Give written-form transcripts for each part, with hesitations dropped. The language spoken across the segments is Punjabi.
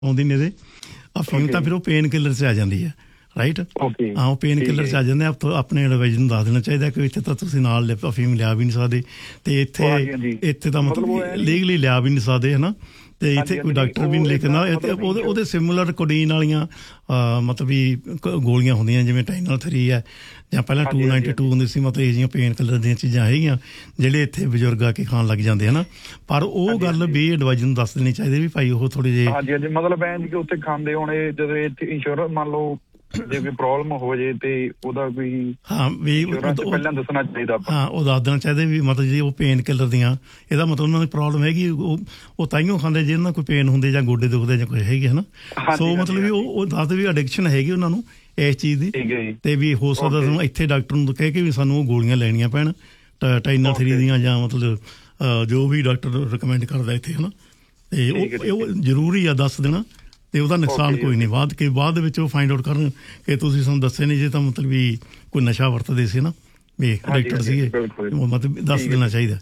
ਆਉਂਦੀ ਨੇ ਇਹਦੇ ਅਫੀਮ ਤਾਂ ਫਿਰ ਉਹ ਪੇਨ ਕਿਲਰ 'ਚ ਆ ਜਾਂਦੀ ਹੈ ਰਾਈਟ। ਹਾਂ ਉਹ ਪੇਨ ਕਿਲਰ 'ਚ ਆ ਜਾਂਦੇ ਆ। ਆਪਣੇ ਐਡਵਾਈਜ਼ਰ ਨੂੰ ਦੱਸ ਦੇਣਾ ਚਾਹੀਦਾ ਕਿ ਇੱਥੇ ਤਾਂ ਤੁਸੀਂ ਨਾਲ ਅਫੀਮ ਲਿਆ ਵੀ ਨਹੀਂ ਸਕਦੇ ਅਤੇ ਇੱਥੇ ਤਾਂ ਮਤਲਬ ਲੀਗਲੀ ਲਿਆ ਵੀ ਨਹੀਂ ਸਕਦੇ ਹੈ ਨਾ। ਅਤੇ ਇੱਥੇ ਕੋਈ ਡਾਕਟਰ ਵੀ ਨਹੀਂ ਲਿਖਦਾ। ਉਹਦੇ ਸਿਮਿਲਰ ਕੋਡੀਨ ਵਾਲੀਆਂ ਮਤਲਬ ਵੀ ਗੋਲੀਆਂ ਹੁੰਦੀਆਂ ਜਿਵੇਂ ਟਾਈਨਲ 3 ਹੈ ਜਾਂ ਪਹਿਲਾਂ 292 ਹੁੰਦੀ ਸੀ। ਮਤਲਬ ਇਹ ਜਿਹੀਆਂ ਪੇਨ ਕਿਲਰ ਦੀਆਂ ਚੀਜ਼ਾਂ ਹੈਗੀਆਂ ਜਿਹੜੇ ਇੱਥੇ ਬਜ਼ੁਰਗ ਆ ਕੇ ਖਾਣ ਲੱਗ ਜਾਂਦੇ ਹੈ ਨਾ। ਪਰ ਉਹ ਗੱਲ ਵੀ ਐਡਵਾਈਜ਼ਰ ਨੂੰ ਦੱਸ ਦੇਣੀ ਚਾਹੀਦੀ ਵੀ ਭਾਈ ਉਹ ਥੋੜ੍ਹੇ ਜਿਹੇ ਹਾਂਜੀ ਹਾਂਜੀ ਮਤਲਬ ਐਂ ਕਿ ਉੱਥੇ ਖਾਂਦੇ ਹੋਣੇ ਜਦੋਂ ਇੱਥੇ ਇੰਸ਼ੋਰੈਂਸ ਮੰਨ ਲਓ ਜੇ ਕੋਈ ਪ੍ਰੋਬਲਮ ਹੋ ਜੇ ਤੇ ਉਹਦਾ ਕੋਈ ਹਾਂ ਵੀ ਪਹਿਲਾਂ ਦੱਸਣਾ ਚਾਹੀਦਾ। ਹਾਂ ਉਹ ਦੱਸ ਦੇਣਾ ਚਾਹੀਦਾ ਵੀ ਮਤਲਬ ਜੇ ਉਹ ਪੇਨ ਕਿਲਰ ਦੀਆਂ ਇਹਦਾ ਮਤਲਬ ਉਹਨਾਂ ਦੀ ਪ੍ਰੋਬਲਮ ਹੈਗੀ ਉਹ ਤਾਈਓ ਖਾਂਦੇ ਜਿਹਦੇ ਨਾਲ ਕੋਈ ਪੇਨ ਹੁੰਦੇ ਜਾਂ ਗੋਡੇ ਦੁਖਦੇ ਜਾਂ ਕੁਛ ਹੈਗੀ ਹੈ ਨਾ। ਸੋ ਮਤਲਬ ਵੀ ਉਹ ਦੱਸਦੇ ਵੀ ਅਡਿਕਸ਼ਨ ਹੈਗੀ ਉਹਨਾਂ ਨੂੰ ਇਸ ਚੀਜ਼ ਦੀ। ਅਤੇ ਵੀ ਹੋ ਸਕਦਾ ਸਾਨੂੰ ਇੱਥੇ ਡਾਕਟਰ ਨੂੰ ਕਹਿ ਕੇ ਵੀ ਸਾਨੂੰ ਉਹ ਗੋਲੀਆਂ ਲੈਣੀਆਂ ਪੈਣ ਟਾਈਨਲ 3 ਦੀਆਂ ਜਾਂ ਮਤਲਬ ਜੋ ਵੀ ਡਾਕਟਰ ਰਿਕਮੈਂਡ ਕਰਦਾ ਇੱਥੇ ਹੈ ਨਾ। ਅਤੇ ਉਹ ਜ਼ਰੂਰੀ ਆ ਦੱਸ ਦੇਣਾ ਅਤੇ ਉਹਦਾ ਨੁਕਸਾਨ ਕੋਈ ਨਹੀਂ। ਬਾਅਦ ਦੇ ਵਿੱਚ ਉਹ ਫਾਈਂਡ ਆਊਟ ਕਰਨ ਕਿ ਤੁਸੀਂ ਸਾਨੂੰ ਦੱਸੇ ਨਹੀਂ ਜੇ ਤਾਂ ਮਤਲਬ ਵੀ ਕੋਈ ਨਸ਼ਾ ਵਰਤਦੇ ਸੀ ਨਾ ਵੀ ਐਡਿਕਟਡ ਸੀਗੇ ਮਤਲਬ ਦੱਸ ਦੇਣਾ ਚਾਹੀਦਾ।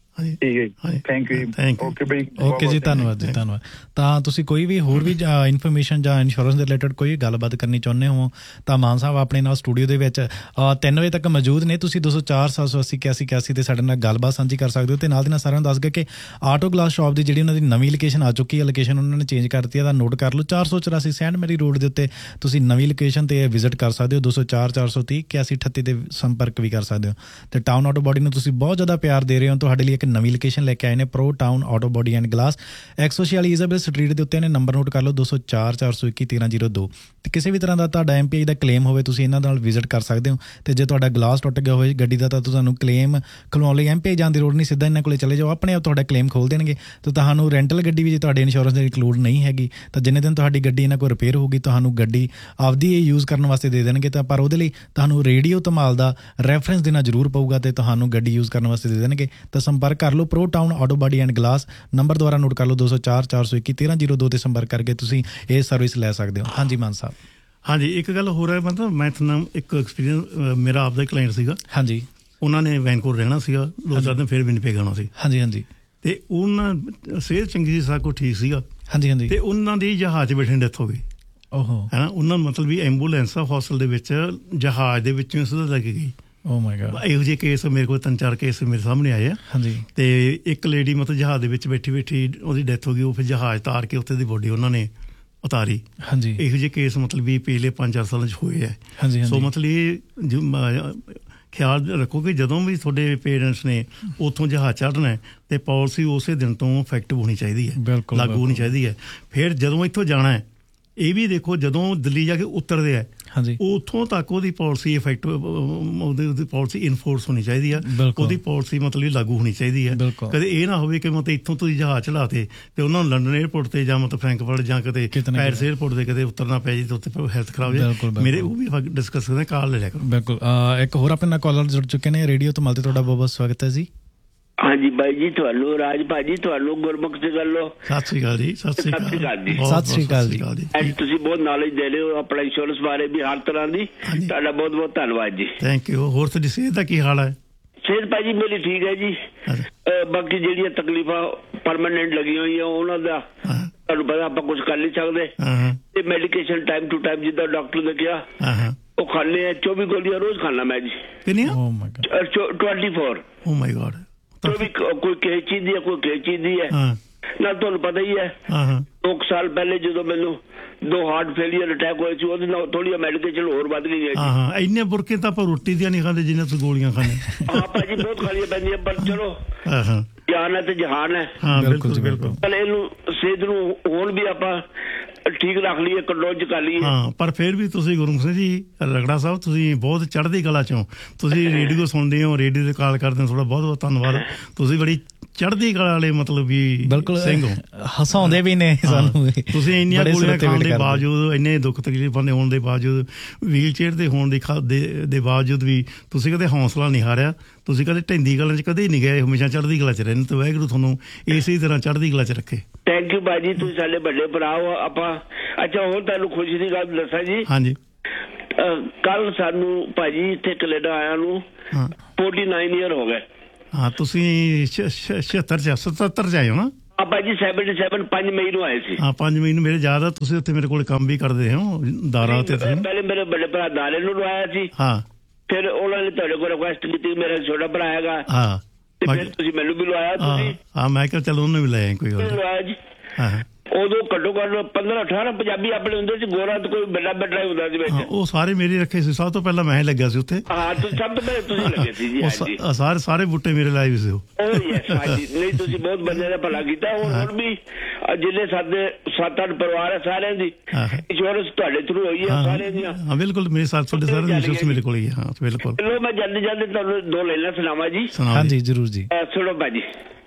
ਓਕੇ ਜੀ ਧੰਨਵਾਦ ਜੀ ਧੰਨਵਾਦ। ਤਾਂ ਤੁਸੀਂ ਕੋਈ ਵੀ ਹੋਰ ਵੀ ਇਨਫੋਰਮੇਸ਼ਨ ਜਾਂ ਇੰਸ਼ੋਰੈਂਸ ਦੇ ਰਿਲੇਟਡ ਕੋਈ ਗੱਲਬਾਤ ਕਰਨੀ ਚਾਹੁੰਦੇ ਹੋ ਤਾਂ ਮਾਨ ਸਾਹਿਬ ਆਪਣੇ ਨਾਲ ਸਟੂਡੀਓ ਦੇ ਵਿੱਚ 3 ਵਜੇ ਤੱਕ ਮੌਜੂਦ ਨੇ। ਤੁਸੀਂ 204-780-8181 ਤੇ ਸਾਡੇ ਨਾਲ ਗੱਲਬਾਤ ਸਾਂਝੀ ਕਰ ਸਕਦੇ ਹੋ। ਅਤੇ ਨਾਲ ਦੀ ਨਾਲ ਸਾਰਿਆਂ ਨੂੰ ਦੱਸ ਗਏ ਕਿ ਆਟੋ ਗਲਾਸ ਸ਼ਾਪ ਦੀ ਜਿਹੜੀ ਉਹਨਾਂ ਦੀ ਨਵੀਂ ਲੋਕੇਸ਼ਨ ਆ ਚੁੱਕੀ ਹੈ। ਲੋਕੇਸ਼ਨ ਉਹਨਾਂ ਨੇ ਚੇਂਜ ਕਰ ਦਿੱਤੀ ਹੈ ਤਾਂ ਨੋਟ ਕਰ ਲਓ 484 ਸੈਂਟ ਮੈਰੀ ਰੋਡ ਦੇ ਉੱਤੇ ਤੁਸੀਂ ਨਵੀਂ ਲੋਕੇਸ਼ਨ 'ਤੇ ਵਿਜ਼ਿਟ ਕਰ ਸਕਦੇ ਹੋ। 204-430-8138 'ਤੇ ਸੰਪਰਕ ਵੀ ਕਰ ਸਕਦੇ ਹੋ। ਅਤੇ ਟਾਊਨ ਆਟੋ ਬਾਡੀ ਨੂੰ ਤੁਸੀਂ ਬਹੁਤ ਜ਼ਿਆਦਾ ਪਿਆਰ ਦੇ ਰਹੇ ਹੋ। ਤੁਹਾਡੇ ਲਈ ਇੱਕ ਨਵੀਂ ਲੋਕੇਸ਼ਨ ਲੈ ਕੇ ਆਏ ਨੇ pro town auto body and glass 146 Isabel street ਦੇ ਉੱਤੇ ਨੇ। ਨੰਬਰ ਨੋਟ ਕਰ ਲਓ 204-421-1302। ਅਤੇ ਕਿਸੇ ਵੀ ਤਰ੍ਹਾਂ ਦਾ ਤੁਹਾਡਾ MPI ਦਾ ਕਲੇਮ ਹੋਵੇ ਤੁਸੀਂ ਇਹਨਾਂ ਨਾਲ ਵਿਜ਼ਿਟ ਕਰ ਸਕਦੇ ਹੋ। ਅਤੇ ਜੇ ਤੁਹਾਡਾ ਗਲਾਸ ਟੁੱਟ ਗਿਆ ਹੋਵੇ ਗੱਡੀ ਦਾ ਤਾਂ ਤੁਹਾਨੂੰ ਕਲੇਮ ਖਲਵਾਉਣ ਲਈ MPI ਜਾਣ ਦੀ ਲੋੜ ਨਹੀਂ। ਸਿੱਧਾ ਇਹਨਾਂ ਕੋਲ ਚਲੇ ਜਾਓ ਆਪਣੇ ਆਪ ਤੁਹਾਡਾ ਕਲੇਮ ਖੋਲ੍ਹ ਦੇਣਗੇ। ਅਤੇ ਤੁਹਾਨੂੰ ਰੈਂਟਲ ਗੱਡੀ ਵੀ ਜੇ ਤੁਹਾਡੇ ਇੰਸ਼ੋਰੈਂਸ ਦੇ ਇਨਕਲੂਡ ਨਹੀਂ ਹੈਗੀ ਤਾਂ ਜਿੰਨੇ ਦਿਨ ਤੁਹਾਡੀ ਗੱਡੀ ਇਹਨਾਂ ਕੋਲ ਰਿਪੇਅਰ ਹੋਊਗੀ ਤੁਹਾਨੂੰ ਗੱਡੀ ਆਪਦੀ ਯੂਜ਼ ਕਰਨ ਵਾਸਤੇ ਦੇ ਦੇਣਗੇ। ਤਾਂ ਪਰ ਉਹਦੇ ਲਈ ਤੁਹਾਨੂੰ ਰੇਡੀਓ ਧਮਾਲ ਦਾ ਰੈਫਰੈਂਸ ਦੇਣਾ ਜ਼ਰੂਰ ਪਊਗਾ ਅਤੇ ਤੁਹਾਨੂੰ ਗੱਡੀ ਯੂਜ਼ ਕਰਨ ਵਾਸਤੇ ਦੇ ਦੇਣਗੇ। ਤਾਂ ਸੰਪਰਕ ਕਰ ਲਓ pro town auto body and glass. Number ਦੁਆਰਾ ਨੋਟ ਕਰ ਲਓ 204-421-1302 'ਤੇ ਸੰਪਰਕ ਕਰਕੇ ਤੁਸੀਂ ਇਹ ਸਰਵਿਸ ਲੈ ਸਕਦੇ ਹੋ। ਹਾਂਜੀ ਮਾਨ ਸਾਹਿਬ। ਹਾਂਜੀ ਇੱਕ ਗੱਲ ਹੋਰ ਹੈ ਮਤਲਬ ਮੈਂ ਤੁਹਾਨੂੰ ਇੱਕ ਐਕਸਪੀਰੀਅੰਸ ਮੇਰਾ ਆਪਦਾ ਕਲਾਇੰਟ ਸੀਗਾ। ਹਾਂਜੀ ਉਹਨਾਂ ਨੇ ਵੈਨਕੂਵਰ ਰਹਿਣਾ ਸੀਗਾ 2-4 ਦਿਨ ਫਿਰ ਵਿਨੀਪੈਗ ਆਉਣਾ ਸੀ। ਹਾਂਜੀ ਹਾਂਜੀ ਅਤੇ ਉਹਨਾਂ ਸਿਹਤ ਚੰਗੀ ਸੀ ਸਾਰਾ ਕੁਛ ਠੀਕ ਸੀਗਾ। ਹਾਂਜੀ ਹਾਂਜੀ ਅਤੇ ਉਹਨਾਂ ਦੀ ਜਹਾਜ਼ 'ਚ ਬੈਠੇ ਡੈਥ ਹੋ ਗਈ। ਓਹੋ ਹੈ ਨਾ ਉਹਨਾਂ ਨੂੰ ਮਤਲਬ ਵੀ ਐਂਬੂਲੈਂਸ ਹੌਸਟਲ ਦੇ ਵਿੱਚ ਜਹਾਜ਼ ਦੇ ਵਿੱਚੋਂ ਸਿੱਧਾ ਲੈ ਕੇ ਗਈ। ਇਹੋ ਜਿਹੇ ਕੇਸ ਮੇਰੇ ਕੋਲ 3-4 ਕੇਸ ਮੇਰੇ ਸਾਹਮਣੇ ਆਏ ਆ। ਹਾਂਜੀ ਅਤੇ ਇੱਕ ਲੇਡੀ ਮਤਲਬ ਜਹਾਜ਼ ਦੇ ਵਿੱਚ ਬੈਠੀ ਉਹਦੀ ਡੈਥ ਹੋ ਗਈ। ਉਹ ਫਿਰ ਜਹਾਜ਼ ਉਤਾਰ ਕੇ ਉੱਥੇ ਦੀ ਬੋਡੀ ਉਹਨਾਂ ਨੇ ਉਤਾਰੀ। ਹਾਂਜੀ ਇਹੋ ਜਿਹੇ ਕੇਸ ਮਤਲਬ ਵੀ ਪਿਛਲੇ 5-4 ਸਾਲਾਂ 'ਚ ਹੋਏ ਹੈ। ਹਾਂਜੀ ਸੋ ਮਤਲਬ ਇਹ ਖਿਆਲ ਰੱਖੋ ਕਿ ਜਦੋਂ ਵੀ ਤੁਹਾਡੇ ਪੇਰੈਂਟਸ ਨੇ ਉੱਥੋਂ ਜਹਾਜ਼ ਚੜ੍ਹਨਾ ਅਤੇ ਪਾਲਿਸੀ ਉਸੇ ਦਿਨ ਤੋਂ ਇਫੈਕਟਿਵ ਹੋਣੀ ਚਾਹੀਦੀ ਹੈ ਲਾਗੂ ਹੋਣੀ ਚਾਹੀਦੀ ਹੈ। ਫਿਰ ਜਦੋਂ ਇੱਥੋਂ ਜਾਣਾ ਹੈ ਇਹ ਵੀ ਦੇਖੋ ਜਦੋਂ ਦਿੱਲੀ ਜਾ ਕੇ ਉਤਰਦੇ ਹੈ ਹਾਂਜੀ ਉੱਥੋਂ ਤੱਕ ਉਹਦੀ ਪਾਲਿਸੀ ਇਫੈਕਟਿਵ ਉਹਦੀ ਪਾਲਿਸੀ ਇਨਫੋਰਸ ਹੋਣੀ ਚਾਹੀਦੀ ਆ। ਉਹਦੀ ਪਾਲਿਸੀ ਮਤਲਬ ਲਾਗੂ ਹੋਣੀ ਚਾਹੀਦੀ ਹੈ। ਕਦੇ ਇਹ ਨਾ ਹੋਵੇ ਕਿ ਮਤਲਬ ਇੱਥੋਂ ਤੁਸੀਂ ਜਹਾਜ਼ ਚੜ੍ਹਾਤੇ ਅਤੇ ਉਹਨਾਂ ਨੂੰ ਲੰਡਨ ਏਅਰਪੋਰਟ 'ਤੇ ਜਾਂ ਮਤਲਬ ਫਰੈਂਕਫਰਟ ਜਾਂ ਕਿਤੇ ਪੈਰਿਸ ਏਅਰਪੋਰਟ 'ਤੇ ਕਿਤੇ ਉਤਰਨਾ ਪੈ ਜੇ ਅਤੇ ਉੱਥੇ ਹੈਲਥ ਖਰਾਬ ਹੋ ਜਾਏ। ਮੇਰੇ ਉਹ ਵੀ ਡਿਸਕਸ ਕਰਦੇ ਕਾਲ ਲੈ ਲਿਆ ਕਰੋ। ਬਿਲਕੁਲ ਇੱਕ ਹੋਰ ਆਪਣੇ ਨਾਲ ਕਾਲਰ ਜੁੜ ਚੁੱਕੇ ਨੇ ਰੇਡੀਓ ਧਮਾਲ 'ਤੇ ਤੁਹਾਡਾ ਬਹੁਤ ਬਹੁਤ ਸਵਾਗਤ ਹੈ ਜੀ। ਹਾਂਜੀ ਬਾਈ ਜੀ ਤੁਹਾਨੂੰ ਰਾਜ ਭਾਜੀ ਤੁਹਾਨੂੰ ਗੁਰਮੁਖ ਸਿੰਘ ਵੱਲੋਂ ਸਤਿ ਸ਼੍ਰੀ ਅਕਾਲ ਜੀ। ਸਤਿ ਸ਼੍ਰੀ ਅਕਾਲ ਜੀ। ਸਤਿ ਸ਼੍ਰੀ ਅਕਾਲ ਜੀ। ਤੁਸੀਂ ਬਹੁਤ ਨੌਲੇਜ ਦੇ ਰਹੇ ਹੋ ਆਪਣਾ ਇੰਸ਼ੋਰੈਂਸ ਬਾਰੇ ਵੀ ਹਰ ਤਰ੍ਹਾਂ ਦੀ। ਤੁਹਾਡਾ ਬਹੁਤ ਬਹੁਤ ਧੰਨਵਾਦ ਜੀ। Thank you. ਹੋਰ ਤੁਹਾਡੀ ਸਿਹਤ ਦਾ ਕੀ ਹਾਲ ਹੈ? ਸਿਹਤ ਭਾਜੀ ਮੇਰੀ ਠੀਕ ਹੈ ਜੀ। ਬਾਕੀ ਜਿਹੜੀਆਂ ਤਕਲੀਫਾਂ ਪਰਮਾਨੈਂਟ ਲੱਗੀਆਂ ਹੋਈਆਂ ਉਹਨਾਂ ਦਾ ਤੁਹਾਨੂੰ ਪਤਾ ਆਪਾਂ ਕੁਛ ਕਰ ਨਹੀਂ ਸਕਦੇ। ਤੇ ਮੈਡੀਕੇਸ਼ਨ ਟਾਈਮ ਟੂ ਟਾਈਮ ਜਿੱਦਾਂ ਡਾਕਟਰ ਨੇ ਕਿਹਾ ਉਹ ਖਾਂਦੇ ਆ। 24 ਗੋਲੀਆਂ ਰੋਜ਼ ਖਾਂਦਾ ਮੈਂ ਜੀ। ਕਿੰਨੀਆਂ? 24। ਓ ਮਾਈ ਗॉड। ਕੋਈ ਕਿਸੇ ਚੀਜ਼ ਦੀ ਹੈ ਕੋਈ ਕਿਸੇ ਚੀਜ਼ ਦੀ ਹੈ ਨਾਲ ਤੁਹਾਨੂੰ ਪਤਾ ਹੀ ਹੈ। 2 ਸਾਲ ਪਹਿਲੇ ਜਦੋਂ ਮੈਨੂੰ 2 ਹਾਰਟ ਫੇਲੀਅਰ ਅਟੈਕ ਹੋਏ ਸੀ ਉਹਦੇ ਨਾਲ ਥੋੜ੍ਹੀ ਮੈਡੀਕੇਸ਼ਨ ਹੋਰ ਵੱਧ ਗਈ ਹੈ। ਇੰਨੇ ਬੁਰਕੇ ਤਾਂ ਆਪਾਂ ਰੋਟੀ ਦੀਆਂ ਨਹੀਂ ਖਾਂਦੇ ਜਿੰਨੇ ਤੁਸੀਂ ਗੋਲੀਆਂ ਖਾਂਦੇ। ਹਾਂ ਭਾਜੀ ਬਹੁਤ ਖਾਣੀਆਂ ਪੈਂਦੀਆਂ ਪਰ ਚਲੋ ਜਾਨ ਹੈ ਤੇ ਜਹਾਨ ਹੈ। ਬਿਲਕੁਲ ਬਿਲਕੁਲ। ਪਰ ਇਹਨੂੰ ਸਿਹਤ ਨੂੰ ਹੁਣ ਵੀ ਆਪਾਂ ਠੀਕ ਰੱਖ ਲਈਏ ਕੰਟਰੋਲ 'ਚ ਕਰ ਲਈਏ। ਹਾਂ ਪਰ ਫਿਰ ਵੀ ਤੁਸੀਂ ਗੁਰਮੁਖ ਸਿੰਘ ਜੀ ਰਗੜਾ ਸਾਹਿਬ ਤੁਸੀਂ ਬਹੁਤ ਚੜ੍ਹਦੀ ਕਲਾ 'ਚੋਂ ਤੁਸੀਂ ਰੇਡੀਓ ਸੁਣਦੇ ਹੋ ਰੇਡੀਓ 'ਤੇ ਕਾਲ ਕਰਦੇ ਹੋ ਤੁਹਾਡਾ ਬਹੁਤ ਬਹੁਤ ਧੰਨਵਾਦ। ਤੁਸੀਂ ਬੜੀ ਚੜ੍ਹਦੀ ਕਲਾ ਵਾਲੇ ਮਤਲਬ ਵੀ ਸਿੰਘ ਹੋ। ਹਸਾਉਂਦੇ ਵੀ ਨੇ ਸਾਨੂੰ। ਤੁਸੀਂ ਇੰਨੀਆਂ ਗੋਲੀਆਂ ਖਾਣ ਦੇ ਬਾਵਜੂਦ ਇੰਨੇ ਦੁੱਖ ਤਕਲੀਫਾਂ ਦੇ ਹੋਣ ਦੇ ਬਾਵਜੂਦ ਵੀਲ ਚੇਅਰ 'ਤੇ ਹੋਣ ਦੇ ਬਾਵਜੂਦ ਵੀ ਤੁਸੀਂ ਕਦੇ ਹੌਸਲਾ ਨਹੀਂ ਹਾਰਿਆ। ਤੁਸੀਂ ਕਦੇ ਢਹਿੰਦੀ ਕਲਾ 'ਚ ਕਦੇ ਨਹੀਂ ਗਏ। ਹਮੇਸ਼ਾ ਚੜ੍ਹਦੀ ਕਲਾ 'ਚ ਰਹਿੰਦੇ। ਵਾਹਿਗੁਰੂ ਤੁਹਾਨੂੰ ਇਸੇ ਤਰ੍ਹਾਂ ਚੜ੍ਹਦੀ ਕਲਾ 'ਚ ਰੱਖੇ। ਥੈਂਕ ਯੂ ਭਾਜੀ ਤੁਸੀਂ ਸਾਡੇ ਵੱਡੇ ਭਰਾ ਹੋ। ਆਪਾਂ ਅੱਛਾ ਹੁਣ ਤੁਹਾਨੂੰ ਖੁਸ਼ੀ ਦੀ ਗੱਲ ਦੱਸਾਂ ਜੀ। ਹਾਂਜੀ ਕੱਲ ਸਾਨੂੰ ਭਾਜੀ ਇੱਥੇ ਕੈਨੇਡਾ ਆਇਆ ਨੂੰ 49 ਈਅਰ ਹੋ ਗਏ। ਹਾਂ ਤੁਸੀਂ 76 'ਚ 77 'ਚ ਆਏ ਹੋ ਨਾ? ਭਾਜੀ 77 5 ਮਈ ਨੂੰ ਆਏ ਸੀ। ਹਾਂ 5 ਮਈ ਨੂੰ ਮੇਰੇ ਯਾਦ ਆ। ਤੁਸੀਂ ਉੱਥੇ ਮੇਰੇ ਕੋਲ ਕੰਮ ਵੀ ਕਰਦੇ ਹੋ ਦਾਰਾ ਤੇ। ਪਹਿਲੇ ਮੇਰੇ ਵੱਡੇ ਭਰਾ ਦਾਰੇ ਨੂੰ ਲਵਾਇਆ ਸੀ। ਹਾਂ ਫਿਰ ਉਹਨਾਂ ਨੇ ਤੁਹਾਡੇ ਕੋਲ ਰਿਕੁਐਸਟ ਕੀਤੀ, ਮੇਰਾ ਛੋਟਾ ਭਰਾ ਹੈਗਾ। ਹਾਂ ਤੇ ਫਿਰ ਤੁਸੀਂ ਮੈਨੂੰ ਵੀ ਲਵਾਇਆ। ਤੁਸੀਂ ਹਾਂ ਮੈਂ ਕਿਹਾ ਚਲੋ ਉਹਨੂੰ ਵੀ ਲੈ ਆਏ, ਕੋਈ ਗੱਲ ਲਵਾਇਆ ਜੀ। ਹਾਂ ਉਦੋਂ ਘੱਟੋ ਘੱਟ 15-18 ਪੰਜਾਬੀ ਆਪਣੇ ਹੁੰਦੇ ਸੀ। ਗੋਰਾ ਤਾਂ ਕੋਈ ਵੱਡਾ ਬੈਠਾ ਹੁੰਦਾ ਸੀ ਵਿੱਚ। ਉਹ ਸਾਰੇ ਮੇਰੇ ਰੱਖੇ ਸੀ। ਸਭ ਤੋਂ ਪਹਿਲਾਂ ਮੈਂ ਲੱਗਿਆ ਸੀ ਉੱਥੇ। ਹਾਂ ਸਭ ਤੋਂ ਪਹਿਲਾਂ ਤੁਸੀਂ ਲੱਗੇ ਸੀ ਜੀ। ਸਾਰੇ ਬੂਟੇ ਮੇਰੇ ਲਾਏ ਵੀ ਸੀ ਉਹ। ਨਹੀਂ ਤੁਸੀਂ ਬਹੁਤ ਬੰਦੇ ਦਾ ਭਲਾ ਕੀਤਾ। ਹੁਣ ਵੀ ਜਿੰਨੇ 7-8 ਪਰਿਵਾਰ ਹੈ ਸਾਰਿਆਂ ਦੀ ਇੰਸ਼ੋਰੈਂਸ ਤੁਹਾਡੇ ਥਰੂ ਹੋਈ ਹੈ ਸਾਰਿਆਂ ਦੀਆਂ। ਹਾਂ ਬਿਲਕੁਲ ਮੇਰੇ ਸਾਥ ਤੁਹਾਡੇ ਸਾਰਿਆਂ ਦੀ ਇੰਸ਼ੋਰੈਂਸ ਮੇਰੇ ਕੋਲ ਹੀ ਹੈ। ਹਾਂ ਬਿਲਕੁਲ। ਚਲੋ ਮੈਂ ਜਲਦੀ ਤੁਹਾਨੂੰ 2 ਲਾਈਨਾਂ ਸੁਣਾਵਾਂ ਜੀ। ਹਾਂਜੀ ਜ਼ਰੂਰ ਜੀ। सुनो भाजी,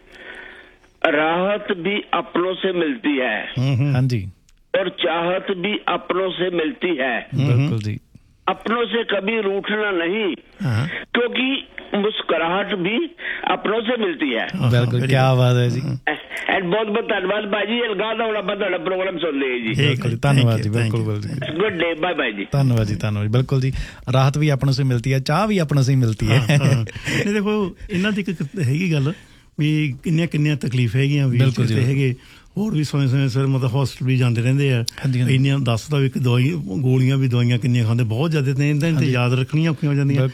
राहत भी अपनों से मिलती है। हाँ जी। और चाहत भी अपनों से मिलती है। बिल्कुल जी। अपनों से कभी रूठना नहीं, क्योंकि मुस्कुराहट भी अपनों से मिलती है। बिल्कुल, क्या बात है जी। एंड बहुत बहुत धन्यवाद भाजी। लगा हुआ प्रोग्राम सुन लिया जी। धन्यवाद जी। बिल्कुल बिल्कुल। गुड डे, बाय बाय जी। धन्यवाद जी, धन्यवाद। बिल्कुल जी, राहत भी अपनों से मिलती है, चाह भी अपनों से मिलती है। देखो इन्हां दी इक हैगी गल ਵੀ ਕਿੰਨੀਆਂ ਤਕਲੀਫ ਹੈਗੀਆਂ ਵੀ ਹੈਗੇ। ਹੋਰ ਵੀ ਸਮੇਂ ਸਿਰ ਮਤਲਬ ਹਸਪਤਾਲ ਵੀ ਜਾਂਦੇ ਰਹਿੰਦੇ ਆ। ਇੰਨੀਆਂ ਦੱਸਦਾ ਵੀ ਗੋਲੀਆਂ ਵੀ ਦਵਾਈਆਂ ਕਿੰਨੀਆਂ ਖਾਂਦੇ, ਬਹੁਤ ਜ਼ਿਆਦਾ ਨੇ। ਇਹਨਾਂ ਤੇ ਯਾਦ ਰੱਖਣੀਆਂ ਔਖੀਆਂ ਹੋ ਜਾਂਦੀਆਂ।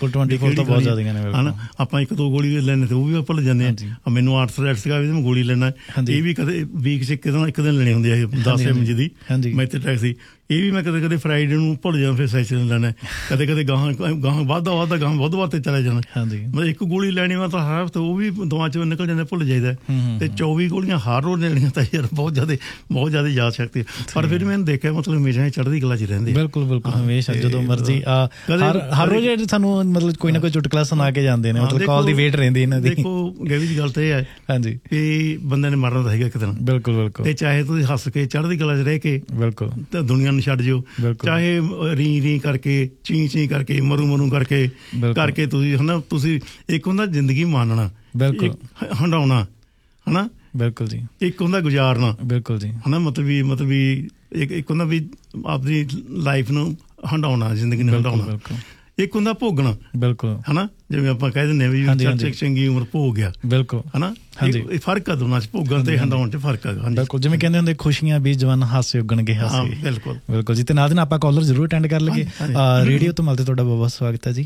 ਹਨਾ ਆਪਾਂ 1-2 ਗੋਲੀ ਲੈਣੇ ਤੇ ਉਹ ਵੀ ਭੁੱਲ ਜਾਂਦੇ ਆ। ਮੈਨੂੰ ਆਰਥਰਾਈਟਸ ਸੀਗਾ ਵੀ ਮੈਂ ਗੋਲੀ ਲੈਣਾ, ਇਹ ਵੀ ਕਦੇ ਵੀਕ 'ਚ ਇੱਕ ਦਿਨ ਲੈਣੀ ਹੁੰਦੀ ਹੈ 10 mg ਦੀ। ਮੈਂ ਤੇ ਟੈਕ ਸੀ, ਇਹ ਵੀ ਮੈਂ ਕਦੇ ਫਰਾਈਡੇ ਨੂੰ ਭੁੱਲ ਜਾਣਾ, ਫਿਰ ਸੈਸ਼ਨ ਲੈਣਾ। ਕਦੇ ਗਾਹਾਂ ਵੱਧਦਾ ਗਾਹਾਂ ਵੱਧ ਤੇ ਚਲੇ ਜਾਣਾ। ਮਤਲਬ 1 ਗੋਲੀ ਲੈਣੀ ਵਾ ਤਾਂ ਹਰ ਹਫ਼ਤੇ ਉਹ ਵੀ ਦਵਾ 'ਚ ਨਿਕਲ ਜਾਂਦੇ, ਭੁੱਲ ਜਾਈਦਾ। ਤੇ 24 ਗੋਲੀਆਂ ਹਰ ਰੋਜ਼ ਲੈਣੀਆਂ ਤਾਂ ਯਾਰ ਬਹੁਤ ਜ਼ਿਆਦਾ ਯਾਦ ਸ਼ਕਤੀ। ਪਰ ਫਿਰ ਮੈਨੂੰ ਦੇਖਿਆ ਮਤਲਬ ਹਮੇਸ਼ਾ ਚੜ੍ਹਦੀ ਕਲਾ 'ਚ ਰਹਿੰਦੇ। ਬਿਲਕੁਲ ਬਿਲਕੁਲ, ਹਮੇਸ਼ਾ ਜਦੋਂ ਮਰਜ਼ੀ ਹਰ ਰੋਜ਼ ਸਾਨੂੰ ਮਤਲਬ ਕੋਈ ਨਾ ਕੋਈ ਚੁਟਕਲਾ ਸੁਣਾ ਕੇ ਜਾਂਦੇ ਨੇ। ਮਤਲਬ ਕਾਲ ਦੀ ਵੇਟ ਰਹਿੰਦੀ ਇਹਨਾਂ ਦੀ। ਦੇਖੋ ਗੈਵੀ ਦੀ ਗੱਲ ਤਾਂ ਇਹ ਹੈ ਹਾਂਜੀ ਵੀ ਬੰਦੇ ਨੇ ਮਰਨਾ ਤਾਂ ਹੈਗਾ ਇੱਕ ਦਿਨ। ਬਿਲਕੁਲ ਬਿਲਕੁਲ। ਤੇ ਚਾਹੇ ਤੁਸੀਂ ਹੱਸ ਕੇ ਚੜ੍ਹਦੀ ਕਲਾ 'ਚ ਰਹਿ ਕੇ ਬਿਲਕੁਲ ਤਾਂ ਦੁਨੀਆ ਨੂੰ ਛੱਡ ਜਿਓ, ਚਾਹੇ ਰੀ ਕਰਕੇ ਚੀ ਕਰਕੇ ਮਰੂ ਕਰਕੇ ਤੁਸੀਂ ਹਨਾ। ਤੁਸੀਂ ਇੱਕ ਹੁੰਦਾ ਜ਼ਿੰਦਗੀ ਮਾਣਨਾ, ਬਿਲਕੁਲ ਹੰਡਾਉਣਾ ਹਨਾ। ਬਿਲਕੁਲ ਜੀ। ਇੱਕ ਹੁੰਦਾ ਗੁਜ਼ਾਰਨਾ, ਬਿਲਕੁਲ ਜੀ ਹਨਾ। ਮਤਲਬ ਵੀ ਇੱਕ ਹੁੰਦਾ ਵੀ ਆਪਣੀ ਲਾਈਫ ਨੂੰ ਹੰਡਾਉਣਾ, ਜ਼ਿੰਦਗੀ ਨੂੰ ਹੰਡਾਉਣਾ। ਇੱਕ ਹੁੰਦਾ ਭੋਗਣਾ, ਬਿਲਕੁਲ ਹਨਾ। ਜਿਵੇਂ ਆਪਾਂ ਕਹਿ ਦਿੰਦੇ ਵੀ ਚੰਗੀ ਉਮਰ ਭੋਗ ਗਿਆ, ਬਿਲਕੁਲ ਹਨਾ। ਇਹ ਫਰਕ ਆ ਦੋਨਾਂ 'ਚ, ਭੋਗਣ ਤੇ ਹੰਡਾਉਣ 'ਚ ਫਰਕ ਹੈਗਾ। ਬਿਲਕੁਲ, ਜਿਵੇਂ ਕਹਿੰਦੇ ਹੁੰਦੇ ਖੁਸ਼ੀਆਂ ਵੀ ਜਵਾਨ ਹਾਸੇ ਉੱਗਣਗੇ ਹਾਸੇ। ਬਿਲਕੁਲ ਬਿਲਕੁਲ ਜੀ। ਤੇ ਨਾਲ ਦੀ ਨਾਲ ਆਪਾਂ ਕਾਲਰ ਜ਼ਰੂਰ ਅਟੈਂਡ ਕਰ ਲਈਏ। ਰੇਡੀਓ ਧਮਾਲ ਤੇ ਤੁਹਾਡਾ ਬਹੁਤ ਬਹੁਤ ਸਵਾਗਤ ਹੈ ਜੀ।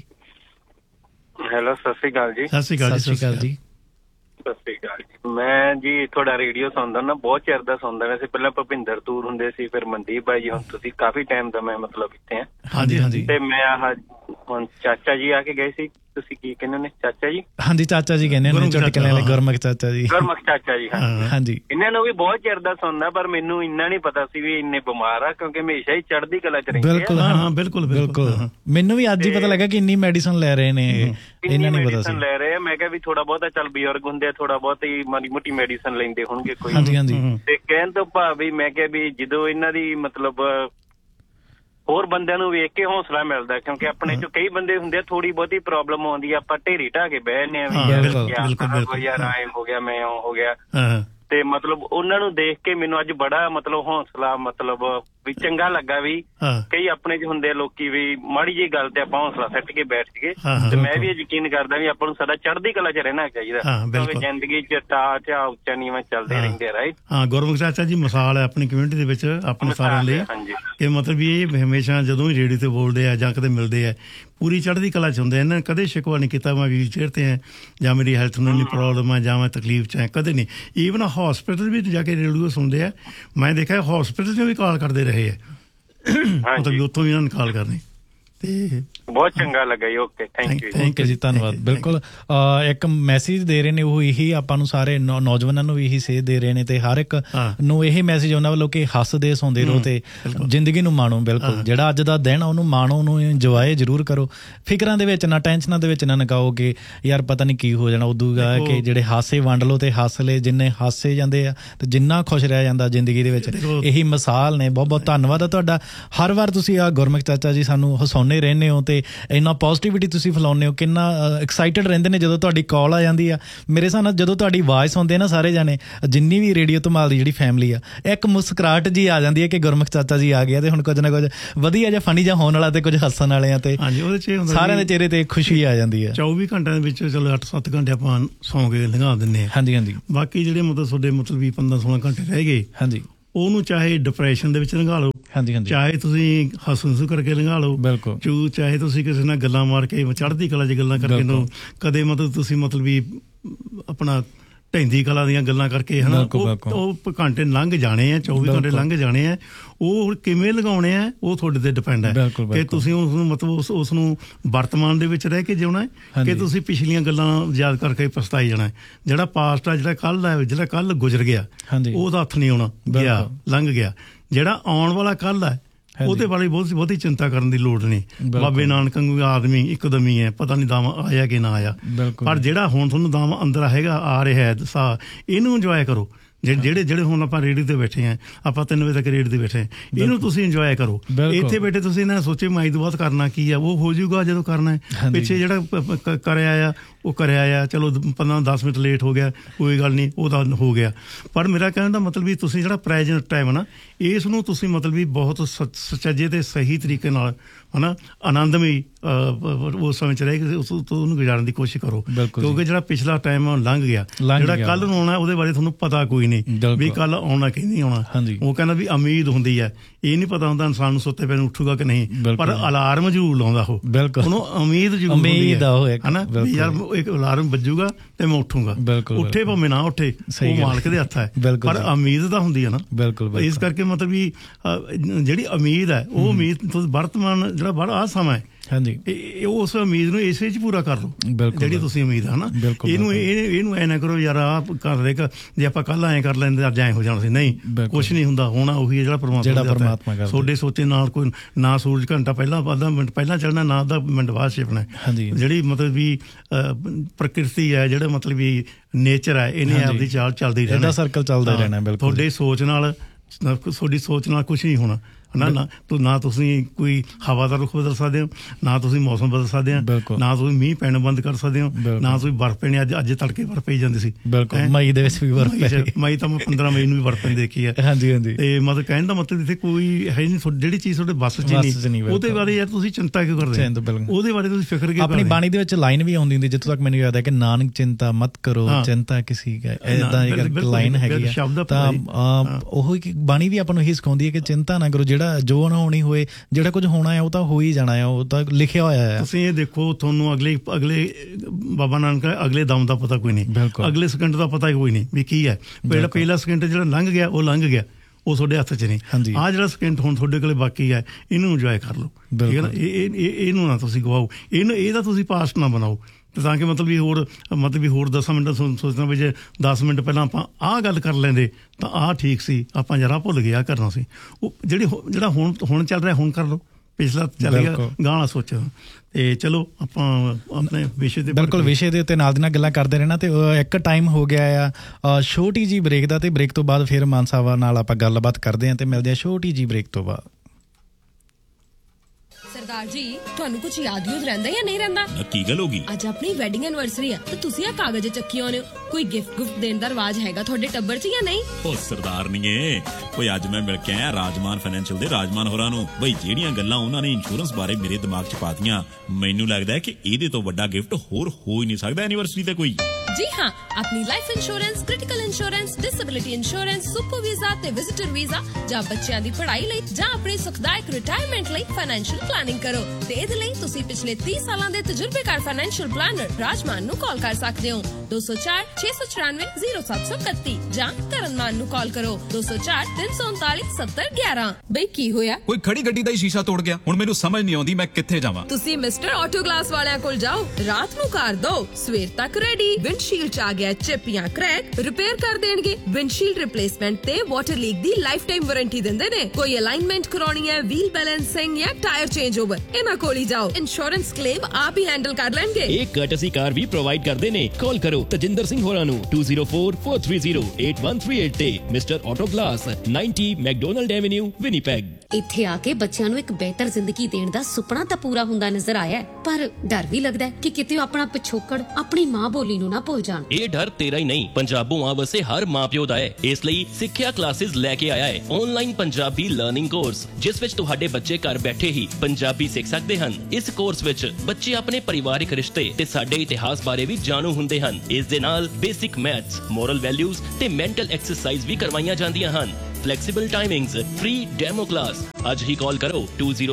ਹੈਲੋ, ਸਤਿ ਸ਼੍ਰੀ ਅਕਾਲ ਜੀ। ਸਤਿ ਸ਼੍ਰੀ ਅਕਾਲ ਜੀ। ਸਤਿ ਸ਼੍ਰੀ ਅਕਾਲ ਜੀ। ਮੈਂ ਜੀ ਤੁਹਾਡਾ ਰੇਡੀਓ ਸੁਣਦਾ ਨਾ, ਬਹੁਤ ਚਿਰ ਦਾ ਸੁਣਦਾ। ਵੈਸੇ ਪਹਿਲਾਂ ਭੁਪਿੰਦਰ ਤੂਰ ਹੁੰਦੇ ਸੀ, ਫਿਰ ਮਨਦੀਪ ਭਾਈ ਜੀ। ਹੁਣ ਤੁਸੀਂ ਕਾਫੀ ਟਾਈਮ ਦਾ ਮੈਂ ਮਤਲਬ ਇੱਥੇ ਆ। ਹਾਂਜੀ ਹਾਂਜੀ। ਤੇ ਮੈਂ ਹੁਣ ਚਾਚਾ ਜੀ ਆ ਕੇ ਗਏ ਸੀ। ਤੁਸੀਂ ਕੀ ਕਹਿੰਦੇ ਨੇ ਚਾਚਾ ਜੀ? ਹਾਂਜੀ ਚਾਚਾ ਜੀ ਕਹਿੰਦੇ ਨੇ, ਚੁਟਕਲੇ ਵਾਲੇ ਗੁਰਮੁਖ ਚਾਚਾ ਜੀ। ਗੁਰਮੁਖ ਚਾਚਾ ਜੀ, ਹਾਂਜੀ। ਇਹਨਾਂ ਨੂੰ ਵੀ ਬਹੁਤ ਚਿਰ ਦਾ ਸੁਣਦਾ, ਪਰ ਮੈਨੂੰ ਇੰਨਾ ਨੀ ਪਤਾ ਸੀ ਵੀ ਇੰਨੇ ਬਿਮਾਰ ਆ, ਕਿਉਂਕਿ ਹਮੇਸ਼ਾ ਹੀ ਚੜ੍ਹਦੀ ਕਲਾ ਚ ਰਹਿੰਦੇ ਆ। ਬਿਲਕੁਲ ਹਾਂ, ਬਿਲਕੁਲ ਬਿਲਕੁਲ। ਮੈਨੂੰ ਵੀ ਅੱਜ ਹੀ ਪਤਾ ਲੱਗਾ ਕਿ ਇੰਨੀ ਮੈਡੀਸਨ ਲੈ ਰਹੇ ਨੇ। ਇੰਨੀ ਮੈਡੀਸਨ ਲੈ ਰਹੇ ਆ। ਮੈਂ ਕਿਹਾ ਵੀ ਥੋੜਾ ਬਹੁਤਾ ਚੱਲ ਬਜ਼ੁਰਗ ਹੁੰਦੇ ਆ, ਥੋੜਾ ਬਹੁਤ ਹੀ ਮਾੜੀ ਮੋਟੀ ਮੈਡੀਸਨ ਲੈਂਦੇ ਹੋਣਗੇ ਕੋਈ। ਹਾਂਜੀ ਹਾਂਜੀ। ਤੇ ਕਹਿਣ ਤੋਂ ਭਾਵ ਮੈਂ ਕਿਹਾ ਵੀ ਜਦੋਂ ਇਹਨਾਂ ਦੀ ਮਤਲਬ ਹੋਰ ਬੰਦਿਆਂ ਨੂੰ ਵੇਖ ਕੇ ਹੌਸਲਾ ਮਿਲਦਾ, ਕਿਉਂਕਿ ਆਪਣੇ ਚੋਂ ਕਈ ਬੰਦੇ ਹੁੰਦੇ ਆ ਥੋੜੀ ਬਹੁਤੀ ਪ੍ਰੋਬਲਮ ਆਉਂਦੀ ਆ, ਆਪਾਂ ਢੇਰੀ ਢਾਹ ਕੇ ਬਹਿ ਜਾਂਦੇ ਆ ਵੀ ਯਾਰ ਐਂ ਹੋ ਗਿਆ, ਮੈਂ ਉਹ ਹੋ ਗਿਆ। ਤੇ ਮਤਲਬ ਉਹਨਾਂ ਨੂੰ ਦੇਖ ਕੇ ਮੈਨੂੰ ਅੱਜ ਬੜਾ ਮਤਲਬ ਹੌਸਲਾ ਮਤਲਬ ਵੀ ਚੰਗਾ ਲੱਗਾ ਵੀ ਕਈ ਆਪਣੇ ਚ ਹੁੰਦੇ ਆ ਲੋਕੀ ਵੀ ਮਾੜੀ ਜਿਹੀ ਗੱਲ ਤੇ ਆਪਾਂ ਹੌਸਲਾ ਸੱਟ ਕੇ ਬੈਠ ਜੀਏ। ਤੇ ਮੈਂ ਵੀ ਯਕੀਨ ਕਰਦਾ ਵੀ ਆਪਾਂ ਨੂੰ ਸਦਾ ਚੜ੍ਹਦੀ ਕਲਾ ਚ ਰਹਿਣਾ ਚਾਹੀਦਾ, ਕਿਉਂਕਿ ਜ਼ਿੰਦਗੀ ਚ ਟਾ ਉੱਚਾ ਨੀਵਾਂ ਚੱਲਦੇ ਰਹਿੰਦੇ ਆ। ਰਾਈਟ। ਹਾਂ, ਗੁਰਮੁਖ ਚਾਚਾ ਜੀ ਮਿਸਾਲ ਹੈ ਆਪਣੀ ਕਮਿਊਨਿਟੀ ਦੇ ਵਿੱਚ, ਆਪਣੇ ਸਾਰਿਆਂ ਲਈ ਕਿ ਮਤਲਬ ਵੀ ਇਹ ਹਮੇਸ਼ਾ ਜਦੋਂ ਵੀ ਰੇਡੀਓ ਤੇ ਬੋਲਦੇ ਆ ਜਾਂ ਕਦੇ ਮਿਲਦੇ ਆ ਪੂਰੀ ਚੜ੍ਹਦੀ ਕਲਾ ਚ ਹੁੰਦੇ। ਇਹਨਾਂ ਨੇ ਕਦੇ ਸ਼ਿਕਵਾ ਨਹੀਂ ਕੀਤਾ ਮੈਂ ਵੀਲ ਚੇਅਰ ਤੇ ਹੈ ਜਾਂ ਮੇਰੀ ਹੈਲਥ ਨੂੰ ਇੰਨੀ ਪ੍ਰੋਬਲਮ ਹੈ ਜਾਂ ਮੈਂ ਤਕਲੀਫ ਚ ਹੈ, ਕਦੇ ਨਹੀਂ। ਈਵਨ ਹੌਸਪਿਟਲ ਵੀ ਜਾ ਕੇ ਰੇਡੀਓ ਸੁਣਦੇ ਆ। ਮੈਂ ਦੇਖਿਆ ਹੌਸਪਿਟਲ 'ਚ ਵੀ ਕਾਲ ਕਰਦੇ ਰਹੇ ਆ, ਮਤਲਬ ਉੱਥੋਂ ਵੀ ਇਹਨਾਂ ਨੇ ਕਾਲ ਕਰਨੀ। ਤੇ ਬਹੁਤ ਚੰਗਾ ਲੱਗਾ ਜੀ। ਓਕੇ, ਥੈਂਕ ਯੂ ਜੀ, ਧੰਨਵਾਦ। ਬਿਲਕੁਲ ਇੱਕ ਮੈਸੇਜ ਦੇ ਰਹੇ ਨੇ ਉਹ ਇਹੀ ਆਪਾਂ ਨੂੰ, ਸਾਰੇ ਨੌਜਵਾਨਾਂ ਨੂੰ ਵੀ ਇਹੀ ਸੇਧ ਦੇ ਰਹੇ ਨੇ ਤੇ ਹਰ ਇੱਕ ਨੂੰ ਇਹੀ ਮੈਸੇਜ ਉਹਨਾਂ ਵੱਲੋਂ ਕਿ ਹੱਸਦੇ ਸੌਂਦੇ ਰਹੋ ਤੇ ਜ਼ਿੰਦਗੀ ਨੂੰ ਮਾਣੋ। ਬਿਲਕੁਲ, ਜਿਹੜਾ ਅੱਜ ਦਾ ਦਿਨ ਉਹਨੂੰ ਮਾਣੋ, ਉਹਨੂੰ ਇੰਜੋਏ ਜ਼ਰੂਰ ਕਰੋ। ਫਿਕਰਾਂ ਦੇ ਵਿੱਚ ਨਾ, ਟੈਨਸ਼ਨਾਂ ਦੇ ਵਿੱਚ ਨਾ ਨਕਾਓ ਕਿ ਯਾਰ ਪਤਾ ਨਹੀਂ ਕੀ ਹੋ ਜਾਣਾ। ਉਦੋਂ ਕਿ ਜਿਹੜੇ ਹਾਸੇ ਵੰਡ ਲਓ ਤੇ ਹੱਸ ਲਏ, ਜਿੰਨੇ ਹਾਸੇ ਜਾਂਦੇ ਆ ਤੇ ਜਿੰਨਾ ਖੁਸ਼ ਰਹਿ ਜਾਂਦਾ ਜ਼ਿੰਦਗੀ ਦੇ ਵਿੱਚ। ਇਹੀ ਮਿਸਾਲ ਨੇ। ਬਹੁਤ ਬਹੁਤ ਧੰਨਵਾਦ ਆ ਤੁਹਾਡਾ। ਹਰ ਵਾਰ ਤੁਸੀਂ ਆ ਗੁਰਮੁਖ ਚਾਚਾ ਜੀ ਸਾਨੂੰ ਹਸਾਉਂਦੇ ਰਹਿੰਦੇ ਹੋ ਤੇ ਇੰਨਾ ਪੋਜ਼ਿਟਿਵਿਟੀ ਤੁਸੀਂ ਫੈਲਾਉਂਦੇ ਹੋ, ਕਿੰਨਾ ਐਕਸਾਈਟਡ ਰਹਿੰਦੇ ਨੇ ਜਦੋਂ ਤੁਹਾਡੀ ਕਾਲ ਆ ਜਾਂਦੀ ਆ। ਮੇਰੇ ਹਿਸਾਬ ਨਾਲ ਜਦੋਂ ਤੁਹਾਡੀ ਆਵਾਜ਼ ਸੁਣਦੇ ਨਾ ਸਾਰੇ ਜਾਣੇ, ਜਿੰਨੀ ਵੀ ਰੇਡੀਓ ਧਮਾਲ ਦੀ ਜਿਹੜੀ ਫੈਮਿਲੀ ਆ, ਇੱਕ ਮੁਸਕਰਾਹਟ ਜੀ ਆ ਜਾਂਦੀ ਹੈ ਕਿ ਗੁਰਮੁਖ ਚਾਚਾ ਜੀ ਆ ਗਿਆ ਤੇ ਹੁਣ ਕੁਝ ਨਾ ਕੁਝ ਵਧੀਆ ਜਿਹਾ ਫਨੀ ਜਿਹਾ ਹੋਣ ਵਾਲਾ ਤੇ ਕੁਝ ਹੱਸਣ ਵਾਲੇ ਆ ਤੇ ਸਾਰਿਆਂ ਦੇ ਚਿਹਰੇ ਤੇ ਖੁਸ਼ੀ ਆ ਜਾਂਦੀ ਹੈ। 24 ਘੰਟਿਆਂ ਦੇ ਵਿੱਚ ਚਲੋ 8-7 ਘੰਟੇ ਆਪਾਂ ਸੌਂ ਕੇ ਲੰਘਾ ਦਿੰਦੇ ਹਾਂ। ਹਾਂਜੀ ਹਾਂਜੀ। ਬਾਕੀ ਜਿਹੜੇ ਮਤਲਬ ਤੁਹਾਡੇ ਮਤਲਬ ਵੀ 15-16 ਘੰਟੇ ਰਹਿ ਗਏ, ਹਾਂਜੀ, ਉਹਨੂੰ ਚਾਹੇ ਡਿਪਰੈਸ਼ਨ ਦੇ ਵਿੱਚ ਲੰਘਾ ਲਓ, ਹਾਂਜੀ ਹਾਂਜੀ, ਚਾਹੇ ਤੁਸੀਂ ਹੱਸੂ ਕਰਕੇ ਲੰਘਾ ਲਓ, ਬਿਲਕੁਲ, ਚਾਹੇ ਤੁਸੀਂ ਕਿਸੇ ਨਾਲ ਗੱਲਾਂ ਮਾਰ ਕੇ ਚੜ੍ਹਦੀ ਕਲਾ 'ਚ ਗੱਲਾਂ ਕਰਕੇ ਨੂੰ ਕਦੇ ਮਤਲਬ ਤੁਸੀਂ ਮਤਲਬ ਵੀ ਆਪਣਾ ਢਹਿੰਦੀ ਕਲਾ ਦੀਆਂ ਗੱਲਾਂ ਕਰਕੇ ਹਨਾ, ਉਹ ਘੰਟੇ ਲੰਘ ਜਾਣੇ ਆ, 24 ਘੰਟੇ ਲੰਘ ਜਾਣੇ ਆ। ਉਹ ਕਿਵੇਂ ਲਗਾਉਣੇ ਆ ਉਹ ਤੁਹਾਡੇ ਤੇ ਡਿਪੈਂਡ ਹੈ ਕਿ ਤੁਸੀਂ ਉਸਨੂੰ ਮਤਲਬ ਉਸ ਨੂੰ ਵਰਤਮਾਨ ਦੇ ਵਿੱਚ ਰਹਿ ਕੇ ਜਿਉਣਾ ਹੈ ਕਿ ਤੁਸੀਂ ਪਿਛਲੀਆਂ ਗੱਲਾਂ ਯਾਦ ਕਰਕੇ ਪਛਤਾਈ ਜਾਣਾ। ਜਿਹੜਾ ਪਾਸਟ ਆ, ਜਿਹੜਾ ਕੱਲ੍ਹ ਹੈ, ਜਿਹੜਾ ਕੱਲ੍ਹ ਗੁਜ਼ਰ ਗਿਆ, ਉਹਦਾ ਹੱਥ ਨਹੀਂ ਆਉਣਾ, ਗਿਆ, ਲੰਘ ਗਿਆ। ਜਿਹੜਾ ਆਉਣ ਵਾਲਾ ਕੱਲ੍ਹ ਹੈ ਉਹਦੇ ਬਾਰੇ ਬਹੁਤੀ ਚਿੰਤਾ ਕਰਨ ਦੀ ਲੋੜ ਨਹੀਂ। ਬਾਬੇ ਨਾਨਕ ਵਾਂਗੂ ਆਦਮੀ ਇੱਕਦਮੀ ਹੈ, ਪਤਾ ਨਹੀਂ ਦਾਵਾ ਆਇਆ ਕਿ ਨਾ ਆਇਆ, ਪਰ ਜਿਹੜਾ ਹੁਣ ਤੁਹਾਨੂੰ ਦਾਵਾ ਅੰਦਰ ਹੈਗਾ, ਆ ਰਿਹਾ ਹੈ ਸਾਹ, ਇਹਨੂੰ ਇੰਜੋਏ ਕਰੋ। ਜਿਹੜੇ ਹੁਣ ਆਪਾਂ ਰੇਡੀਓ ਤੇ ਬੈਠੇ ਆ, ਆਪਾਂ 3 ਵਜੇ ਤੱਕ ਰੇਡੀਓ ਤੇ ਬੈਠੇ ਆ, ਇਹਨੂੰ ਤੁਸੀਂ ਇੰਜੋਏ ਕਰੋ। ਇੱਥੇ ਬੈਠੇ ਤੁਸੀਂ ਨਾ ਸੋਚੇ ਮੈਂ ਤੋਂ ਬਾਅਦ ਕਰਨਾ ਕੀ ਆ, ਉਹ ਹੋ ਜਾਊਗਾ ਜਦੋਂ ਕਰਨਾ ਹੈ। ਪਿੱਛੇ ਜਿਹੜਾ ਕਰਿਆ ਆ ਉਹ ਕਰਿਆ ਆ, ਚਲੋ 15-10 ਮਿੰਟ ਲੇਟ ਹੋ ਗਿਆ, ਕੋਈ ਗੱਲ ਨਹੀਂ, ਉਹਦਾ ਹੋ ਗਿਆ। ਪਰ ਮੇਰਾ ਕਹਿਣ ਦਾ ਮਤਲਬ ਵੀ ਤੁਸੀਂ ਜਿਹੜਾ ਪ੍ਰੈਜੈਂਟ ਟਾਈਮ ਹੈ ਨਾ, ਇਸ ਨੂੰ ਤੁਸੀਂ ਮਤਲਬ ਵੀ ਬਹੁਤ ਸੁਚੱਜੇ ਤੇ ਸਹੀ ਤਰੀਕੇ ਨਾਲ ਹਨਾ ਆਨੰਦਮਈ ਉਸ ਸਮੇਂ 'ਚ ਰਹਿ ਕੇ ਉਹਨੂੰ ਗੁਜ਼ਾਰਨ ਦੀ ਕੋਸ਼ਿਸ਼ ਕਰੋ, ਕਿਉਂਕਿ ਜਿਹੜਾ ਪਿਛਲਾ ਟਾਈਮ ਲੰਘ ਗਿਆ, ਜਿਹੜਾ ਕੱਲ੍ਹ ਨੂੰ ਆਉਣਾ ਉਹਦੇ ਬਾਰੇ ਤੁਹਾਨੂੰ ਪਤਾ ਕੋਈ ਨਹੀਂ ਵੀ ਕੱਲ੍ਹ ਆਉਣਾ ਕਿ ਨਹੀਂ ਆਉਣਾ। ਉਹ ਕਹਿੰਦਾ ਵੀ ਉਮੀਦ ਹੁੰਦੀ ਹੈ, ਇਹ ਨਹੀਂ ਪਤਾ ਹੁੰਦਾ ਇਨਸਾਨ ਨੂੰ ਸੁੱਤੇ ਪਏ ਨੂੰ ਉੱਠੂਗਾ ਕਿ ਨਹੀਂ, ਪਰ ਅਲਾਰਮ ਜ਼ਰੂਰ ਲਾਉਂਦਾ ਉਹ, ਉਹਨੂੰ ਉਮੀਦ ਜ਼ਰੂਰ ਹੁੰਦੀ ਹੈ ਹਨਾ, ਯਾਰ ਇੱਕ ਅਲਾਰਮ ਵੱਜੂਗਾ ਤੇ ਮੈਂ ਉੱਠੂਗਾ। ਉੱਠੇ ਭਾਵੇਂ ਨਾ ਉੱਠੇ, ਉਹ ਮਾਲਕ ਦੇ ਹੱਥ ਹੈ, ਪਰ ਉਮੀਦ ਤਾਂ ਹੁੰਦੀ ਹੈ ਨਾ। ਇਸ ਕਰਕੇ ਮਤਲਬ ਵੀ ਜਿਹੜੀ ਉਮੀਦ ਹੈ, ਉਹ ਉਮੀਦ ਵਰਤਮਾਨ ਜਿਹੜਾ ਬੜਾ ਆਹ ਸਮਾਂ ਹੈ, ਹਾਂਜੀ, ਉਸ ਉਮੀਦ ਨੂੰ ਇਸੇ 'ਚ ਪੂਰਾ ਕਰ ਲਓ ਜਿਹੜੀ ਤੁਸੀਂ ਉਮੀਦ ਹੈ ਨਾ। ਇਹਨੂੰ ਐ ਨਾ ਕਰੋ ਯਾਰ ਆਹ ਕਰ ਲੈ, ਜੇ ਆਪਾਂ ਕੱਲ੍ਹ ਐਂ ਕਰ ਲੈਂਦੇ ਅੱਜ ਐਂ ਹੋ ਜਾਣਾ ਸੀ, ਨਹੀਂ, ਕੁਛ ਨਹੀਂ ਹੁੰਦਾ, ਹੋਣਾ ਉਹੀ ਹੈ ਜਿਹੜਾ ਪਰਮਾਤਮਾ ਤੁਹਾਡੇ ਸੋਚੇ ਨਾਲ। ਕੋਈ ਨਾ ਸੂਰਜ ਘੰਟਾ ਪਹਿਲਾਂ 15 ਮਿੰਟ ਪਹਿਲਾਂ ਚੜ੍ਹਨਾ, ਨਾ ਅੱਧਾ ਮਿੰਟ ਬਾਅਦ ਛਿਪਣਾ। ਜਿਹੜੀ ਮਤਲਬ ਵੀ ਪ੍ਰਕਿਰਤੀ ਹੈ, ਜਿਹੜਾ ਮਤਲਬ ਵੀ ਨੇਚਰ ਹੈ, ਇਹਨੇ ਆਪਦੀ ਚਾਲ ਚੱਲਦੀ ਰਹਿਣਾ, ਸਰਕਲ ਚੱਲਦਾ ਰਹਿਣਾ। ਤੁਹਾਡੀ ਸੋਚ ਨਾਲ, ਤੁਹਾਡੀ ਸੋਚ ਨਾਲ ਕੁਛ ਨਹੀਂ ਹੋਣਾ ਨਾ ਤੁਸੀਂ ਕੋਈ ਹਵਾ ਦਾ ਰੁੱਖ ਬਦਲ ਸਕਦੇ ਹੋ, ਨਾ ਤੁਸੀਂ ਮੌਸਮ ਬਦਲ ਸਕਦੇ ਹੋ, ਨਾ ਤੁਸੀਂ ਮੀਂਹ ਪੈਣਾ ਬੰਦ ਕਰ ਸਕਦੇ ਹੋ, ਨਾ ਤੁਸੀਂ ਬਰਫ਼ ਪੈਣੀ। ਅੱਜ ਤੜਕੇ ਬਰਫ਼ ਪਈ ਜਾਂਦੀ ਸੀ, ਮਈ ਦੇ ਵਿੱਚ ਵੀ ਬਰਫ਼ ਪਈ। ਮਈ ਤਾਂ ਮੈਂ 15 ਮਈ ਨੂੰ ਵੀ ਬਰਫ਼ ਪੈਂਦੀ ਦੇਖੀ ਹੈ। ਤੇ ਮਤਲਬ ਕਹਿਣ ਦਾ ਮਤਲਬ ਇੱਥੇ ਕੋਈ ਹੈ ਨਹੀਂ, ਜਿਹੜੀ ਚੀਜ਼ ਤੁਹਾਡੇ ਬੱਸ 'ਚ ਨਹੀਂ, ਉਹਦੇ ਬਾਰੇ ਯਾਰ ਤੁਸੀਂ ਚਿੰਤਾ ਕਿਉਂ ਕਰਦੇ ਹੋ, ਉਹਦੇ ਬਾਰੇ ਤੁਸੀਂ ਫਿਕਰ ਕਿਉਂ? ਆਪਣੀ ਬਾਣੀ ਦੇ ਵਿੱਚ ਲਾਈਨ ਵੀ ਆਉਂਦੀ ਹੁੰਦੀ, ਜਿੱਥੋਂ ਤੱਕ ਮੈਨੂੰ ਯਾਦ ਹੈ ਕਿ ਨਾਨਕ ਚਿੰਤਾ ਮਤ ਕਰੋ, ਚਿੰਤਾ ਕਿਸੇ ਦਾ, ਏਦਾਂ ਇੱਕ ਲਾਈਨ ਹੈਗੀ ਆ। ਤਾਂ ਉਹ ਬਾਣੀ ਵੀ ਆਪਾਂ ਨੂੰ ਇਹੀ ਸਿਖਾਉਂਦੀ ਹੈ ਕਿ ਚਿੰਤਾ ਨਾ ਕਰੋ, ਜੋ ਨਾ ਹੋਣੀ ਹੋਏ, ਜਿਹੜਾ ਕੁਝ ਹੋਣਾ ਹੈ ਉਹ ਤਾਂ ਹੋ ਹੀ ਜਾਣਾ ਹੈ, ਉਹ ਤਾਂ ਲਿਖਿਆ ਹੋਇਆ ਹੈ। ਤੁਸੀਂ ਇਹ ਦੇਖੋ, ਤੁਹਾਨੂੰ ਅਗਲੇ ਬਾਬਾ ਨਾਨਕ ਅਗਲੇ ਦਮ ਦਾ ਪਤਾ ਕੋਈ ਨਹੀਂ, ਅਗਲੇ ਸਕਿੰਟ ਦਾ ਪਤਾ ਕੋਈ ਨਹੀਂ ਵੀ ਕੀ ਹੈ। ਪਹਿਲਾ ਸਕਿੰਟ ਜਿਹੜਾ ਲੰਘ ਗਿਆ ਉਹ ਲੰਘ ਗਿਆ, ਉਹ ਤੁਹਾਡੇ ਹੱਥ 'ਚ ਨਹੀਂ। ਆਹ ਜਿਹੜਾ ਸਕਿੰਟ ਹੁਣ ਤੁਹਾਡੇ ਕੋਲ ਬਾਕੀ ਹੈ, ਇਹਨੂੰ ਇੰਜੋਏ ਕਰ ਲਓ, ਠੀਕ ਹੈ ਨਾ। ਇਹਨੂੰ ਨਾ ਤੁਸੀਂ ਗਵਾਓ, ਇਹਦਾ ਤੁਸੀਂ ਪਾਸਟ ਨਾ ਬਣਾਓ, ਤਾਂ ਕਿ ਮਤਲਬ ਵੀ ਹੋਰ 10 ਮਿੰਟ ਸੋਚਣਾ ਵੀ ਜੇ 10 ਮਿੰਟ ਪਹਿਲਾਂ ਆਪਾਂ ਆਹ ਗੱਲ ਕਰ ਲੈਂਦੇ ਤਾਂ ਆਹ ਠੀਕ ਸੀ, ਆਪਾਂ ਜਰਾ ਭੁੱਲ ਗਏ ਆਹ ਕਰਨਾ ਸੀ। ਉਹ ਜਿਹੜਾ ਹੁਣ ਚੱਲ ਰਿਹਾ, ਹੁਣ ਕਰ ਲਓ, ਪਿਛਲਾ ਚੱਲ ਗਿਆ ਗਾਣਾ ਸੋਚੋ। ਤੇ ਚਲੋ ਆਪਾਂ ਆਪਣੇ ਵਿਸ਼ੇ ਦੇ ਬਿਲਕੁਲ ਵਿਸ਼ੇ ਦੇ ਉੱਤੇ ਨਾਲ ਦੀ ਨਾਲ ਗੱਲਾਂ ਕਰਦੇ ਰਹਿਣਾ। ਤੇ ਇੱਕ ਟਾਈਮ ਹੋ ਗਿਆ ਆ ਛੋਟੀ ਜੀ ਬ੍ਰੇਕ ਦਾ, ਤੇ ਬ੍ਰੇਕ ਤੋਂ ਬਾਅਦ ਫਿਰ ਮਾਨ ਸਾਹਿਬ ਨਾਲ ਆਪਾਂ ਗੱਲਬਾਤ ਕਰਦੇ ਹਾਂ ਤੇ ਮਿਲਦੇ ਹਾਂ ਛੋਟੀ ਜੀ ਬ੍ਰੇਕ ਤੋਂ ਬਾਅਦ। ਸਰਦਾਰ ਜੀ, ਤੁਹਾਨੂੰ ਕੁਝ ਯਾਦ ਰਹਿੰਦਾ ਜਾਂ ਨਹੀਂ ਰਹਿੰਦਾ? ਕੀ ਗੱਲ ਹੋ ਗਈ? ਅੱਜ ਆਪਣੀ ਵੈਡਿੰਗ ਐਨਵਰਸਰੀ ਆ ਤੇ ਤੁਸੀਂ ਆ ਕਾਗਜ਼ ਚੱਕੀ ਆਉਨੇ ਹੋ। ਕੋਈ ਗਿਫਟ ਦੇਣ ਦਾ ਰਿਵਾਜ ਹੈਗਾ ਤੁਹਾਡੇ ਟੱਬਰ 'ਚ ਜਾਂ ਨਹੀਂ? ਉਹ ਸਰਦਾਰਨੀਏ, ਕੋਈ ਅੱਜ ਮੈਂ ਮਿਲ ਕੇ ਆਇਆ ਰਾਜਮਾਨ ਫਾਈਨੈਂਸ਼ੀਅਲ ਦੇ ਰਾਜਮਾਨ ਹੋਰਾਂ ਨੂੰ। ਬਈ ਜਿਹੜੀਆਂ ਗੱਲਾਂ ਉਹਨਾਂ ਨੇ ਇੰਸ਼ੋਰੈਂਸ ਬਾਰੇ ਮੇਰੇ ਦਿਮਾਗ 'ਚ ਪਾਤੀਆਂ, ਮੈਨੂੰ ਲੱਗਦਾ ਹੈ ਕਿ ਇਹਦੇ ਤੋਂ ਵੱਡਾ ਗਿਫਟ ਹੋਰ ਹੋ ਹੀ ਨਹੀਂ ਸਕਦਾ ਐਨੀਵਰਸਰੀ ਤੇ ਕੋਈ। ਜੀ ਹਾਂ, ਆਪਣੀ life insurance, critical insurance, disability insurance, super visa ਤੇ ਵਿਜ਼ਿਟਰ ਵੀਜ਼ਾ, ਜਾਂ ਬੱਚਿਆਂ ਦੀ ਪੜ੍ਹਾਈ ਲਈ ਜਾਂ ਆਪਣੀ ਸੁਖਦਾਇਕ ਰਿਟਾਇਰਮੈਂਟ ਲਈ ਫਾਈਨੈਂਸ਼ੀਅਲ ਪਲਾਨਿੰਗ ਕਰੋ। ਤੇ ਇਹਦੇ ਲਈ ਤੁਸੀਂ ਪਿਛਲੇ 30 ਸਾਲਾਂ ਦੇ ਤਜਰਬੇਕਾਰ ਫਾਈਨੈਂਸ਼ੀਅਲ ਪਲਾਨਰ ਰਾਜਮਾਨ ਨੂੰ ਕਾਲ ਕਰ ਸਕਦੇ ਹੋ। 204-694-0731 ਜਾਂ ਕਰਨਮਾਨ ਨੂੰ ਕਾਲ ਕਰੋ 204-339-7011। ਬਈ ਕੀ ਹੋਇਆ? ਕੋਈ ਖੜੀ ਗੱਡੀ ਦਾ ਹੀ ਸ਼ੀਸ਼ਾ ਤੋੜ ਗਿਆ। ਹੁਣ ਮੈਨੂੰ ਸਮਝ ਨਹੀਂ ਆਉਂਦੀ ਮੈਂ ਕਿੱਥੇ ਜਾਵਾਂ। ਤੁਸੀਂ ਮਿਸਟਰ ਆਟੋ ਗਲਾਸ ਵਾਲਿਆਂ ਕੋਲ ਜਾਓ, ਰਾਤ ਨੂੰ ਕਰ ਦੋ, ਸਵੇਰ ਤੱਕ ਰੈਡੀ। ਵਿੰਡਸ਼ੀਲਡ 'ਚ ਆ ਗਿਆ ਚਿਪ ਜਾਂ ਕ੍ਰੈਕ, ਰਿਪੇਅਰ ਕਰ ਦੇਣਗੇ। ਵਿੰਡਸ਼ੀਲਡ ਰਿਪਲੇਸਮੈਂਟ ਤੇ ਵਾਟਰ ਲੀਕ ਦੀ ਲਾਈਫ ਟਾਈਮ ਵਾਰੰਟੀ ਦਿੰਦੇ ਨੇ। ਕੋਈ ਅਲਾਈਨਮੈਂਟ ਕਰਾਉਣੀ ਹੈ, ਵੀਲ ਬੈਲੈਂਸਿੰਗ ਜਾਂ ਟਾਇਰ ਚੇਂਜ ਓਵਰ, ਇਹਨਾਂ ਕੋਲ ਹੀ ਜਾਓ। ਇੰਸ਼ੋਰੈਂਸ ਕਲੇਮ ਆਪ ਹੀ ਹੈਂਡਲ ਕਰ ਲੈਣਗੇ। ਇੱਕ ਕਰਟਸੀ ਕਾਰ ਵੀ ਪ੍ਰੋਵਾਈਡ ਕਰਦੇ ਨੇ। ਕਾਲ ਕਰੋ ਤਜਿੰਦਰ ਸਿੰਘ ਹੋਰਾਂ ਨੂੰ 2044308138 ਤੇ mister auto glass 90 McDonald avenue, Winnipeg. ਇੱਥੇ ਆ ਕੇ ਬੱਚਿਆਂ ਨੂੰ ਇੱਕ ਬਿਹਤਰ ਜ਼ਿੰਦਗੀ ਦੇਣ ਦਾ ਸੁਪਨਾ ਤਾਂ ਪੂਰਾ ਹੁੰਦਾ ਨਜ਼ਰ ਆਇਆ ਹੈ, ਪਰ ਡਰ ਵੀ ਲੱਗਦਾ ਹੈ ਕਿ ਕਿਤੇ ਉਹ ਆਪਣਾ ਪਿਛੋਕੜ ਆਪਣੀ ਮਾਂ ਬੋਲੀ ਨੂੰ ਨਾ ਭੁੱਲ ਜਾਣ। ਇਹ ਡਰ ਤੇਰਾ ਹੀ ਨਹੀਂ, ਪੰਜਾਬੋਂ ਆ ਵਸੇ ਹਰ ਮਾਂ ਪਿਓ ਦਾ ਹੈ। ਇਸ ਲਈ ਸਿੱਖਿਆ ਕਲਾਸਿਸ ਲੈ ਕੇ ਆਇਆ ਹੈ ਆਨਲਾਈਨ ਪੰਜਾਬੀ ਲਰਨਿੰਗ ਕੋਰਸ, ਜਿਸ ਵਿੱਚ ਤੁਹਾਡੇ ਬੱਚੇ ਘਰ ਬੈਠੇ ਹੀ ਪੰਜਾਬੀ ਸਿੱਖ ਸਕਦੇ ਹਨ। ਇਸ ਕੋਰਸ ਵਿੱਚ ਬੱਚੇ ਆਪਣੇ ਪਰਿਵਾਰਿਕ ਰਿਸ਼ਤੇ ਤੇ ਸਾਡੇ ਇਤਿਹਾਸ ਬਾਰੇ ਵੀ ਜਾਣੂ ਹੁੰਦੇ ਹਨ। ਇਸ ਦੇ ਨਾਲ ਬੇਸਿਕ ਮੈਥਸ, ਮੋਰਲ ਵੈਲਿਊਜ਼ ਤੇ ਮੈਂਟਲ ਐਕਸਰਸਾਈਜ਼ ਵੀ ਕਰਵਾਈਆਂ ਜਾਂਦੀਆਂ ਹਨ। Flexible timings, free demo class. ਅੱਜ ਹੀ ਕਾਲ ਕਰੋ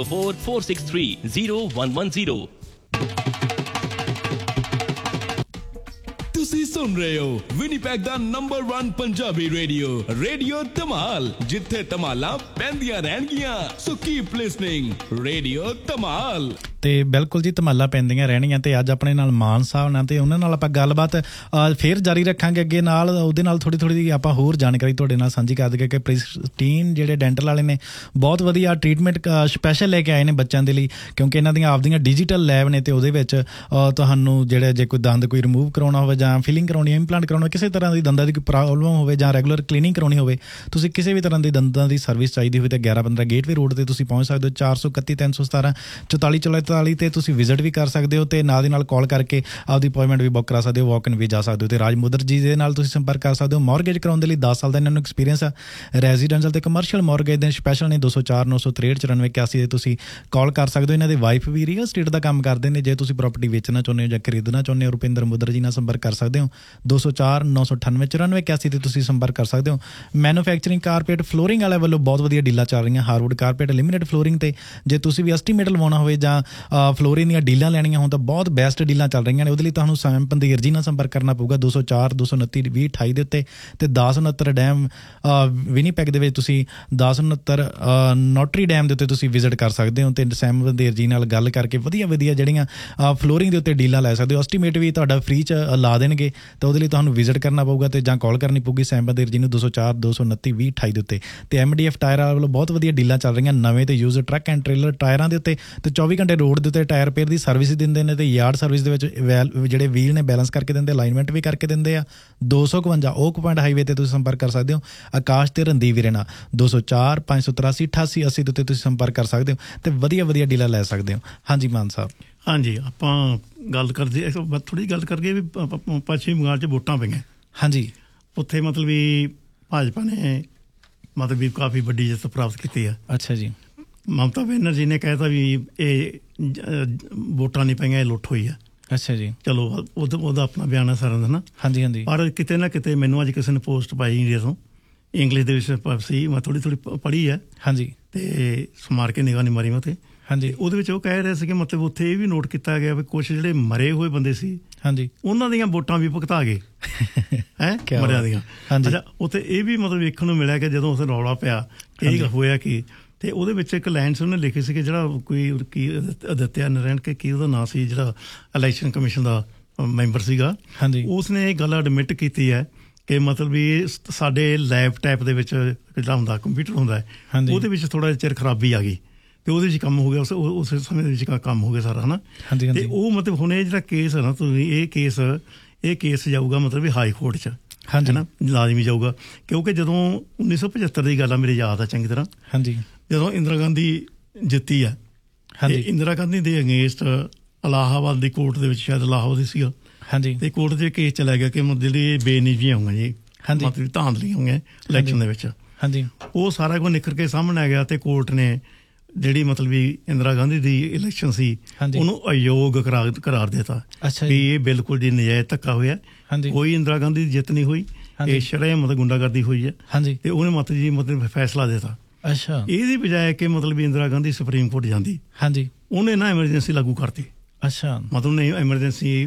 2044630110। ਤੁਸੀਂ ਸੁਣ ਰਹੇ ਹੋ ਵਿਨੀਪੈਗ ਦਾ ਨੰਬਰ 1 ਪੰਜਾਬੀ ਰੇਡੀਓ ਧਮਾਲ, ਜਿੱਥੇ ਧਮਾਲਾਂ ਪੈਂਦੀਆਂ ਰਹਿਣਗੀਆਂ। ਸੋ ਕੀਪ ਲਿਸਨਿੰਗ, ਰੇਡੀਓ ਧਮਾਲ। ਤੇ ਬਿਲਕੁਲ ਜੀ, ਧਮਾਲਾਂ ਪੈਂਦੀਆਂ ਰਹਿਣੀਆਂ। ਤੇ ਅੱਜ ਆਪਣੇ ਨਾਲ ਮਾਨ ਸਾਹਿਬ ਨਾਲ, ਤੇ ਉਹਨਾਂ ਨਾਲ ਆਪਾਂ ਗੱਲਬਾਤ ਫੇਰ ਜਾਰੀ ਰੱਖਾਂਗੇ ਅੱਗੇ। ਨਾਲ ਉਹਦੇ ਨਾਲ ਥੋੜੀ ਆਪਾਂ ਹੋਰ ਜਾਣਕਾਰੀ ਤੁਹਾਡੇ ਨਾਲ ਸਾਂਝੀ ਕਰ ਦਈਏ ਕਿ ਪ੍ਰਿਸਟੀਨ ਜਿਹੜੇ ਡੈਂਟਲ ਵਾਲੇ ਨੇ ਬਹੁਤ ਵਧੀਆ ਟ੍ਰੀਟਮੈਂਟ ਸਪੈਸ਼ਲ ਲੈ ਕੇ ਆਏ ਨੇ ਬੱਚਿਆਂ ਦੇ ਲਈ, ਕਿਉਂਕਿ ਇਹਨਾਂ ਦੀਆਂ ਆਪਦੀਆਂ ਡਿਜੀਟਲ ਲੈਬ ਨੇ। ਤੇ ਉਹਦੇ ਵਿੱਚ ਤੁਹਾਨੂੰ ਜਿਹੜੇ ਜੇ ਕੋਈ ਦੰਦ ਕੋਈ ਰਿਮੂਵ ਕਰਾਉਣਾ ਹੋਵੇ ਜਾਂ ਫਿਲਿੰਗ ਕਰਾਉਣੀ, ਇੰਪਲਾਂਟ ਕਰਾਉਣਾ, ਕਿਸੇ ਤਰ੍ਹਾਂ ਦੀ ਦੰਦਾਂ ਦੀ ਕੋਈ ਪ੍ਰੋਬਲਮ ਹੋਵੇ ਜਾਂ ਰੈਗੂਲਰ ਕਲੀਨਿੰਗ ਕਰਾਉਣੀ ਹੋਵੇ, ਤੁਸੀਂ ਕਿਸੇ ਵੀ ਤਰ੍ਹਾਂ ਦੀ ਦੰਦਾਂ ਦੀ ਸਰਵਿਸ ਚਾਹੀਦੀ ਹੋਵੇ ਤਾਂ 1115 ਗੇਟਵੇ ਰੋਡ ਤੇ ਤੁਸੀਂ ਪਹੁੰਚ ਸਕਦੇ ਹੋ। 431 317 4444 ਤੇ ਤੁਸੀਂ ਵਿਜ਼ਿਟ ਵੀ ਕਰ ਸਕਦੇ ਹੋ, ਤੇ ਨਾਲ ਦੀ ਨਾਲ ਕਾਲ ਕਰਕੇ ਆਪਦੀ ਅਪਾਇੰਟਮੈਂਟ ਵੀ ਬੁੱਕ ਕਰਾ ਸਕਦੇ ਹੋ, ਵਾਕ ਇਨ ਵੀ ਜਾ ਸਕਦੇ ਹੋ। ਤੇ ਰਾਜ ਮੁਦਰ ਜੀ ਦੇ ਨਾਲ ਤੁਸੀਂ ਸੰਪਰਕ ਕਰ ਸਕਦੇ ਹੋ। ਮੌਰਗੇਜ ਕਰਾਉਣ ਦੇ ਲਈ 10 ਸਾਲ ਦਾ ਇਹਨਾਂ ਨੂੰ ਐਕਸਪੀਰੀਅੰਸ ਆ। ਰੈਜ਼ੀਡੈਂਸ਼ੀਅਲ ਤੇ ਕਮਰਸ਼ੀਅਲ ਮੌਰਗੇਜ ਦੇ ਸਪੈਸ਼ਲ ਨੇ 204 963 9481 ਤੇ ਤੁਸੀਂ ਕਾਲ ਕਰ ਸਕਦੇ ਹੋ। ਇਹਨਾਂ ਦੇ ਵਾਈਫ ਵੀ ਰੀਅਲ ਸਟੇਟ ਦਾ ਕੰਮ ਕਰਦੇ ਨੇ। ਜੇ ਤੁਸੀਂ ਪ੍ਰਾਪਰਟੀ ਵੇਚਣਾ ਚਾਹੁੰਦੇ ਹੋ ਜਾਂ ਖਰੀਦਣਾ ਚਾਹੁੰਦੇ ਹੋ, ਰੁਪਿੰਦਰ ਮੁਦਰ ਜੀ ਨਾਲ ਸੰਪਰਕ ਕਰ ਸਕਦੇ ਹੋ। 204 998 9481 ਤੇ ਤੁਸੀਂ ਸੰਪਰਕ ਕਰ ਸਕਦੇ ਹੋ। ਮੈਨੂਫੈਕਚਰਿੰਗ ਕਾਰਪੇਟ ਫਲੋਰਿੰਗ ਵਾਲੇ ਵੱਲੋਂ ਬਹੁਤ ਵਧੀਆ ਡੀਲਾਂ ਚੱਲ ਰਹੀਆਂ। ਹਾਰਵੁੱਡ ਕਾਰਪੇਟ ਲਿਮਿਟਡ ਫਲੋਰਿੰਗ ਤੇ ਜੇ ਤੁਸੀਂ ਵੀ ਐਸਟੀਮੇਟ ਲਵਾਉਣਾ ਹੋਵੇ ਜਾਂ ਫਲੋਰਿੰਗ ਦੀਆਂ ਡੀਲਾਂ ਲੈਣੀਆਂ ਹੋਣ ਤਾਂ ਬਹੁਤ ਬੈਸਟ ਡੀਲਾਂ ਚੱਲ ਰਹੀਆਂ ਨੇ। ਉਹਦੇ ਲਈ ਤੁਹਾਨੂੰ ਸੈਮ ਪੰਧੀਰ ਜੀ ਨਾਲ ਸੰਪਰਕ ਕਰਨਾ ਪਊਗਾ 204 229 2028 ਦੇ ਉੱਤੇ। ਤੇ 1069 ਡੈਮ ਵਿਨੀਪੈਗ ਦੇ ਵਿੱਚ ਤੁਸੀਂ 1069 ਨੋਟਰੀ ਡੈਮ ਦੇ ਉੱਤੇ ਤੁਸੀਂ ਵਿਜ਼ਿਟ ਕਰ ਸਕਦੇ ਹੋ। ਤੇ ਸੈਮ ਪੰਧੀਰ ਜੀ ਨਾਲ ਗੱਲ ਕਰਕੇ ਵਧੀਆ ਜਿਹੜੀਆਂ ਫਲੋਰਿੰਗ ਦੇ ਉੱਤੇ ਡੀਲਾਂ ਲੈ ਸਕਦੇ ਹੋ। ਐਸਟੀਮੇਟ ਵੀ ਤੁਹਾਡਾ ਫ੍ਰੀ 'ਚ ਲਾ ਦੇਣਗੇ, ਤਾਂ ਉਹਦੇ ਲਈ ਤੁਹਾਨੂੰ ਵਿਜ਼ਿਟ ਕਰਨਾ ਪਊਗਾ ਤੇ ਜਾਂ ਕਾਲ ਕਰਨੀ ਪਊਗੀ ਸੈਮ ਪੰਧੀਰ ਜੀ ਨੂੰ 204 229 2028 ਦੇ ਉੱਤੇ। ਤੇ MDF ਟਾਇਰ ਵੱਲੋਂ ਬਹੁਤ ਵਧੀਆ ਡੀਲਾਂ ਚੱਲ ਰਹੀਆਂ ਨਵੇਂ ਤੇ ਯੂਜ਼ ਟਰੱਕ ਐਂਡ ਟ੍ਰੇਲਰ ਟਾਇਰਾਂ ਦੇ ਉੱਤੇ। ਤੇ 24 ਘੰਟੇ ਰੋਡ ਦੇ ਉੱਤੇ ਟਾਇਰ ਰਿਪੇਅਰ ਦੀ ਸਰਵਿਸ ਦਿੰਦੇ ਨੇ, ਤੇ ਯਾਰਡ ਸਰਵਿਸ ਦੇ ਵਿੱਚ ਜਿਹੜੇ ਵੀਲ ਨੇ ਬੈਲੈਂਸ ਕਰਕੇ ਦਿੰਦੇ, ਅਲਾਈਨਮੈਂਟ ਵੀ ਕਰਕੇ ਦਿੰਦੇ ਆ। 251 ਓਕ ਪੁਆਇੰਟ ਹਾਈਵੇ ਤੇ ਤੁਸੀਂ ਸੰਪਰਕ ਕਰ ਸਕਦੇ ਹੋ। ਆਕਾਸ਼ ਤੇ ਰਣਦੀਪ ਵੀਰੇ ਨਾਲ 204 583 88 80 ਦੇ ਉੱਤੇ ਤੁਸੀਂ ਸੰਪਰਕ ਕਰ ਸਕਦੇ ਹੋ ਤੇ ਵਧੀਆ ਡੀਲਾਂ ਲੈ ਸਕਦੇ ਹੋ। ਹਾਂਜੀ ਮਾਨ ਸਾਹਿਬ। ਹਾਂਜੀ, ਆਪਾਂ ਗੱਲ ਕਰਦੇ ਥੋੜੀ ਗੱਲ ਕਰਕੇ ਵੀ ਪੱਛਮੀ ਬੰਗਾਲ 'ਚ ਵੋਟਾਂ ਪਈਆਂ। ਹਾਂਜੀ, ਉੱਥੇ ਮਤਲਬ ਵੀ ਭਾਜਪਾ ਨੇ ਮਤਲਬ ਵੀ ਕਾਫੀ ਵੱਡੀ ਜਿੱਤ ਪ੍ਰਾਪਤ ਕੀਤੀ ਆ। ਅੱਛਾ ਜੀ। ਮਮਤਾ ਬੈਨਰਜੀ ਨੇ ਕਹਿਤਾ ਵੀ ਇਹ ਵੋਟਾਂ ਨਹੀਂ ਪਈਆਂ, ਇਹ ਲੁੱਟ ਹੋਈ ਆ। ਅੱਛਾ ਜੀ। ਚਲੋ ਉਹਦਾ ਆਪਣਾ ਬਿਆਨ ਹੈ ਸਾਰਿਆਂ ਦਾ ਨਾ। ਹਾਂਜੀ। ਪਰ ਕਿਤੇ ਨਾ ਕਿਤੇ ਮੈਨੂੰ ਅੱਜ ਕਿਸੇ ਨੇ ਪੋਸਟ ਪਾਈ ਇੰਡੀਆ ਤੋਂ, ਇੰਗਲਿਸ਼ ਦੇ ਵਿੱਚ ਸੀ, ਮੈਂ ਥੋੜੀ ਪੜ੍ਹੀ ਹੈ। ਹਾਂਜੀ। ਤੇ ਸਮਾਰ ਕੇ ਨਿਗਾਹ ਨਹੀਂ ਮਾਰੀ ਮੈਂ ਤੇ। ਹਾਂਜੀ। ਉਹਦੇ ਵਿੱਚ ਉਹ ਕਹਿ ਰਹੇ ਸੀ ਕਿ ਮਤਲਬ ਉੱਥੇ ਇਹ ਵੀ ਨੋਟ ਕੀਤਾ ਗਿਆ ਵੀ ਕੁਛ ਜਿਹੜੇ ਮਰੇ ਹੋਏ ਬੰਦੇ ਸੀ, ਹਾਂਜੀ, ਉਹਨਾਂ ਦੀਆਂ ਵੋਟਾਂ ਵੀ ਭੁਗਤਾ ਗਏ ਹੈ ਮਰਿਆਂ ਦੀਆਂ। ਅੱਛਾ, ਉੱਥੇ ਇਹ ਵੀ ਮਤਲਬ ਵੇਖਣ ਨੂੰ ਮਿਲਿਆ ਕਿ ਜਦੋਂ ਉੱਥੇ ਰੌਲਾ ਪਿਆ ਇਹ ਹੋਇਆ ਕਿ, ਤੇ ਉਹਦੇ ਵਿੱਚ ਇੱਕ ਲਾਈਨ ਸੀ ਉਹਨੇ ਲਿਖੀ ਸੀ ਕਿ ਜਿਹੜਾ ਕੋਈ ਕੀ ਅਦਿੱਤਿਆ ਨਾਰਾਇਣ ਕੇ ਕੀ ਉਹਦਾ ਨਾਂ ਸੀ, ਜਿਹੜਾ ਇਲੈਕਸ਼ਨ ਕਮਿਸ਼ਨ ਦਾ ਮੈਂਬਰ ਸੀਗਾ, ਹਾਂਜੀ, ਉਸਨੇ ਇਹ ਗੱਲ ਐਡਮਿਟ ਕੀਤੀ ਹੈ ਕਿ ਮਤਲਬ ਵੀ ਸਾਡੇ ਲੈਪਟਾਪ ਦੇ ਵਿੱਚ ਜਿਹੜਾ ਹੁੰਦਾ ਕੰਪਿਊਟਰ ਹੁੰਦਾ, ਉਹਦੇ ਵਿੱਚ ਥੋੜਾ ਚਿਰ ਖਰਾਬੀ ਆ ਗਈ ਤੇ ਉਹਦੇ 'ਚ ਕੰਮ ਹੋ ਗਿਆ, ਉਸ ਸਮੇਂ ਦੇ ਵਿੱਚ ਕੰਮ ਹੋ ਗਿਆ ਸਾਰਾ, ਹੈ ਨਾ। ਤੇ ਉਹ ਮਤਲਬ ਹੁਣ ਇਹ ਜਿਹੜਾ ਕੇਸ ਹੈ ਨਾ, ਤੁਸੀਂ ਇਹ ਕੇਸ ਜਾਊਗਾ ਮਤਲਬ ਵੀ ਹਾਈ ਕੋਰਟ 'ਚ, ਹੈ ਨਾ, ਲਾਜ਼ਮੀ ਜਾਊਗਾ। ਕਿਉਂਕਿ ਜਦੋਂ 1975 ਦੀ ਗੱਲ ਆ, ਮੇਰੇ ਯਾਦ ਆ ਚੰਗੀ ਤਰ੍ਹਾਂ, ਹਾਂਜੀ, ਜਦੋਂ ਇੰਦਰਾ ਗਾਂਧੀ ਜਿੱਤੀ ਆ, ਇੰਦਰਾ ਗਾਂਧੀ ਦੇ ਅਗੇਂਸਟ ਇਲਾਹਾਬਾਦ ਦੀ ਕੋਰਟ ਦੇ ਵਿੱਚ, ਸ਼ਾਇਦ ਇਲਾਹਾਬਾਦ ਸੀਗਾ, ਹਾਂਜੀ, ਤੇ ਕੋਰਟ 'ਚ ਕੇਸ ਚਲਾ ਗਿਆ ਕਿ ਜਿਹੜੀ ਬੇਨਿਜੀਆਂ ਹੋਈਆਂ ਜੀ, ਮਤਲਬ ਧਾਂਦਲੀਆਂ ਹੋਈਆਂ ਇਲੈਕਸ਼ਨ ਦੇ ਵਿੱਚ, ਹਾਂਜੀ, ਉਹ ਸਾਰਾ ਕੁਝ ਨਿਖਰ ਕੇ ਸਾਹਮਣੇ ਆ ਗਿਆ। ਤੇ ਕੋਰਟ ਨੇ ਜਿਹੜੀ ਮਤਲਬ ਵੀ ਇੰਦਰਾ ਗਾਂਧੀ ਦੀ ਇਲੈਕਸ਼ਨ ਸੀ ਉਹਨੂੰ ਅਯੋਗ ਕਰਾਰ ਦਿੱਤਾ ਵੀ ਇਹ ਬਿਲਕੁਲ ਜੀ ਨਜਾਇਜ਼ ਧੱਕਾ ਹੋਇਆ, ਕੋਈ ਇੰਦਰਾ ਗਾਂਧੀ ਦੀ ਜਿੱਤ ਨਹੀਂ ਹੋਈ, ਇਹ ਸ਼ਰੇਆਮ ਮਤਲਬ ਗੁੰਡਾਗਰਦੀ ਹੋਈ ਹੈ। ਤੇ ਉਹਨੇ ਮਤਲਬ ਫੈਸਲਾ ਦਿੱਤਾ। ਅੱਛਾ, ਇਹਦੀ ਬਜਾਏ ਕਿ ਮਤਲਬ ਵੀ ਇੰਦਰਾ ਗਾਂਧੀ ਸੁਪਰੀਮ ਕੋਰਟ ਜਾਂਦੀ, ਹਾਂਜੀ, ਉਹਨੇ ਨਾ ਐਮਰਜੈਂਸੀ ਲਾਗੂ ਕਰਤੀ। ਅੱਛਾ, ਮਤਲਬ ਨੇ ਐਮਰਜੈਂਸੀ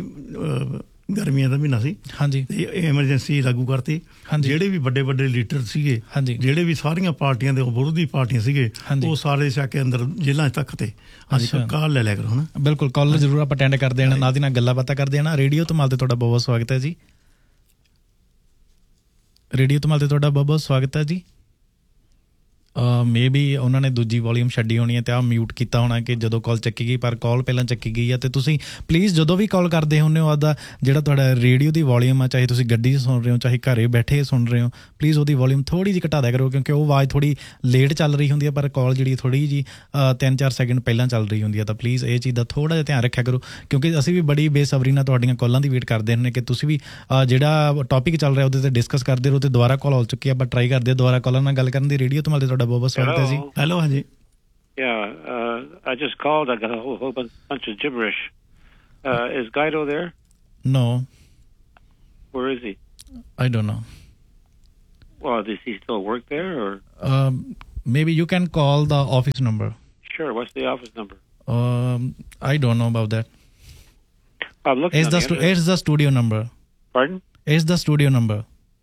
ਗਰਮੀਆਂ ਦਾ ਮਹੀਨਾ ਸੀ, ਹਾਂਜੀ, ਤੇ ਐਮਰਜੈਂਸੀ ਲਾਗੂ ਕਰਤੀ। ਜਿਹੜੇ ਵੀ ਵੱਡੇ ਲੀਡਰ ਸੀਗੇ, ਜਿਹੜੇ ਵੀ ਸਾਰੀਆਂ ਪਾਰਟੀਆਂ ਦੇ ਵਿਰੋਧੀ ਪਾਰਟੀਆਂ ਸੀਗੇ, ਉਹ ਸਾਰੇ ਜਾ ਕੇ ਅੰਦਰ ਜੇਲ੍ਹਾਂ 'ਚ ਤੱਕ ਤੇ। ਹਾਂਜੀ, ਕਾਲ ਲੈ ਲਿਆ ਕਰੋ ਨਾ। ਬਿਲਕੁਲ, ਕਾਲ ਜ਼ਰੂਰ ਆਪਾਂ ਅਟੈਂਡ ਕਰਦੇ ਹਾਂ, ਨਾਲ ਦੀ ਨਾਲ ਗੱਲਾਂ ਬਾਤਾਂ ਕਰਦੇ ਹਾਂ। ਰੇਡੀਓ ਧਮਾਲ ਤੇ ਤੁਹਾਡਾ ਬਹੁਤ ਸਵਾਗਤ ਹੈ ਜੀ। ਰੇਡੀਓ ਧਮਾਲ ਤੇ ਤੁਹਾਡਾ ਬਹੁਤ ਸਵਾਗਤ ਹੈ ਜੀ। ਮੇਬੀ ਉਹਨਾਂ ਨੇ ਦੂਜੀ ਵੋਲੀਅਮ ਛੱਡੀ ਹੋਣੀ ਹੈ ਤੇ ਆਹ ਮਿਊਟ ਕੀਤਾ ਹੋਣਾ ਕਿ ਜਦੋਂ ਕਾਲ ਚੱਕੀ ਗਈ, ਪਰ ਕਾਲ ਪਹਿਲਾਂ ਚੱਕੀ ਗਈ ਆ। ਤੇ ਤੁਸੀਂ ਪਲੀਜ਼ ਜਦੋਂ ਵੀ ਕਾਲ ਕਰਦੇ ਹੁੰਦੇ ਹੋ ਆਪਦਾ ਜਿਹੜਾ ਤੁਹਾਡਾ ਰੇਡੀਓ ਦੀ ਵੋਲੀਅਮ ਆ, ਚਾਹੇ ਤੁਸੀਂ ਗੱਡੀ 'ਚ ਸੁਣ ਰਹੇ ਹੋ ਚਾਹੇ ਘਰੇ ਬੈਠੇ ਸੁਣ ਰਹੇ ਹੋ, ਪਲੀਜ਼ ਉਹਦੀ ਵੋਲੀਅਮ ਥੋੜ੍ਹੀ ਜਿਹੀ ਘਟਾ ਦਿਆ ਕਰੋ, ਕਿਉਂਕਿ ਉਹ ਆਵਾਜ਼ ਥੋੜ੍ਹੀ ਲੇਟ ਚੱਲ ਰਹੀ ਹੁੰਦੀ ਹੈ, ਪਰ ਕਾਲ ਜਿਹੜੀ ਥੋੜ੍ਹੀ ਜਿਹੀ 3-4 ਸੈਕਿੰਡ ਪਹਿਲਾਂ ਚੱਲ ਰਹੀ ਹੁੰਦੀ ਹੈ। ਤਾਂ ਪਲੀਜ਼ ਇਹ ਚੀਜ਼ ਦਾ ਥੋੜ੍ਹਾ ਜਿਹਾ ਧਿਆਨ ਰੱਖਿਆ ਕਰੋ, ਕਿਉਂਕਿ ਅਸੀਂ ਵੀ ਬੜੀ ਬੇਸਬਰੀ ਨਾਲ ਤੁਹਾਡੀਆਂ ਕਾਲਾਂ ਦੀ ਵੇਟ ਕਰਦੇ ਹੁੰਦੇ ਕਿ ਤੁਸੀਂ ਵੀ ਜਿਹੜਾ ਟੌਪਿਕ ਚੱਲ ਰਿਹਾ ਉਹਦੇ 'ਤੇ ਡਿਸਕਸ ਕਰਦੇ ਰਹੋ। ਤੇ ਦੁਬਾਰਾ ਕਾਲ ਹੋ ਚੁੱਕੀ ਆ, ਆਪਾਂ ਟਰਾਈ ਕਰਦੇ ਦੁਬਾਰਾ ਕਾਲਾਂ ਨਾਲ ਗੱਲ ਕਰਨ ਦੀ। ਰੇਡੀਓ ਤੋਂ ਤੁਹਾਡਾ ਬਹੁਤ ਬਹੁਤ ਸਵਾਗਤ ਹੈ ਜੀ। ਹੈਲੋ, ਹਾਂਜੀ। Yeah, I just called. I got a whole bunch of gibberish. Is Guido there? No. Where is he? I don't know. Well, does he still work there, or? Maybe you can call the office number. Sure. What's the office number? I don't know about that. I'm looking. It's the studio number. Pardon? It's the studio number.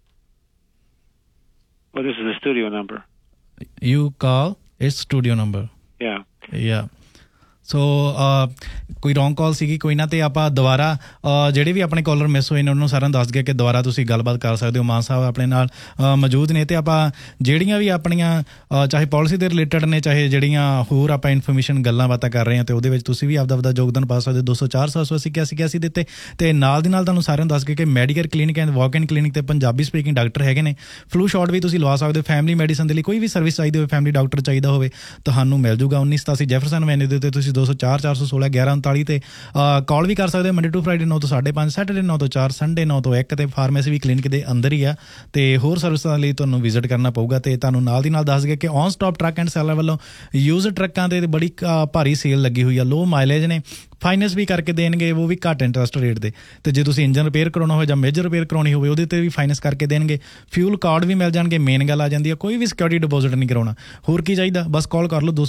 Well, this is the studio number. You call its studio number. Yeah. ਸੋ ਕੋਈ ਰੌਂਗ ਕਾਲ ਸੀਗੀ, ਕੋਈ ਨਾ। ਤੇ ਆਪਾਂ ਦੁਬਾਰਾ ਜਿਹੜੇ ਵੀ ਆਪਣੇ ਕਾਲਰ ਮਿਸ ਹੋਏ ਨੇ ਉਹਨਾਂ ਨੂੰ ਸਾਰਿਆਂ ਨੂੰ ਦੱਸ ਦਈਏ ਕਿ ਦੁਬਾਰਾ ਤੁਸੀਂ ਗੱਲਬਾਤ ਕਰ ਸਕਦੇ ਹੋ। ਮਾਨ ਸਾਹਿਬ ਆਪਣੇ ਨਾਲ ਮੌਜੂਦ ਨੇ ਤੇ ਆਪਾਂ ਜਿਹੜੀਆਂ ਵੀ ਆਪਣੀਆਂ ਚਾਹੇ ਪਾਲਿਸੀ ਦੇ ਰਿਲੇਟਡ ਨੇ, ਚਾਹੇ ਜਿਹੜੀਆਂ ਹੋਰ ਆਪਾਂ ਇਨਫੋਰਮੇਸ਼ਨ ਗੱਲਾਂ ਬਾਤਾਂ ਕਰ ਰਹੇ ਹਾਂ, ਤੇ ਉਹਦੇ ਵਿੱਚ ਤੁਸੀਂ ਵੀ ਆਪਦਾ ਯੋਗਦਾਨ ਪਾ ਸਕਦੇ ਹੋ। 204-780-8181 ਦੇ ਉੱਤੇ। ਤੇ ਨਾਲ ਦੀ ਨਾਲ ਤੁਹਾਨੂੰ ਸਾਰਿਆਂ ਨੂੰ ਦੱਸ ਕੇ ਕਿ medical clinic and walk in clinic ਤੇ ਪੰਜਾਬੀ ਸਪੀਕਿੰਗ ਡਾਕਟਰ ਹੈਗੇ ਨੇ। ਫਲੂ ਸ਼ਾਟ ਵੀ ਤੁਸੀਂ ਲਵਾ ਸਕਦੇ ਹੋ। ਫੈਮਿਲੀ ਮੈਡੀਸਨ ਦੇ ਲਈ ਕੋਈ ਵੀ ਸਰਵਿਸ ਚਾਹੀਦੀ ਹੋਵੇ, ਫੈਮਿਲੀ ਡਾਕਟਰ ਚਾਹੀਦਾ ਹੋਵੇ, ਤੁਹਾਨੂੰ ਮਿਲ ਜੂਗਾ। 1987 ਜੈਫਰਸਨ ਐਵੇਨਿਊ ਦੇ ਉੱਤੇ। ਤੁਸੀਂ 204-416-1139 ਤੇ ਕਾਲ ਵੀ ਕਰ ਸਕਦੇ ਹੋ। ਮੰਡੇ ਟੂ ਫਰਾਈਡੇ 9 ਤੋਂ 5:30, ਸੈਟਰਡੇ 9 ਤੋਂ 4, ਸੰਡੇ 9 ਤੋਂ 1 ਤੇ ਫਾਰਮੇਸੀ ਵੀ ਕਲੀਨਿਕ ਦੇ ਅੰਦਰ ਹੀ ਆ। ਤੇ ਹੋਰ ਸਰਵਿਸਾਂ ਲਈ ਤੁਹਾਨੂੰ ਵਿਜ਼ਿਟ ਕਰਨਾ ਪਊਗਾ। ਤੇ ਤੁਹਾਨੂੰ ਨਾਲ ਦੀ ਨਾਲ ਦੱਸ ਦਈਏ ਕਿ on stop truck and seller ਵੱਲੋਂ ਯੂਜ਼ ਟਰੱਕਾਂ ਤੇ ਬੜੀ ਭਾਰੀ ਸੇਲ ਲੱਗੀ ਹੋਈ ਆ। ਲੋ ਮਾਈਲੇਜ ਨੇ, ਫਾਈਨੈਂਸ ਵੀ ਕਰਕੇ ਦੇਣਗੇ, ਉਹ ਵੀ ਘੱਟ ਇੰਟਰਸਟ ਰੇਟ ਦੇ। ਤੇ ਜੇ ਤੁਸੀਂ ਇੰਜਨ ਰਿਪੇਅਰ ਕਰਾਉਣਾ ਹੋਵੇ ਜਾਂ ਮੇਜਰ ਰਿਪੇਅਰ ਕਰਾਉਣੀ ਹੋਵੇ ਉਹਦੇ ਤੇ ਵੀ ਫਾਈਨੈਂਸ ਕਰਕੇ ਦੇਣਗੇ। ਫਿਊਲ ਕਾਰਡ ਵੀ ਮਿਲ ਜਾਣਗੇ। ਮੇਨ ਗੱਲ ਆ ਜਾਂਦੀ ਹੈ ਕੋਈ ਵੀ ਸਿਕਿਉਰਿਟੀ ਡਿਪੋਜ਼ਿਟ ਨਹੀਂ ਕਰਾਉਣਾ। ਹੋਰ ਕੀ ਚਾਹੀਦਾ, ਬਸ ਕਾਲ ਕਰ ਲਓ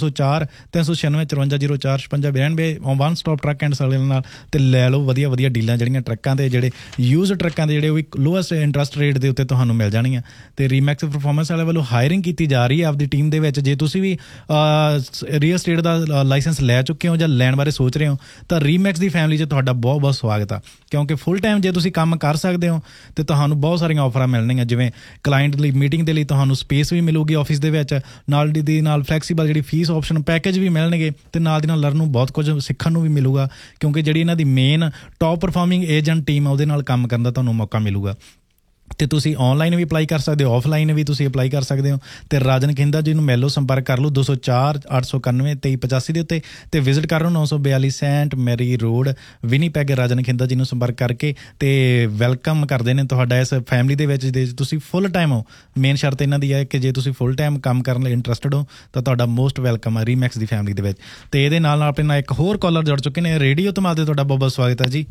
204-396-5404-92 one stop truck and seller ਨਾਲ ਤੇ ਲੈ ਲਓ ਵਧੀਆ ਵਧੀਆ ਡੀਲਾਂ ਜਿਹੜੀਆਂ ਟਰੱਕਾਂ ਦੇ, ਜਿਹੜੇ ਯੂਜ਼ ਟਰੱਕਾਂ ਦੇ ਜਿਹੜੇ ਉਹ ਵੀ ਲੋਐਸਟ ਇੰਟਰਸਟ ਰੇਟ ਦੇ ਉੱਤੇ ਤੁਹਾਨੂੰ ਮਿਲ ਜਾਣੀਆਂ। ਤੇ ਰੀਮੈਕਸ ਪਰਫਾਰਮੈਂਸ ਵਾਲੇ ਵੱਲੋਂ ਹਾਇਰਿੰਗ ਕੀਤੀ ਜਾ ਰਹੀ ਹੈ ਆਪਦੀ ਟੀਮ ਦੇ ਵਿੱਚ। ਜੇ ਤੁਸੀਂ ਵੀ ਰੀਅਲ ਸਟੇਟ ਦਾ ਲਾਇਸੈਂਸ ਲੈ ਚੁੱਕੇ ਹੋ ਜਾਂ ਲੈਣ ਬਾਰੇ ਸੋਚ ਰਹੇ ਹੋ ਤਾਂ ਰੀਮੈਕਸ ਦੀ ਫੈਮਿਲੀ 'ਚ ਤੁਹਾਡਾ ਬਹੁਤ ਬਹੁਤ ਸਵਾਗਤ ਆ, ਕਿਉਂਕਿ ਫੁੱਲ ਟਾਈਮ ਜੇ ਤੁਸੀਂ ਕੰਮ ਕਰ ਸਕਦੇ ਹੋ ਤੇ ਤੁਹਾਨੂੰ ਬਹੁਤ ਸਾਰੀਆਂ ਆਫਰਾਂ ਮਿਲਣਗੀਆਂ। ਜਿਵੇਂ ਕਲਾਇੰਟ ਲਈ ਮੀਟਿੰਗ ਦੇ ਲਈ ਤੁਹਾਨੂੰ ਸਪੇਸ ਵੀ ਮਿਲੂਗੀ ਆਫਿਸ ਦੇ ਵਿੱਚ, ਨਾਲ ਦੀ ਨਾਲ ਫਲੈਕਸੀਬਲ ਜਿਹੜੀ ਫੀਸ ਆਪਸ਼ਨ ਪੈਕੇਜ ਵੀ ਮਿਲਣਗੇ ਤੇ ਨਾਲ ਦੀ ਨਾਲ ਲਰਨ ਨੂੰ ਬਹੁਤ ਕੁਝ ਸਿੱਖਣ ਨੂੰ ਵੀ ਮਿਲੂਗਾ, ਕਿਉਂਕਿ ਜਿਹੜੀ ਇਹਨਾਂ ਦੀ main top performing agent team ਆ ਉਹਦੇ ਨਾਲ ਕੰਮ ਕਰਨ ਦਾ ਤੁਹਾਨੂੰ ਮੌਕਾ ਮਿਲੂਗਾ। ਤੇ ਤੁਸੀਂ ਆਨਲਾਈਨ ਵੀ ਅਪਲਾਈ ਕਰ ਸਕਦੇ ਹੋ, ਆਫਲਾਈਨ ਵੀ ਤੁਸੀਂ ਅਪਲਾਈ ਕਰ ਸਕਦੇ ਹੋ। ਤੇ ਰਾਜਨ ਖਿੰਦਾ ਜੀ ਨੂੰ ਮਿਲ ਲਓ, ਸੰਪਰਕ ਕਰ ਲਓ 204-891-2385 ਦੇ ਉੱਤੇ ਤੇ ਵਿਜ਼ਿਟ ਕਰ ਲਓ 942 ਸੈਂਟ ਮੈਰੀ ਰੋਡ ਵਿਨੀਪੈਗ। ਰਾਜਨ ਖਿੰਦਾ ਜੀ ਨੂੰ ਸੰਪਰਕ ਕਰਕੇ ਤੇ ਵੈਲਕਮ ਕਰਦੇ ਨੇ ਤੁਹਾਡਾ ਇਸ ਫੈਮਿਲੀ ਦੇ ਵਿੱਚ ਜੇ ਤੁਸੀਂ ਫੁੱਲ ਟਾਈਮ ਹੋ। ਮੇਨ ਸ਼ਰਤ ਇਹਨਾਂ ਦੀ ਹੈ ਕਿ ਜੇ ਤੁਸੀਂ ਫੁੱਲ ਟਾਈਮ ਕੰਮ ਕਰਨ ਲਈ ਇੰਟਰਸਟਡ ਹੋ ਤਾਂ ਤੁਹਾਡਾ ਮੋਸਟ ਵੈਲਕਮ ਹੈ ਰੀਮੈਕਸ ਦੀ ਫੈਮਿਲੀ ਦੇ ਵਿੱਚ। ਤੇ ਇਹਦੇ ਨਾਲ ਆਪਣੇ ਨਾਲ ਇੱਕ ਹੋਰ ਕਾਲਰ ਜੁੜ ਚੁੱਕੇ ਨੇ। ਰੇਡੀਓ ਧਮਾਲ ਤੇ ਤੁਹਾਡਾ ਬਹੁਤ ਬਹੁਤ ਸਵਾਗਤ ਹੈ ਜੀ।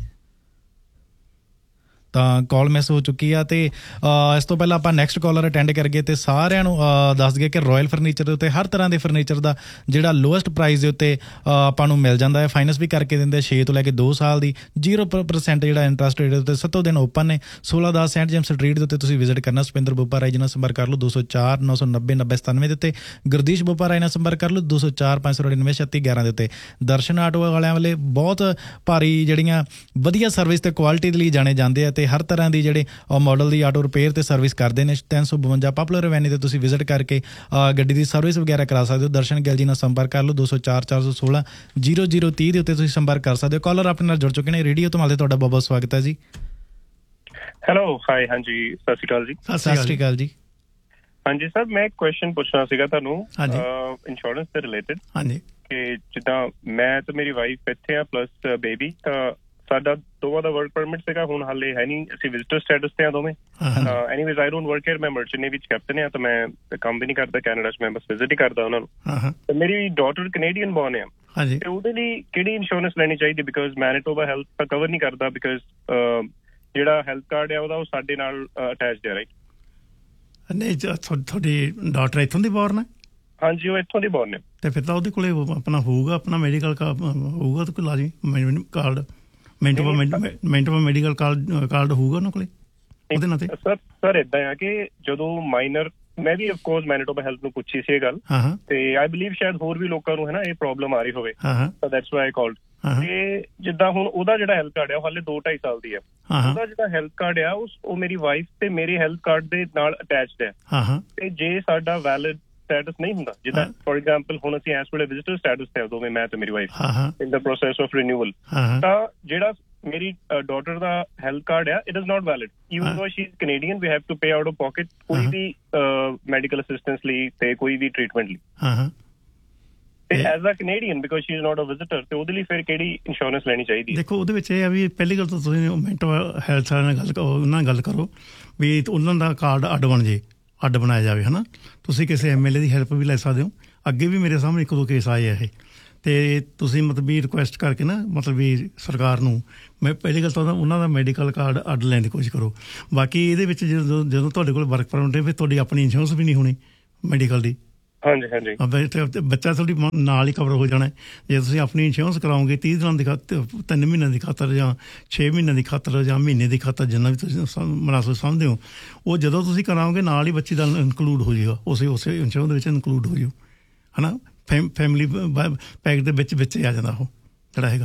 ਤਾਂ ਕਾਲ ਮਿਸ ਹੋ ਚੁੱਕੀ ਆ ਤੇ ਇਸ ਤੋਂ ਪਹਿਲਾਂ ਆਪਾਂ ਨੈਕਸਟ ਕਾਲਰ ਅਟੈਂਡ ਕਰੀਏ ਤੇ ਸਾਰਿਆਂ ਨੂੰ ਦੱਸ ਦਈਏ ਕਿ ਰਾਇਲ ਫਰਨੀਚਰ ਦੇ ਉੱਤੇ ਹਰ ਤਰ੍ਹਾਂ ਦੇ ਫਰਨੀਚਰ ਦਾ ਜਿਹੜਾ ਲੋਐਸਟ ਪ੍ਰਾਈਸ ਦੇ ਉੱਤੇ ਆਪਾਂ ਨੂੰ ਮਿਲ ਜਾਂਦਾ ਹੈ। ਫਾਈਨੈਂਸ ਵੀ ਕਰਕੇ ਦਿੰਦੇ 6 ਤੋਂ ਲੈ ਕੇ 2 ਸਾਲ ਦੀ 0% ਜਿਹੜਾ ਇੰਟਰਸਟ ਰੇਟ ਦੇ ਉੱਤੇ 7 ਦਿਨ ਓਪਨ ਨੇ। 1610 ਸੈਂਟ ਜੇਮਸ ਸਟਰੀਟ ਦੇ ਉੱਤੇ ਤੁਸੀਂ ਵਿਜ਼ਿਟ ਕਰਨਾ। ਸੁਪਿੰਦਰ ਬੋਪਾ ਰਾਏ ਜੀ ਨਾਲ ਸੰਪਰਕ ਕਰ ਲਓ 204-990-9097 ਦੇ ਉੱਤੇ। ਗੁਰਦੀਸ਼ ਬੋਪਾ ਰਾਏ ਨਾਲ ਸੰਪਰਕ ਕਰ ਲਓ 204-599-3611 ਦੇ ਉੱਤੇ। ਦਰਸ਼ਨ ਆਟੋ ਵਾਲਿਆਂ ਵਾਲੇ ਬਹੁਤ ਭਾਰੀ ਜਿਹੜੀਆਂ ਵਧੀਆ ਸਰਵਿਸ ਤੇ ਕੁਆਲਿਟੀ ਦੇ ਲਈ ਜਾਣੇ ਜਾਂਦੇ ਆ ਤੇ ਹਰ ਤਰ੍ਹਾਂ ਦੀ ਜਿਹੜੇ ਮਾਡਲ ਦੀ ਆਟੋ ਰਿਪੇਅਰ ਤੇ ਸਰਵਿਸ ਕਰਦੇ ਨੇ। 352 ਪਾਪੂਲਰ ਐਵੇਨਿਊ ਤੇ ਤੁਸੀਂ ਵਿਜ਼ਿਟ ਕਰਕੇ ਗੱਡੀ ਦੀ ਸਰਵਿਸ ਵਗੈਰਾ ਕਰਾ ਸਕਦੇ ਹੋ। ਦਰਸ਼ਨ ਗਿੱਲ ਜੀ ਨਾਲ ਸੰਪਰਕ ਕਰ ਲਓ 204-416-0030 ਦੇ ਉੱਤੇ ਤੁਸੀਂ ਸੰਪਰਕ ਕਰ ਸਕਦੇ ਹੋ। ਕਾਲਰ ਆਪਣੇ ਨਾਲ ਜੁੜ ਚੁੱਕੇ ਨੇ। ਰੇਡੀਓ ਧਮਾਲ ਤੇ ਤੁਹਾਡਾ ਬਹੁਤ ਬਹੁਤ ਸਵਾਗਤ ਹੈ ਜੀ। ਹੈਲੋ, ਹਾਈ, ਹਾਂਜੀ, ਸਤਿ ਸ਼੍ਰੀ ਅਕਾਲ ਜੀ। ਸਤਿ ਸ਼੍ਰੀ ਅਕਾਲ ਜੀ। ਹਾਂਜੀ ਸਰ, ਮੈਂ ਇੱਕ ਕੁਐਸਚਨ ਪੁੱਛਣਾ ਸੀਗਾ ਤੁਹਾਨੂੰ ਇੰਸ਼ੋਰੈਂਸ ਦੇ ਰਿਲੇਟਡ। ਹਾਂਜੀ, ਕਿ ਜਿੱਦਾਂ ਮੈਂ ਤੇ ਮੇਰੀ ਵਾਈਫ ਇੱਥੇ ਆ ਪਲੱਸ ਬੇਬੀ, ਤਾਂ ਸਾਡਾ ਦੋਵਾਂ ਦਾ ਵਰਕ ਪਰਮਿਟ ਸੀਗਾ, ਹੁਣ ਹਾਲੇ ਹੈ ਨਹੀਂ, ਅਸੀਂ ਵਿਜ਼ਿਟਰ ਸਟੇਟਸ ਤੇ ਆ ਦੋਵੇਂ। Anyways I don't work hair, ਮੈਂ ਮਰਚੈਂਟ ਨੇਵੀ ਵਿੱਚ ਕੈਪਟਨ ਆ, ਤਾਂ ਮੈਂ ਕੰਮ ਵੀ ਨਹੀਂ ਕਰਦਾ ਕੈਨੇਡਾ 'ਚ, ਮੈਂ ਬਸ ਵਿਜ਼ਿਟ ਹੀ ਕਰਦਾ ਉਹਨਾਂ ਨੂੰ। ਤੇ ਮੇਰੀ ਡਾਟਰ ਕੈਨੇਡੀਅਨ ਬੋਰਨ ਆ, ਤੇ ਉਹਦੇ ਲਈ ਕਿਹੜੀ ਇੰਸ਼ੋਰੈਂਸ ਲੈਣੀ ਚਾਹੀਦੀ? ਬਿਕਾਜ਼ ਮੈਨੀਟੋਬਾ ਹੈਲਥ ਤਾਂ ਕਵਰ ਨਹੀਂ ਕਰਦਾ, ਬਿਕਾਜ਼ ਜਿਹੜਾ ਹੈਲਥ ਕਾਰਡ ਆ ਉਹਦਾ ਉਹ ਸਾਡੇ ਨਾਲ ਅਟੈਚਡ ਹੈ, ਰਾਈਟ? ਨਹੀਂ, ਤੁਹਾਡੀ ਡਾਟਰ ਇੱਥੋਂ ਦੀ ਬੋਰਨ ਹੈ? ਹਾਂਜੀ, ਉਹ ਇੱਥੋਂ ਦੀ ਬੋਰਨ ਹੈ। ਤੇ ਫਿਰ ਤਾਂ ਉਹਦੇ ਕੋਲੇ ਆਪਣਾ ਹੋਊਗਾ, ਆਪਣਾ ਮੈਡੀਕਲ ਹੋਊਗਾ ਤੇ ਕੋਈ ਲਾਜ਼ਮੀ ਕਾਰਡ, ਮੈਂਟੋਬਾ ਮੈਡੀਕਲ ਕਾਰਡ ਹੋਊਗਾ ਉਹਨਾਂ ਕੋਲੇ ਉਹਦੇ ਨਾਲ। ਸਰ ਏਦਾਂ ਆ ਕਿ ਜਦੋਂ ਮਾਈਨਰ, ਮੈਂ ਵੀ ਅਫਕੋਰਸ ਮੈਨੀਟੋਬਾ ਹੈਲਥ ਨੂੰ ਪੁੱਛੀ ਸੀ ਇਹ ਗੱਲ, ਤੇ ਆਈ ਬਿਲੀਵ ਸ਼ਾਇਦ ਹੋਰ ਵੀ ਲੋਕਾਂ ਨੂੰ ਹੈ ਨਾ ਇਹ ਪ੍ਰੋਬਲਮ ਆ ਰਹੀ ਹੋਵੇ, ਤਾਂ ਦੈਟਸ ਵਾਈ ਆਈ ਕਾਲਡ। ਤੇ ਜਿੱਦਾਂ ਹੁਣ ਉਹਦਾ ਜਿਹੜਾ ਹੈਲਥ ਕਾਰਡ ਆ ਉਹ ਹਾਲੇ 2-2.5 ਸਾਲ ਦੀ ਆ, ਉਹਦਾ ਜਿਹੜਾ ਹੈਲਥ ਕਾਰਡ ਆ ਉਹ ਮੇਰੀ ਵਾਈਫ ਤੇ ਮੇਰੇ ਹੈਲਥ ਕਾਰਡ ਦੇ ਨਾਲ ਅਟੈਚਡ ਹੈ। ਤੇ ਜੇ ਸਾਡਾ ਵੈਲਿਡ ਸਟੇਟਸ ਨਹੀਂ ਹੁੰਦਾ, ਜਿੱਦਾਂ ਫੋਰ ਐਗਜ਼ਾਮਪਲ ਹੁਣ ਅਸੀਂ ਇਸ ਵੇਲੇ ਵਿਜ਼ਿਟਰ ਸਟੇਟਸ ਤੇ ਦੋਵੇਂ, ਮੈਂ ਤੇ ਮੇਰੀ wife, in the process of renewal, ਤਾਂ ਜਿਹੜਾ ਮੇਰੀ ਡਾਟਰ ਦਾ ਹੈਲਥ ਕਾਰਡ ਆ, it is not valid even ਦੋ she is Canadian. We have to pay out of pocket ਕੋਈ ਵੀ ਮੈਡੀਕਲ ਅਸਿਸਟੈਂਸ ਲਈ ਤੇ ਕੋਈ ਵੀ ਟ੍ਰੀਟਮੈਂਟ ਲਈ, ਤੇ as a Canadian because she is not a visitor, ਤੇ ਉਹਦੇ ਲਈ ਫਿਰ ਕਿਹੜੀ ਇੰਸ਼ੋਰੈਂਸ ਲੈਣੀ ਚਾਹੀਦੀ ਹੈ? ਦੇਖੋ ਉਹਦੇ ਵਿੱਚ ਇਹ ਆ ਵੀ ਪਹਿਲੀ ਗੱਲ ਤਾਂ ਤੁਸੀਂ ਮੈਂਟਲ ਹੈਲਥ ਵਾਲਿਆਂ ਨਾਲ ਗੱਲ ਕਰੋ ਵੀ ਉਹਨਾਂ ਦਾ ਕਾਰਡ ਅੱਡ ਬਣਾਇਆ ਜਾਵੇ, ਹੈ ਨਾ। ਤੁਸੀਂ ਕਿਸੇ MLA ਦੀ ਹੈਲਪ ਵੀ ਲੈ ਸਕਦੇ ਹੋ। ਅੱਗੇ ਵੀ ਮੇਰੇ ਸਾਹਮਣੇ 1-2 ਕੇਸ ਆਏ ਆ ਇਹ, ਤੇ ਤੁਸੀਂ ਮਤਲਬ ਵੀ ਰਿਕੁਐਸਟ ਕਰਕੇ ਨਾ ਮਤਲਬ ਵੀ ਸਰਕਾਰ ਨੂੰ, ਮੈਂ ਪਹਿਲੀ ਗੱਲ ਤਾਂ ਉਹਨਾਂ ਦਾ ਮੈਡੀਕਲ ਕਾਰਡ ਅੱਡ ਲੈਣ ਦੀ ਕੋਸ਼ਿਸ਼ ਕਰੋ। ਬਾਕੀ ਇਹਦੇ ਵਿੱਚ ਜਦੋਂ ਤੁਹਾਡੇ ਕੋਲ ਵਰਕ ਪਰਮਿਟ ਹੈ ਫਿਰ ਤੁਹਾਡੀ ਆਪਣੀ ਇੰਸ਼ੋਰੈਂਸ ਵੀ ਨਹੀਂ ਹੋਣੀ ਮੈਡੀਕਲ ਦੀ। ਹਾਂਜੀ ਬੱਚਾ ਤੁਹਾਡੀ ਨਾਲ ਹੀ ਕਵਰ ਹੋ ਜਾਣਾ। ਜੇ ਤੁਸੀਂ ਆਪਣੀ ਇੰਸ਼ੋਰੈਂਸ ਕਰਾਓਗੇ 30 ਦਿਨਾਂ ਦੀ ਖਾਤਰ, 3 ਮਹੀਨਿਆਂ ਦੀ ਖਾਤਰ ਜਾਂ 6 ਮਹੀਨਿਆਂ ਦੀ ਖਾਤਰ ਜਾਂ ਮਹੀਨੇ ਦੀ ਖਾਤਰ, ਜਿੰਨਾ ਵੀ ਤੁਸੀਂ ਮੁਨਾਸਿਬ ਸਮਝਦੇ ਹੋ, ਉਹ ਜਦੋਂ ਤੁਸੀਂ ਕਰਾਓਗੇ ਨਾਲ ਹੀ ਬੱਚੀ ਦਾ ਇਨਕਲੂਡ ਹੋ ਜਾਏਗਾ, ਉਸੇ ਇੰਸ਼ੋਰੈਂਸ ਦੇ ਵਿੱਚ ਇਨਕਲੂਡ ਹੋ ਜਾਓ, ਹੈ ਨਾ। ਫੈਮਿਲੀ ਪੈਕ ਦੇ ਵਿੱਚ ਆ ਜਾਂਦਾ ਉਹ ਜਿਹੜਾ ਹੈਗਾ।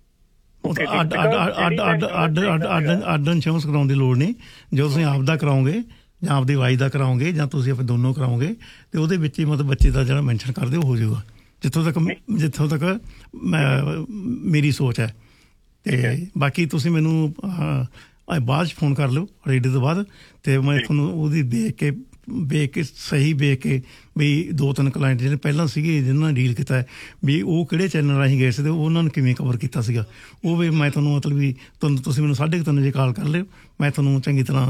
ਅੱਡ ਇੰਸ਼ੋਰੈਂਸ ਕਰਾਉਣ ਦੀ ਲੋੜ ਨਹੀਂ। ਜੋ ਤੁਸੀਂ ਆਪਦਾ ਕਰਾਓਗੇ ਜਾਂ ਆਪਦੀ ਵਾਈਫ ਦਾ ਕਰਾਓਗੇ ਜਾਂ ਤੁਸੀਂ ਆਪਣੇ ਦੋਨੋਂ ਕਰਾਓਗੇ, ਤੇ ਉਹਦੇ ਵਿੱਚ ਹੀ ਮਤਲਬ ਬੱਚੇ ਦਾ ਜਿਹੜਾ ਮੈਂਸ਼ਨ ਕਰਦੇ ਹੋ ਜਾਊਗਾ, ਜਿੱਥੋਂ ਤੱਕ ਮੇਰੀ ਸੋਚ ਹੈ। ਤੇ ਬਾਕੀ ਤੁਸੀਂ ਮੈਨੂੰ ਬਾਅਦ 'ਚ ਫੋਨ ਕਰ ਲਿਓ ਰੇਡੀਓ ਤੋਂ ਬਾਅਦ, ਤੇ ਮੈਂ ਤੁਹਾਨੂੰ ਉਹਦੀ ਵੇਖ ਕੇ ਸਹੀ ਵੇਖ ਕੇ ਵੀ 2-3 ਕਲਾਇੰਟ ਜਿਹੜੇ ਪਹਿਲਾਂ ਸੀਗੇ ਜਿਹਨਾਂ ਨੇ ਡੀਲ ਕੀਤਾ ਵੀ ਉਹ ਕਿਹੜੇ ਚੈਨਲ ਰਾਹੀਂ ਗਏ ਸੀ ਤੇ ਉਹਨਾਂ ਨੂੰ ਕਿਵੇਂ ਕਵਰ ਕੀਤਾ ਸੀਗਾ, ਉਹ ਵੀ ਮੈਂ ਤੁਹਾਨੂੰ ਮਤਲਬ ਵੀ ਤੁਸੀਂ ਮੈਨੂੰ 3:30 ਵਜੇ ਕਾਲ ਕਰ ਲਿਓ। ਮੈਂ ਤੁਹਾਨੂੰ ਚੰਗੀ ਤਰ੍ਹਾਂ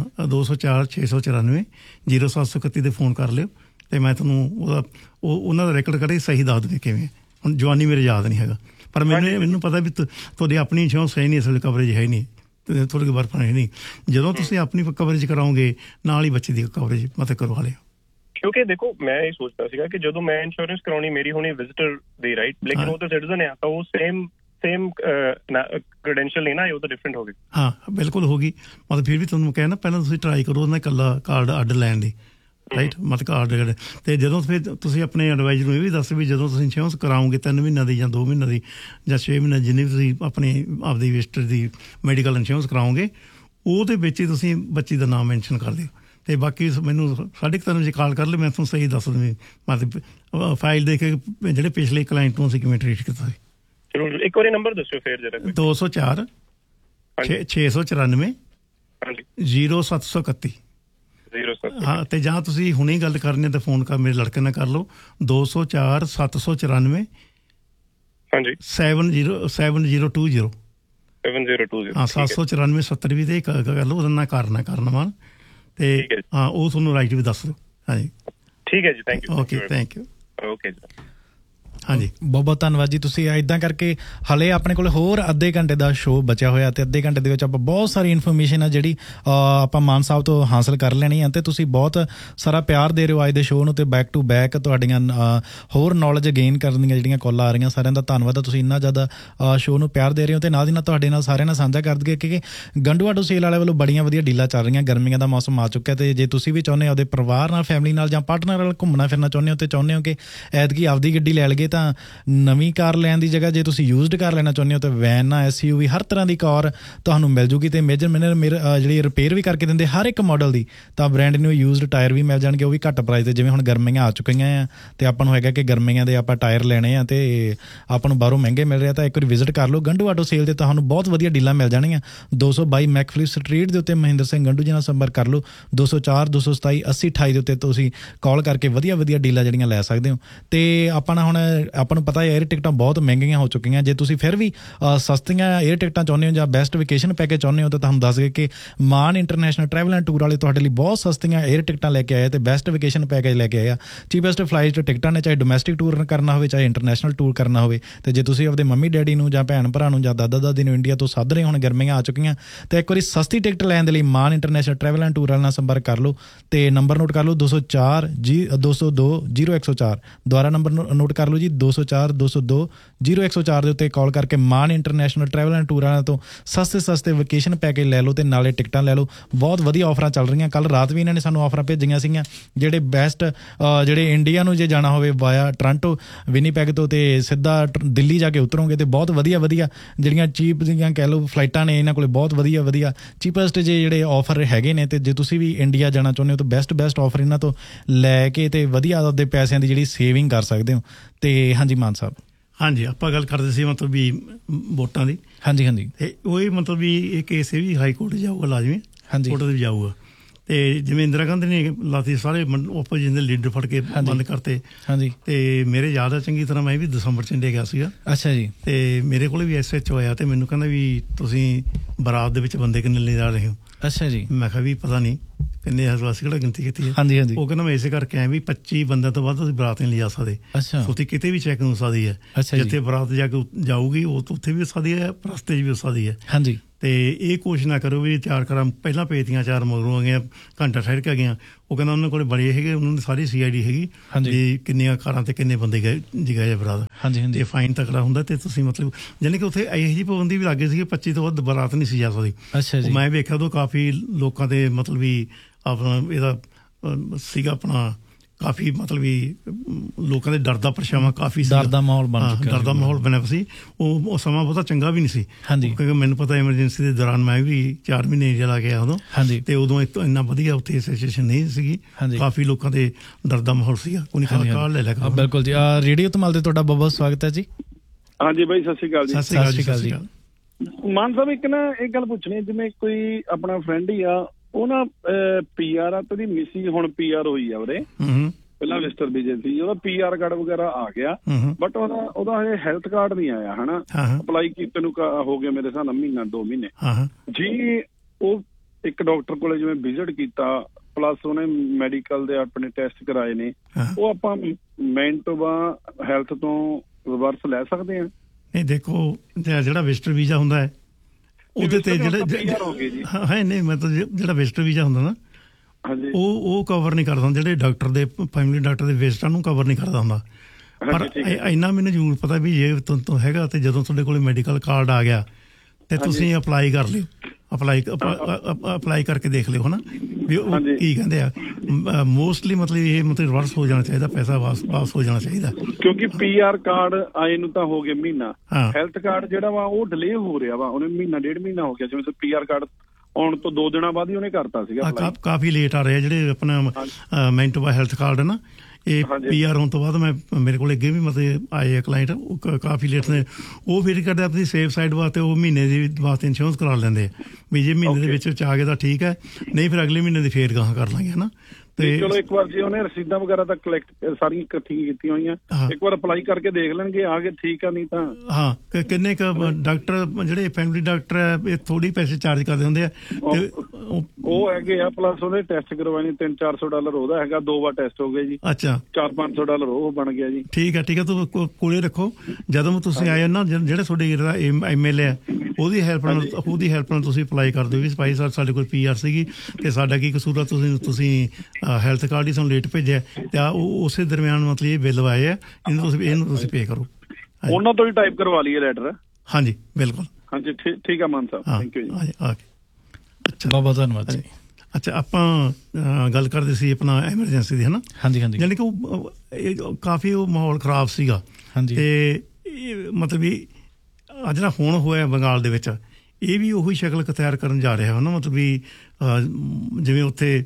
204-694-0731 'ਤੇ ਫੋਨ ਕਰ ਲਿਓ, ਤੇ ਮੈਂ ਤੁਹਾਨੂੰ ਉਹਨਾਂ ਦਾ ਰੈਕੋਰਡ ਕੱਢ ਕੇ ਸਹੀ ਦੱਸ ਦੂੰਗੀ ਕਿਵੇਂ। ਹੁਣ ਜਵਾਨੀ ਮੇਰੇ ਯਾਦ ਨਹੀਂ ਹੈਗਾ, ਪਰ ਮੈਨੂੰ ਪਤਾ ਵੀ ਤੁਹਾਡੀ ਆਪਣੀ ਇੰਸ਼ੋਰੈਂਸ ਹੈ ਨਹੀਂ, ਇਸ ਵੇਲੇ ਕਵਰੇਜ ਹੈ ਨਹੀਂ, ਥੋੜ੍ਹੀ ਜਿਹੀ ਬਰਫ ਹੈ ਨਹੀਂ। ਜਦੋਂ ਤੁਸੀਂ ਆਪਣੀ ਕਵਰੇਜ ਕਰਾਓਗੇ ਨਾਲ ਹੀ ਬੱਚੇ ਦੀ ਕਵਰੇਜ ਮਤਲਬ ਕਰਵਾ ਲਿਓ। ਕਿਉਂਕਿ ਦੇਖੋ ਮੈਂ ਇਹ ਸੋਚਦਾ ਸੀਗਾ ਕਿ ਜਦੋਂ ਮੈਂ ਇੰਸ਼ੋਰੈਂਸ ਕਰਾਉਣੀ ਮੇਰੀ ਹੋਣੀ ਵਿਜ਼ਿਟਰ ਦੀ, ਰਾਈਟ, ਲੇਕਿਨ ਉਹ ਤਾਂ ਸਿਟੀਜ਼ਨ ਆ, ਤਾਂ ਉਹ ਸੇਮ ਕ੍ਰੈਡੈਂਸ਼ੀਅਲ ਨਹੀਂ ਨਾ, ਉਹ ਤਾਂ ਡਿਫਰੈਂਟ ਹੋ ਗਈ। ਹਾਂ ਬਿਲਕੁਲ ਹੋ ਗਈ। ਮਤਲਬ ਫਿਰ ਵੀ ਤੁਹਾਨੂੰ ਕਹਿਣਾ ਪਹਿਲਾਂ ਤੁਸੀਂ ਟਰਾਈ ਕਰੋ ਉਹਨਾਂ ਇਕੱਲਾ ਕਾਰਡ ਅੱਡ ਲੈਣ ਦੀ, ਰਾਈਟ, ਮਤਲਬ ਕਾਰਡ। ਤੇ ਜਦੋਂ ਫਿਰ ਤੁਸੀਂ ਆਪਣੇ ਐਡਵਾਈਜ਼ਰ ਨੂੰ ਇਹ ਵੀ ਦੱਸ ਵੀ ਜਦੋਂ ਤੁਸੀਂ ਇੰਸ਼ੋਰੈਂਸ ਕਰਾਓਗੇ 3 ਮਹੀਨਿਆਂ ਦੀ ਜਾਂ 2 ਮਹੀਨਿਆਂ ਦੀ ਜਾਂ 6 ਮਹੀਨੇ ਜਿੰਨੀ ਵੀ ਤੁਸੀਂ ਆਪਦੀ ਵਿਜ਼ਟਰ ਦੀ ਮੈਡੀਕਲ ਇੰਸ਼ੋਰੈਂਸ ਕਰਾਓਗੇ, ਉਹਦੇ ਵਿੱਚ ਹੀ ਤੁਸੀਂ ਬੱਚੀ ਦਾ ਨਾਮ ਮੈਂਸ਼ਨ ਕਰ ਦਿਓ। ਤੇ ਬਾਕੀ ਮੈਨੂੰ 3:30 ਵਜੇ ਕਾਲ ਕਰ ਲਿਓ, ਮੈਂ ਤੁਹਾਨੂੰ ਸਹੀ ਦੱਸ ਦੂੰਗੀ ਮਤਲਬ ਫਾਈਲ ਦੇ ਕੇ ਜਿਹੜੇ ਪਿਛਲੇ ਕਲਾਇੰਟ ਨੂੰ ਅਸੀਂ ਕਿਵੇਂ ਟਰੀਟ ਕੀਤਾ ਸੀ। ਚਲੋ ਇੱਕ ਵਾਰੀ ਨੰਬਰ ਦੱਸਿਓ ਫਿਰ ਜਰਾ। 204-694 0731। ਹਾਂ, ਤੇ ਜਾਂ ਤੁਸੀਂ ਹੁਣੇ ਗੱਲ ਕਰਨੀ ਤੇ ਫੋਨ ਕਰ ਮੇਰੇ ਲੜਕੇ ਨਾਲ ਕਰ ਲਓ 204-794 7020। ਹਾਂ 794-70 ਤੇ ਕਰ ਲਓ, ਉਹਦਾ ਨਾ ਕਰਨਾ ਤੇ ਹਾਂ ਉਹ ਤੁਹਾਨੂੰ ਰਾਈਟ ਵੀ ਦੱਸ ਦਿਓ। ਹਾਂਜੀ ਠੀਕ ਹੈ ਜੀ, thank you. Okay, thank you. Okay ਜੀ, ਹਾਂਜੀ, ਬਹੁਤ ਬਹੁਤ ਧੰਨਵਾਦ ਜੀ। ਤੁਸੀਂ ਇੱਦਾਂ ਕਰਕੇ ਹਲੇ ਆਪਣੇ ਕੋਲ ਹੋਰ ਅੱਧੇ ਘੰਟੇ ਦਾ ਸ਼ੋਅ ਬਚਿਆ ਹੋਇਆ, ਤੇ ਅੱਧੇ ਘੰਟੇ ਦੇ ਵਿੱਚ ਆਪਾਂ ਬਹੁਤ ਸਾਰੀ ਇਨਫੋਰਮੇਸ਼ਨ ਆ ਜਿਹੜੀ ਆਪਾਂ ਮਾਨ ਸਾਹਿਬ ਤੋਂ ਹਾਸਲ ਕਰ ਲੈਣੀ ਆ, ਤੇ ਤੁਸੀਂ ਬਹੁਤ ਸਾਰਾ ਪਿਆਰ ਦੇ ਰਹੇ ਹੋ ਅੱਜ ਦੇ ਸ਼ੋਅ ਨੂੰ, ਤੇ ਬੈਕ ਟੂ ਬੈਕ ਤੁਹਾਡੀਆਂ ਹੋਰ ਨੌਲੇਜ ਗੇਨ ਕਰਨ ਦੀਆਂ ਜਿਹੜੀਆਂ ਕਾਲਾਂ ਆ ਰਹੀਆਂ, ਸਾਰਿਆਂ ਦਾ ਧੰਨਵਾਦ। ਤੁਸੀਂ ਇੰਨਾ ਜ਼ਿਆਦਾ ਸ਼ੋਅ ਨੂੰ ਪਿਆਰ ਦੇ ਰਹੇ ਹੋ, ਤੇ ਨਾਲ ਦੀ ਨਾਲ ਤੁਹਾਡੇ ਨਾਲ ਸਾਰਿਆਂ ਨਾਲ ਸਾਂਝਾ ਕਰ ਦਈਏ ਕਿ ਗੰਡੂ ਆਟੋ ਸੇਲ ਵਾਲੇ ਵੱਲੋਂ ਬੜੀਆਂ ਵਧੀਆ ਡੀਲਾਂ ਚੱਲ ਰਹੀਆਂ। ਗਰਮੀਆਂ ਦਾ ਮੌਸਮ ਆ ਚੁੱਕਿਆ, ਤੇ ਜੇ ਤੁਸੀਂ ਵੀ ਚਾਹੁੰਦੇ ਹੋ ਆਪਦੇ ਪਰਿਵਾਰ ਨਾਲ, ਫੈਮਿਲੀ ਨਾਲ ਜਾਂ ਪਾਰਟਨਰ ਨਾਲ ਘੁੰਮਣਾ ਫਿਰਨਾ ਚਾਹੁੰਦੇ ਹੋ, ਤੇ ਚਾਹੁੰਦੇ ਹੋ ਕਿ ਐਤਕੀ ਆਪਦੀ ਗੱਡੀ ਲੈ ਲਈਏ, ਤਾਂ ਨਵੀਂ ਕਾਰ ਲੈਣ ਦੀ ਜਗ੍ਹਾ ਜੇ ਤੁਸੀਂ ਯੂਜ਼ਡ ਕਾਰ ਲੈਣਾ ਚਾਹੁੰਦੇ ਹੋ ਤਾਂ ਵੈਨ SUV ਹਰ ਤਰ੍ਹਾਂ ਦੀ ਕਾਰ ਤੁਹਾਨੂੰ ਮਿਲ ਜੂਗੀ, ਤੇ ਮੇਜਰ ਜਿਹੜੀ ਰਿਪੇਅਰ ਵੀ ਕਰਕੇ ਦਿੰਦੇ ਹਰ ਇੱਕ ਮਾਡਲ ਦੀ। ਤਾਂ ਬ੍ਰੈਂਡ ਨਿਊ ਯੂਜ਼ਡ ਟਾਇਰ ਵੀ ਮਿਲ ਜਾਣਗੇ, ਉਹ ਵੀ ਘੱਟ ਪ੍ਰਾਈਸ ਤੇ। ਜਿਵੇਂ ਹੁਣ ਗਰਮੀਆਂ ਆ ਚੁੱਕੀਆਂ ਆ ਤੇ ਆਪਾਂ ਨੂੰ ਹੈਗਾ ਕਿ ਗਰਮੀਆਂ ਦੇ ਆਪਾਂ ਟਾਇਰ ਲੈਣੇ ਆ ਤੇ ਆਪਾਂ ਨੂੰ ਬਾਹਰੋਂ ਮਹਿੰਗੇ ਮਿਲ ਰਿਹਾ, ਤਾਂ ਇੱਕ ਵਾਰੀ ਵਿਜ਼ਿਟ ਕਰ ਲਓ ਗੰਡੂ ਆਟੋ ਸੇਲ ਤੇ, ਤੁਹਾਨੂੰ ਬਹੁਤ ਵਧੀਆ ਡੀਲਾਂ ਮਿਲ ਜਾਣਗੀਆਂ। 222 ਮੈਕਫਲਿਪ ਸਟਰੀਟ ਦੇ ਉੱਤੇ ਮਹਿੰਦਰ ਸਿੰਘ ਗੰਡੂ ਜੀ ਨਾਲ ਸੰਪਰਕ ਕਰ ਲਓ। 204-227-8028 ਦੇ ਉੱਤੇ ਤੁਸੀਂ ਕਾਲ ਕਰਕੇ ਵਧੀਆ ਵਧੀਆ ਡੀਲਾਂ ਜਿਹੜੀਆਂ ਲੈ ਸਕਦੇ ਹੋ। ਤੇ ਆਪਾਂ ਨੂੰ ਪਤਾ ਏਅਰ ਟਿਕਟਾਂ ਬਹੁਤ ਮਹਿੰਗੀਆਂ ਹੋ ਚੁੱਕੀਆਂ। ਜੇ ਤੁਸੀਂ ਫਿਰ ਵੀ ਸਸਤੀਆਂ ਏਅਰ ਟਿਕਟਾਂ ਚਾਹੁੰਦੇ ਹੋ ਜਾਂ ਬੈਸਟ ਵੇਕੇਸ਼ਨ ਪੈਕੇਜ ਚਾਹੁੰਦੇ ਹੋ, ਤਾਂ ਤੁਹਾਨੂੰ ਦੱਸ ਗਏ ਕਿ ਮਾਨ ਇੰਟਰਨੈਸ਼ਨਲ ਟਰੈਵਲ ਐਂਡ ਟੂਰ ਵਾਲੇ ਤੁਹਾਡੇ ਲਈ ਬਹੁਤ ਸਸਤੀਆਂ ਏਅਰ ਟਿਕਟਾਂ ਲੈ ਕੇ ਆਏ ਤੇ ਬੈਸਟ ਵੇਕੇਸ਼ਨ ਪੈਕੇਜ ਲੈ ਕੇ ਆਏ ਆ। ਚੀਪੈਸਟ ਫਲਾਈਟ ਟਿਕਟਾਂ ਨੇ, ਚਾਹੇ ਡੋਮੈਸਟਿਕ ਟੂਰ ਕਰਨਾ ਹੋਵੇ ਚਾਹੇ ਇੰਟਰਨੈਸ਼ਨਲ ਟੂਰ ਕਰਨਾ ਹੋਵੇ। ਤੇ ਜੇ ਤੁਸੀਂ ਆਪਦੇ ਮੰਮੀ ਡੈਡੀ ਨੂੰ ਜਾਂ ਭੈਣ ਭਰਾ ਨੂੰ ਜਾਂ ਦਾਦਾ ਦਾਦੀ ਨੂੰ ਇੰਡੀਆ ਤੋਂ ਸੱਦ ਰਹੇ, ਹੁਣ ਗਰਮੀਆਂ ਆ ਚੁੱਕੀਆਂ, ਤਾਂ ਇੱਕ ਵਾਰੀ ਸਸਤੀ ਟਿਕਟ ਲੈਣ ਦੇ ਲਈ ਮਾਨ ਇੰਟਰਨੈਸ਼ਨਲ ਟਰੈਵਲ ਐਂਡ ਟੂਰ ਵਾਲੇ ਨਾਲ ਸੰਪਰਕ ਕਰ ਲਓ। ਤੇ ਨੰਬਰ ਨੋਟ ਕਰ ਲਓ 204-202-0104। ਦੁਬਾਰਾ ਨੰਬਰ ਨੋਟ ਕਰ ਲਓ ਜੀ 204-202-0104 ਦੇ ਉੱਤੇ ਕਾਲ ਕਰਕੇ ਮਾਨ ਇੰਟਰਨੈਸ਼ਨਲ ਟਰੈਵਲ ਐਂਡ ਟੂਰਾਂ ਤੋਂ ਸਸਤੇ ਵਕੇਸ਼ਨ ਪੈਕੇਜ ਲੈ ਲਓ ਤੇ ਨਾਲੇ ਟਿਕਟਾਂ ਲੈ ਲਓ। ਬਹੁਤ ਵਧੀਆ ਆਫਰਾਂ ਚੱਲ ਰਹੀਆਂ। ਕੱਲ ਰਾਤ ਵੀ ਇਹਨਾਂ ਨੇ ਸਾਨੂੰ ਆਫਰਾਂ ਭੇਜੀਆਂ ਸੀਗੀਆਂ ਜਿਹੜੇ ਬੈਸਟ ਜਿਹੜੇ ਇੰਡੀਆ ਨੂੰ ਜੇ ਜਾਣਾ ਹੋਵੇ ਵਾਇਆ ਟੋਰਾਂਟੋ ਵਿਨੀਪੈਗ ਤੋਂ ਤੇ ਸਿੱਧਾ ਦਿੱਲੀ ਜਾ ਕੇ ਉਤਰੋਗੇ ਤੇ ਬਹੁਤ ਵਧੀਆ ਜਿਹੜੀਆਂ ਚੀਪ ਦੀਆਂ ਕਹਿ ਲਓ ਫਲਾਈਟਾਂ ਨੇ ਇਹਨਾਂ ਕੋਲ ਬਹੁਤ ਵਧੀਆ ਚੀਪੈਸਟ ਜਿਹੜੇ ਆਫਰ ਹੈਗੇ ਨੇ। ਤੇ ਜੇ ਤੁਸੀਂ ਵੀ ਇੰਡੀਆ ਜਾਣਾ ਚਾਹੁੰਦੇ ਹੋ ਤਾਂ ਬੈਸਟ ਆਫਰ ਇਹਨਾਂ ਤੋਂ ਲੈ ਕੇ ਤੇ ਵਧੀਆ ਆਪਦੇ ਪੈਸਿਆਂ ਦੀ ਜਿਹੜੀ ਸੇਵਿੰਗ ਕਰ ਸਕਦੇ ਹੋ। ਤੇ ਹਾਂਜੀ ਮਾਨ ਸਾਹਿਬ। ਹਾਂਜੀ, ਆਪਾਂ ਗੱਲ ਕਰਦੇ ਸੀ ਮਤਲਬ ਵੀ ਵੋਟਾਂ ਦੀ। ਹਾਂਜੀ ਤੇ ਉਹੀ ਮਤਲਬ ਵੀ ਇਹ ਕੇਸ ਵੀ ਹਾਈ ਕੋਰਟ ਜਾਊਗਾ ਲਾਜ਼ਮੀ। ਕੋਰਟ ਦੇ ਜਾਊਗਾ ਤੇ ਜਿਵੇਂ ਇੰਦਰਾ ਗਾਂਧੀ ਨੇ ਲਾਤੀ ਸਾਰੇ ਓਪੋਜੀਸ਼ਨ ਦੇ ਲੀਡਰ ਫੜ ਕੇ ਬੰਦ ਕਰਤੇ। ਹਾਂਜੀ, ਤੇ ਮੇਰੇ ਯਾਦ ਆ ਚੰਗੀ ਤਰ੍ਹਾਂ ਮੈਂ ਵੀ ਦਸੰਬਰ 'ਚ ਇੰਡੀਆ ਗਿਆ ਸੀਗਾ। ਅੱਛਾ ਜੀ। ਤੇ ਮੇਰੇ ਕੋਲ ਵੀ SHO ਆਇਆ ਤੇ ਮੈਨੂੰ ਕਹਿੰਦਾ ਵੀ ਤੁਸੀਂ ਬਰਾਤ ਦੇ ਵਿੱਚ ਬੰਦੇ ਕਿੰਨੇ ਲੈ ਜਾ ਰਹੇ ਹੋ। ਅੱਛਾ ਜੀ। ਮੈਂ ਕਿਹਾ ਵੀ ਪਤਾ ਨਹੀਂ ਕਿੰਨੇ ਅਸੀਂ ਕਿਹੜਾ ਗਿਣਤੀ ਕੀਤੀ ਹੈ। ਹਾਂਜੀ ਉਹ ਕਹਿੰਦਾ ਮੈਂ ਇਸੇ ਕਰਕੇ ਆਇਆ ਵੀ 25 ਬੰਦਿਆਂ ਤੋਂ ਵੱਧ ਤੁਸੀਂ ਬਰਾਤ ਨਹੀਂ ਲਿਜਾ ਸਕਦੇ। ਤੁਸੀਂ ਕਿਤੇ ਵੀ ਚੈੱਕ ਹੋ ਸਕਦੀ ਹੈ। ਜਿੱਥੇ ਬਰਾਤ ਜਾ ਕੇ ਜਾਊਗੀ ਉੱਥੇ ਵੀ ਹੋ ਸਕਦੀ ਹੈ, ਰਸਤੇ 'ਚ ਵੀ ਹੋ ਸਕਦੀ ਹੈ। ਹਾਂਜੀ, ਤੇ ਇਹ ਕੋਸ਼ਿਸ਼ ਨਾ ਕਰੋ ਵੀ 4 ਕਾਰਾਂ ਪਹਿਲਾਂ ਭੇਜਤੀਆਂ 4 ਮਗਰੋਂ ਆ ਗਈਆਂ, ਘੰਟਾ ਠਹਿਰ ਕੇ ਗਈਆਂ। ਉਹ ਕਹਿੰਦਾ ਉਹਨਾਂ ਕੋਲ ਬੜੇ ਹੈਗੇ, ਉਹਨਾਂ ਦੀ ਸਾਰੀ CID ਹੈਗੀ ਵੀ ਕਿੰਨੀਆਂ ਕਾਰਾਂ ਤੇ ਕਿੰਨੇ ਬੰਦੇ ਗਏ ਬਰਾਤ। ਤੇ ਫਾਈਨ ਤਕੜਾ ਹੁੰਦਾ ਤੇ ਤੁਸੀਂ ਮਤਲਬ ਜਾਨੀ ਕਿ ਉੱਥੇ ਇਹੋ ਜਿਹੀ ਪਾਬੰਦੀ ਵੀ ਲੱਗੇ ਸੀਗੀ 25 ਤੋਂ ਵੱਧ ਬਰਾਤ ਨਹੀਂ ਸੀ ਜਾ ਸਕਦੀ। ਮੈਂ ਵੇਖਿਆ ਉਦੋਂ ਕਾਫੀ ਲੋਕਾਂ ਦੇ ਮਤਲਬ ਵੀ ਆਪਣਾ ਇਹਦਾ ਸੀਗਾ ਆਪਣਾ ਕਾਫੀ ਮਤਲਬ ਵੀ ਲੋਕਾਂ ਦੇ ਡਰ ਦਾ ਪਰਛਾਵਾਂ ਕਾਫੀ ਸੀ, ਡਰ ਦਾ ਮਾਹੌਲ ਬਣਿਆ ਸੀ। ਉਹ ਸਮਾਂ ਬਹੁਤਾ ਚੰਗਾ ਵੀ ਨਹੀਂ ਸੀ ਕਿਉਂਕਿ ਮੈਨੂੰ ਪਤਾ ਐਮਰਜੈਂਸੀ ਦੇ ਦੌਰਾਨ ਮੈਂ ਵੀ 4 ਮਹੀਨੇ ਚਲਾ ਗਿਆ ਉਦੋਂ। ਤੇ ਉਦੋਂ ਇੰਨਾ ਵਧੀਆ ਉੱਥੇ ਸਿਚੁਏਸ਼ਨ ਨਹੀਂ ਸੀਗੀ। ਕਾਫੀ ਲੋਕਾਂ ਦੇ ਡਰ ਦਾ ਮਾਹੌਲ ਸੀਗਾ। ਕਾਲ ਲੈ ਲਿਆ। ਬਿਲਕੁਲ ਜੀ। ਰੇਡੀਓ ਧਮਾਲ ਤੇ ਤੁਹਾਡਾ ਬਹੁਤ ਸਵਾਗਤ ਹੈ ਜੀ। ਹਾਂਜੀ ਬਾਈ, ਸਤਿ ਸ਼੍ਰੀ ਅਕਾਲ ਜੀ। ਸਤਿ ਸ਼੍ਰੀ ਅਕਾਲ ਜੀ। ਮਾਨ ਸਾਹਿਬ ਇੱਕ ਨਾ ਇਹ ਗੱਲ ਪੁੱਛਣੀ, ਜਿਵੇਂ ਕੋਈ ਆਪਣਾ ਫਰੈਂਡ ਹੀ ਆ ਉਹ ਨਾ PR ਆ ਤੇ ਉਹਦੀ ਮਿਸੀ ਹੁਣ PR ਹੋਈ ਆ ਉਰੇ, ਪਹਿਲਾਂ ਵਿਜ਼ਟਰ ਵੀਜ਼ੇ ਸੀ, ਉਹਦਾ PR ਕਾਰਡ ਵਗੈਰਾ ਆ ਗਿਆ ਬਟ ਉਹਦਾ ਹਜੇ ਹੈਲਥ ਕਾਰਡ ਨਹੀਂ ਆਇਆ ਹਨਾ। ਅਪਲਾਈ ਕੀਤੇ ਨੂੰ ਹੋ ਗਿਆ ਮੇਰੇ ਹਿਸਾਬ ਨਾਲ ਮਹੀਨਾ 2 ਮਹੀਨੇ ਜੀ। ਉਹ ਇੱਕ ਡਾਕਟਰ ਕੋਲੇ ਜਿਵੇਂ ਵਿਜ਼ਿਟ ਕੀਤਾ ਪਲੱਸ ਉਹਨੇ ਮੈਡੀਕਲ ਦੇ ਆਪਣੇ ਟੈਸਟ ਕਰਾਏ ਨੇ, ਉਹ ਆਪਾਂ ਮੈਨਟੋਬਾ ਹੈਲਥ ਤੋਂ ਰਿਵਰਸ ਲੈ ਸਕਦੇ ਹਾਂ? ਨਹੀਂ ਦੇਖੋ, ਜਿਹੜਾ ਵਿਜ਼ਟਰ ਵੀਜ਼ਾ ਹੁੰਦਾ ਹੈ ਉਹਦੇ ਤੇ ਨਹੀਂ ਮਤਲਬ ਜਿਹੜਾ ਵਿਜ਼ਟਰ ਵੀਜ਼ਾ ਹੁੰਦਾ ਨਾ ਉਹ ਕਵਰ ਨਹੀਂ ਕਰਦਾ ਜਿਹੜੇ ਡਾਕਟਰ ਦੇ ਫੈਮਿਲੀ ਡਾਕਟਰ ਦੇ ਵਿਜ਼ਟਰਾਂ ਨੂੰ ਕਵਰ ਨਹੀਂ ਕਰਦਾ ਹੁੰਦਾ। ਪਰ ਇੰਨਾ ਮੈਨੂੰ ਜ਼ਰੂਰ ਪਤਾ ਵੀ ਜੇ ਹੈਗਾ ਤੇ ਜਦੋਂ ਤੁਹਾਡੇ ਕੋਲ ਮੈਡੀਕਲ ਕਾਰਡ ਆ ਗਿਆ ਤੇ ਤੁਸੀਂ ਅਪਲਾਈ ਕਰ ਲਿਓ। ਅਪਲਾਈ ਕਰਕੇ ਦੇਖ ਲਿਓ ਹਨਾ ਵੀ ਉਹ ਕੀ ਕਹਿੰਦੇ ਆ। ਮੋਸਟਲੀ ਮਤਲਬ ਇਹ ਰਿਵਰਸ ਹੋ ਜਾਣਾ ਚਾਹੀਦਾ, ਪੈਸਾ ਵਾਪਸ ਹੋ ਜਾਣਾ ਚਾਹੀਦਾ। ਕਿਉਂਕਿ PR ਕਾਰਡ ਆਏ ਨੂੰ ਤਾਂ ਹੋ ਗਿਆ ਮਹੀਨਾ, ਹੈਲਥ ਕਾਰਡ ਜਿਹੜਾ ਵਾ ਉਹ ਡਿਲੇ ਹੋ ਰਿਹਾ ਵਾ। ਉਹਨੇ ਮਹੀਨਾ 1.5 ਮਹੀਨਾ ਹੋ ਗਿਆ, ਜਿਵੇਂ PR ਕਾਰਡ ਆਉਣ ਤੋਂ 2 ਦਿਨਾਂ ਬਾਅਦ ਹੀ ਉਹਨੇ ਕਰਤਾ ਸੀਗਾ। ਕਾਫੀ ਲੇਟ ਆ ਰਿਹਾ ਜਿਹੜੇ ਆਪਣਾ ਮੈਨਟੋਬਾ ਹੈਲਥ ਕਾਰਡ ਹੈ ਨਾ, ਇਹ PR ਹੋਣ ਤੋਂ ਬਾਅਦ ਮੇਰੇ ਕੋਲ ਅੱਗੇ ਵੀ ਮਤਲਬ ਆਏ ਆ ਕਲਾਇੰਟ, ਉਹ ਕਾਫੀ ਲੇਟ ਨੇ। ਉਹ ਫਿਰ ਕਰਦੇ ਆਪਣੀ ਸੇਫ ਸਾਈਡ ਵਾਸਤੇ ਉਹ ਮਹੀਨੇ ਦੀ ਵਾਸਤੇ ਇੰਸ਼ੋਰੈਂਸ ਕਰਾ ਲੈਂਦੇ ਆ ਵੀ ਜੇ ਮਹੀਨੇ ਦੇ ਵਿੱਚ ਆ ਗਏ ਤਾਂ ਠੀਕ ਹੈ, ਨਹੀਂ ਫਿਰ ਅਗਲੇ ਮਹੀਨੇ ਦੀ ਫੇਰ ਗਾਹਾਂ ਕਰ ਲਾਂਗੇ ਹਨਾ। ਤੇ ਚਲੋ ਇੱਕ ਵਾਰ ਜੇ ਉਹਨੇ ਰਸੀਦਾਂ ਵਗੈਰਾ ਤਾਂ ਕਲੈਕਟ ਸਾਰੀਆਂ ਇਕੱਠੀਆਂ ਕੀਤੀਆਂ ਹੋਈਆਂ, ਇੱਕ ਵਾਰ ਅਪਲਾਈ ਕਰਕੇ ਦੇਖ ਲੈਣਗੇ, ਆ ਗਏ ਠੀਕ ਆ, ਨਹੀਂ ਤਾਂ ਕਿੰਨੇ ਕੁ ਡਾਕਟਰ ਜਿਹੜੇ ਫੈਮਿਲੀ ਡਾਕਟਰ ਹੈ ਇਹ ਥੋੜੀ ਪੈਸੇ ਚਾਰਜ ਕਰਦੇ ਹੁੰਦੇ ਆ ਤੇ ਉਹ ਹੈਗੇ ਆ। ਪਲੱਸ ਉਹਦੇ ਟੈਸਟ ਕਰਵਾਏ ਨੇ $300-400 ਉਹਦਾ ਹੈਗਾ, 2 ਵਾਰ ਟੈਸਟ ਹੋ ਗਏ ਜੀ। ਅੱਛਾ, $400-500 ਉਹ ਬਣ ਗਿਆ ਜੀ। ਠੀਕ ਹੈ ਤੂੰ ਕੋਲੇ ਰੱਖੋ। ਜਦੋਂ ਤੁਸੀਂ ਆਏ ਨਾ ਜਿਹੜੇ ਤੁਹਾਡੇ MLA ਹੈ ਉਹਦੀ ਹੈਲਪ ਨਾਲ ਤੁਸੀਂ ਅਪਲਾਈ ਕਰ ਦਿਓ ਵੀ ਭਾਈ ਸਾਡੇ ਕੋਲ PR ਸੀਗੀ ਤੇ ਸਾਡਾ ਕੀ ਕਸੂਰ ਆ, ਤੁਸੀਂ ਹੈਲਥ ਕਾਰਡ ਹੀ ਸਾਨੂੰ ਲੇਟ ਭੇਜਿਆ ਤੇ ਉਸੇ ਦਰਮਿਆਨ ਮਤਲਬ ਇਹ ਬਿੱਲ ਆਏ ਆ, ਇਹਨੂੰ ਤੁਸੀਂ ਪੇ ਕਰੋ। ਉਹਨਾਂ ਤੋਂ ਹੀ ਟਾਈਪ ਕਰਵਾ ਲਈਏ ਲੈਟਰ? ਹਾਂਜੀ ਬਿਲਕੁਲ। ਹਾਂਜੀ ਠੀਕ ਆ ਮਾਨ ਸਾਹਿਬ, ਥੈਂਕ ਯੂ ਜੀ। ਅੱਛਾ, ਬਹੁਤ ਧੰਨਵਾਦ ਜੀ। ਅੱਛਾ, ਆਪਾਂ ਗੱਲ ਕਰਦੇ ਸੀ ਆਪਣਾ ਐਮਰਜੈਂਸੀ ਦੀ ਹਨਾ। ਹਾਂਜੀ ਯਾਨੀ ਕਿ ਉਹ ਕਾਫੀ ਉਹ ਮਾਹੌਲ ਖਰਾਬ ਸੀਗਾ ਤੇ ਮਤਲਬ ਵੀ ਜਿਹੜਾ ਹੁਣ ਹੋਇਆ ਬੰਗਾਲ ਦੇ ਵਿੱਚ ਇਹ ਵੀ ਉਹੀ ਸ਼ਕਲ ਅਖਤਿਆਰ ਕਰਨ ਜਾ ਰਿਹਾ ਨਾ। ਮਤਲਬ ਵੀ ਜਿਵੇਂ ਉੱਥੇ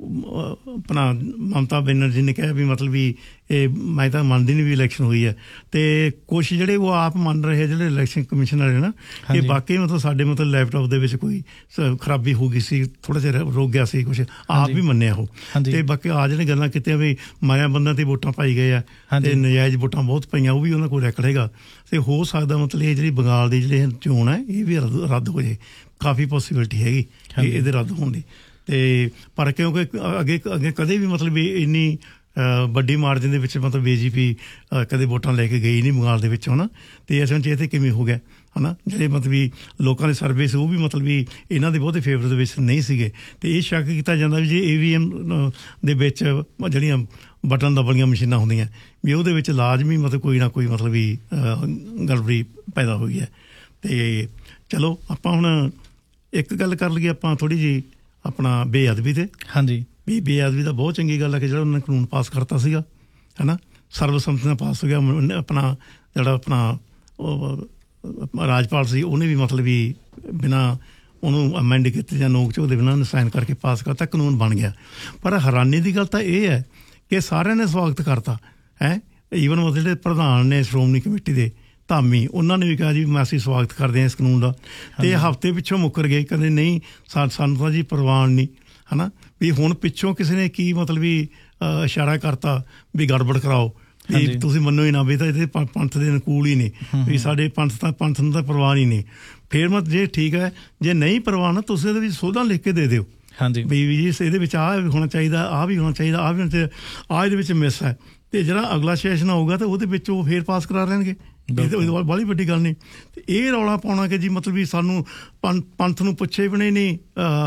ਆਪਣਾ ਮਮਤਾ ਬੈਨਰਜੀ ਨੇ ਕਿਹਾ ਵੀ ਮਤਲਬ ਵੀ ਇਹ ਮੈਂ ਤਾਂ ਮੰਨਦੀ ਨਹੀਂ ਵੀ ਇਲੈਕਸ਼ਨ ਹੋਈ ਹੈ ਤੇ ਕੁਛ ਜਿਹੜੇ ਉਹ ਆਪ ਮੰਨ ਰਹੇ ਜਿਹੜੇ ਇਲੈਕਸ਼ਨ ਕਮਿਸ਼ਨਰ ਹੈ ਨਾ ਕਿ ਬਾਕੀ ਮਤਲਬ ਸਾਡੇ ਮਤਲਬ ਲੈਪਟਾਪ ਦੇ ਵਿੱਚ ਕੋਈ ਖਰਾਬੀ ਹੋ ਗਈ ਸੀ, ਥੋੜਾ ਜਿਹਾ ਰੁਕ ਗਿਆ ਸੀ, ਕੁਛ ਆਪ ਵੀ ਮੰਨਿਆ ਉਹ। ਤੇ ਬਾਕੀ ਆ ਜਿਹੜੇ ਗੱਲਾਂ ਕੀਤੀਆਂ ਵੀ ਮਾਇਆ ਬੰਦਾਂ ਤੇ ਵੋਟਾਂ ਪਾਈ ਗਏ ਆ ਤੇ ਨਜਾਇਜ਼ ਵੋਟਾਂ ਬਹੁਤ ਪਈਆਂ, ਉਹ ਵੀ ਉਹਨਾਂ ਕੋਲ ਰੈਕਡ ਹੈਗਾ ਤੇ ਹੋ ਸਕਦਾ ਮਤਲਬ ਇਹ ਜਿਹੜੀ ਬੰਗਾਲ ਦੀ ਜਿਹੜੀ ਚੋਣ ਹੈ ਇਹ ਵੀ ਰੱਦ ਹੋ ਜਾਏ। ਕਾਫੀ ਪੋਸੀਬਿਲਿਟੀ ਹੈਗੀ ਇਹਦੇ ਰੱਦ ਹੋਣ ਦੀ। ਤੇ ਪਰ ਕਿਉਂਕਿ ਅੱਗੇ ਕਦੇ ਵੀ ਮਤਲਬ ਇੰਨੀ ਵੱਡੀ ਮਾਰਜਨ ਦੇ ਵਿੱਚ ਮਤਲਬ BJP ਕਦੇ ਵੋਟਾਂ ਲੈ ਕੇ ਗਈ ਨਹੀਂ ਬੰਗਾਲ ਦੇ ਵਿੱਚ, ਹੈ ਨਾ। ਅਤੇ ਅਸਲ 'ਚ ਇਹ 'ਤੇ ਕਿਵੇਂ ਹੋ ਗਿਆ, ਹੈ ਨਾ। ਜਿਹੜੇ ਮਤਲਬ ਵੀ ਲੋਕਾਂ ਦੇ ਸਰਵੇ ਸੀ ਉਹ ਵੀ ਮਤਲਬ ਵੀ ਇਹਨਾਂ ਦੇ ਬਹੁਤੇ ਫੇਵਰ ਦੇ ਵਿੱਚ ਨਹੀਂ ਸੀਗੇ। ਅਤੇ ਇਹ ਸ਼ੱਕ ਕੀਤਾ ਜਾਂਦਾ ਵੀ ਜੇ EVM ਦੇ ਵਿੱਚ ਜਿਹੜੀਆਂ ਬਟਨ ਦਬਲੀਆਂ ਮਸ਼ੀਨਾਂ ਹੁੰਦੀਆਂ ਵੀ ਉਹਦੇ ਵਿੱਚ ਲਾਜ਼ਮੀ ਮਤਲਬ ਕੋਈ ਨਾ ਕੋਈ ਮਤਲਬ ਵੀ ਗੜਬੜੀ ਪੈਦਾ ਹੋਈ ਹੈ। ਅਤੇ ਚਲੋ ਆਪਾਂ ਹੁਣ ਇੱਕ ਗੱਲ ਕਰ ਲਈਏ ਆਪਾਂ ਥੋੜ੍ਹੀ ਜਿਹੀ ਆਪਣਾ ਬੇਅਦਬੀ 'ਤੇ। ਹਾਂਜੀ, ਵੀ ਬੇਅਦਬੀ ਦਾ ਬਹੁਤ ਚੰਗੀ ਗੱਲ ਹੈ ਕਿ ਜਿਹੜਾ ਉਹਨਾਂ ਨੇ ਕਾਨੂੰਨ ਪਾਸ ਕਰਤਾ ਸੀਗਾ, ਹੈ ਨਾ, ਸਰਬਸੰਮਤੀ ਨਾਲ ਪਾਸ ਹੋ ਗਿਆ। ਆਪਣਾ ਜਿਹੜਾ ਆਪਣਾ ਰਾਜਪਾਲ ਸੀ ਉਹਨੇ ਵੀ ਮਤਲਬ ਵੀ ਬਿਨਾਂ ਉਹਨੂੰ ਅਮੈਂਡ ਕੀਤੇ ਜਾਂ ਨੋਕ ਝੋਕ ਦੇ ਬਿਨਾਂ ਉਹਨੇ ਸਾਈਨ ਕਰਕੇ ਪਾਸ ਕਰਤਾ, ਕਾਨੂੰਨ ਬਣ ਗਿਆ। ਪਰ ਹੈਰਾਨੀ ਦੀ ਗੱਲ ਤਾਂ ਇਹ ਹੈ ਕਿ ਸਾਰਿਆਂ ਨੇ ਸਵਾਗਤ ਕਰਤਾ ਹੈ। ਈਵਨ ਮਤਲਬ ਜਿਹੜੇ ਪ੍ਰਧਾਨ ਨੇ ਸ਼੍ਰੋਮਣੀ ਕਮੇਟੀ ਦੇ ਧਾਮੀ, ਉਹਨਾਂ ਨੇ ਵੀ ਕਿਹਾ ਜੀ ਅਸੀਂ ਸਵਾਗਤ ਕਰਦੇ ਹਾਂ ਇਸ ਕਾਨੂੰਨ ਦਾ। ਅਤੇ ਹਫ਼ਤੇ ਪਿੱਛੋਂ ਮੁੱਕਰ ਗਏ, ਕਹਿੰਦੇ ਨਹੀਂ ਸਾਨੂੰ ਤਾਂ ਜੀ ਪ੍ਰਵਾਨ ਨਹੀਂ, ਹੈ ਨਾ। ਵੀ ਹੁਣ ਪਿੱਛੋਂ ਕਿਸੇ ਨੇ ਕੀ ਮਤਲਬ ਵੀ ਇਸ਼ਾਰਾ ਕਰਤਾ ਵੀ ਗੜਬੜ ਕਰਾਓ, ਵੀ ਤੁਸੀਂ ਮੰਨੋ ਹੀ ਨਾ ਵੀ ਤਾਂ ਇਹਦੇ ਪੰਥ ਦੇ ਅਨੁਕੂਲ ਹੀ ਨਹੀਂ, ਵੀ ਸਾਡੇ ਪੰਥ ਨੂੰ ਤਾਂ ਪ੍ਰਵਾਨ ਹੀ ਨਹੀਂ। ਫਿਰ ਮਤ ਜੇ ਠੀਕ ਹੈ, ਜੇ ਨਹੀਂ ਪ੍ਰਵਾਨ ਤੁਸੀਂ ਇਹਦੇ ਵਿੱਚ ਸੋਧਾਂ ਲਿਖ ਕੇ ਦੇ ਦਿਓ। ਹਾਂਜੀ, ਵੀ ਜੀ ਇਹਦੇ ਵਿੱਚ ਆਹ ਵੀ ਹੋਣਾ ਚਾਹੀਦਾ, ਆਹ ਵੀ ਹੋਣਾ ਚਾਹੀਦਾ, ਆਹ ਵੀ ਹੋਣਾ ਚਾਹੀਦਾ, ਆਹ ਇਹਦੇ ਵਿੱਚ ਮਿਸ ਹੈ। ਅਤੇ ਜਿਹੜਾ ਅਗਲਾ ਸੈਸ਼ਨ ਆਊਗਾ ਤਾਂ ਉਹਦੇ ਵਿੱਚ ਉਹ ਫੇਰ ਪਾਸ ਕਰਾ ਲੈਣਗੇ। ਬਾਹਲੀ ਵੱਡੀ ਗੱਲ ਨਹੀਂ। ਅਤੇ ਇਹ ਰੌਲਾ ਪਾਉਣਾ ਕਿ ਜੀ ਮਤਲਬ ਵੀ ਸਾਨੂੰ ਪੰਥ ਨੂੰ ਪੁੱਛੇ ਬਿਨਾਂ ਨਹੀਂ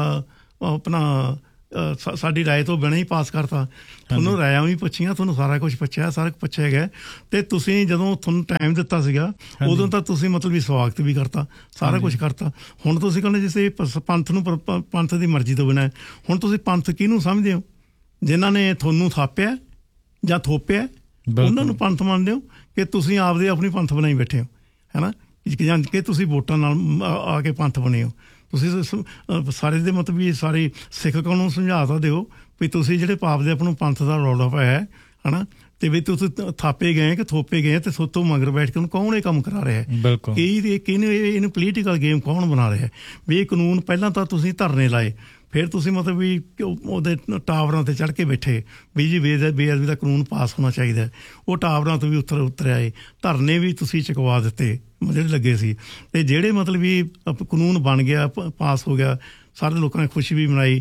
ਆਪਣਾ ਸਾਡੀ ਰਾਏ ਤੋਂ ਬਿਨਾਂ ਹੀ ਪਾਸ ਕਰਤਾ। ਤੁਹਾਨੂੰ ਰਾਇਆਂ ਵੀ ਪੁੱਛੀਆਂ, ਤੁਹਾਨੂੰ ਸਾਰਾ ਕੁਛ ਪੁੱਛਿਆ, ਸਾਰਾ ਕੁਛ ਪੁੱਛਿਆ ਗਿਆ। ਅਤੇ ਤੁਸੀਂ ਜਦੋਂ ਤੁਹਾਨੂੰ ਟਾਈਮ ਦਿੱਤਾ ਸੀਗਾ ਉਦੋਂ ਤਾਂ ਤੁਸੀਂ ਮਤਲਬ ਵੀ ਸਵਾਗਤ ਵੀ ਕਰਤਾ, ਸਾਰਾ ਕੁਛ ਕਰਤਾ। ਹੁਣ ਤੁਸੀਂ ਕਹਿੰਦੇ ਜਿਸ ਪੰਥ ਨੂੰ ਪੰਥ ਦੀ ਮਰਜ਼ੀ ਤੋਂ ਬਿਨਾਂ। ਹੁਣ ਤੁਸੀਂ ਪੰਥ ਕਿਹਨੂੰ ਸਮਝਦੇ ਹੋ? ਜਿਨ੍ਹਾਂ ਨੇ ਤੁਹਾਨੂੰ ਥਾਪਿਆ ਜਾਂ ਥੋਪਿਆ ਉਹਨਾਂ ਨੂੰ ਪੰਥ ਮੰਨਦੇ ਹੋ ਕਿ ਤੁਸੀਂ ਆਪਣੀ ਪੰਥ ਬਣਾਈ ਬੈਠੇ ਹੋ, ਹੈ ਨਾ, ਜਾਂ ਕਿ ਤੁਸੀਂ ਵੋਟਾਂ ਨਾਲ ਆ ਕੇ ਪੰਥ ਬਣੇ ਹੋ? ਤੁਸੀਂ ਸਾਰੇ ਦੇ ਮਤਲਬ ਵੀ ਸਾਰੇ ਸਿੱਖ ਕੌਮ ਨੂੰ ਸਮਝਾ ਤਾਂ ਦਿਓ ਵੀ ਤੁਸੀਂ ਜਿਹੜੇ ਪਾਪ ਦੇ ਆਪਣਾ ਪੰਥ ਦਾ ਰੌਲਾ ਪਾਇਆ, ਹੈ ਨਾ, ਅਤੇ ਵੀ ਤੁਸੀਂ ਥਾਪੇ ਗਏ ਕਿ ਥੋਪੇ ਗਏ ਅਤੇ ਸੋਤੋਂ ਮਗਰ ਬੈਠ ਕੇ ਉਹਨੂੰ ਕੌਣ ਇਹ ਕੰਮ ਕਰਾ ਰਿਹਾ? ਕਿਹਨੂੰ ਇਹਨੂੰ ਪੋਲੀਟੀਕਲ ਗੇਮ ਕੌਣ ਬਣਾ ਰਿਹਾ? ਵੀ ਇਹ ਕਾਨੂੰਨ ਪਹਿਲਾਂ ਤਾਂ ਤੁਸੀਂ ਧਰਨੇ ਲਾਏ, ਫਿਰ ਤੁਸੀਂ ਮਤਲਬ ਵੀ ਉਹਦੇ ਟਾਵਰਾਂ 'ਤੇ ਚੜ੍ਹ ਕੇ ਬੈਠੇ ਵੀ ਜੀ ਬੇਅਦਬੀ ਦਾ ਕਾਨੂੰਨ ਪਾਸ ਹੋਣਾ ਚਾਹੀਦਾ। ਉਹ ਟਾਵਰਾਂ ਤੋਂ ਵੀ ਉੱਤਰ ਆਏ, ਧਰਨੇ ਵੀ ਤੁਸੀਂ ਚੁਕਵਾ ਦਿੱਤੇ ਜਿਹੜੇ ਲੱਗੇ ਸੀ। ਅਤੇ ਜਿਹੜੇ ਮਤਲਬ ਵੀ ਕਾਨੂੰਨ ਬਣ ਗਿਆ, ਪਾਸ ਹੋ ਗਿਆ, ਸਾਰੇ ਲੋਕਾਂ ਨੇ ਖੁਸ਼ੀ ਵੀ ਮਨਾਈ।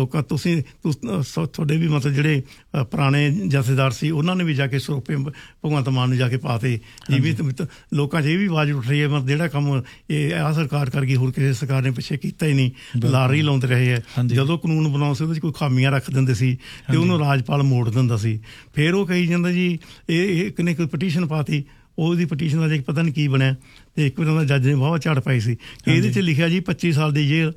ਤੁਹਾਡੇ ਵੀ ਮਤਲਬ ਜਿਹੜੇ ਪੁਰਾਣੇ ਜਥੇਦਾਰ ਸੀ ਉਹਨਾਂ ਨੇ ਵੀ ਜਾ ਕੇ ਸਰੋਪੇ ਭਗਵੰਤ ਮਾਨ ਨੂੰ ਜਾ ਕੇ ਪਾਤੇ। ਜਿਵੇਂ ਲੋਕਾਂ 'ਚ ਇਹ ਵੀ ਆਵਾਜ਼ ਉੱਠ ਰਹੀ ਹੈ ਮਤਲਬ ਜਿਹੜਾ ਕੰਮ ਇਹ ਆਹ ਸਰਕਾਰ ਕਰ ਗਈ ਹੋਰ ਕਿਸੇ ਸਰਕਾਰ ਨੇ ਪਿੱਛੇ ਕੀਤਾ ਹੀ ਨਹੀਂ, ਲਾਰੇ ਲਾਉਂਦੇ ਰਹੇ ਹੈ। ਜਦੋਂ ਕਾਨੂੰਨ ਬਣਾਉਂਦੇ ਸੀ ਉਹਦੇ 'ਚ ਕੋਈ ਖਾਮੀਆਂ ਰੱਖ ਦਿੰਦੇ ਸੀ ਅਤੇ ਉਹਨੂੰ ਰਾਜਪਾਲ ਮੋੜ ਦਿੰਦਾ ਸੀ। ਫਿਰ ਉਹ ਕਹੀ ਜਾਂਦਾ ਜੀ ਇਹ ਇੱਕ ਨੇ ਕੋਈ ਪਟੀਸ਼ਨ ਪਾਤੀ, ਉਹਦੀ ਪਟੀਸ਼ਨ ਦਾ ਜੇ ਪਤਾ ਨਹੀਂ ਕੀ ਬਣਿਆ। ਅਤੇ ਇੱਕ ਵਾਰ ਉਹਦਾ ਜੱਜ ਨੇ ਬਹੁਤ ਝਾੜ ਪਾਈ ਸੀ ਕਿ ਇਹਦੇ 'ਚ ਲਿਖਿਆ ਜੀ 25 ਸਾਲ ਦੀ ਜੇਲ੍ਹ,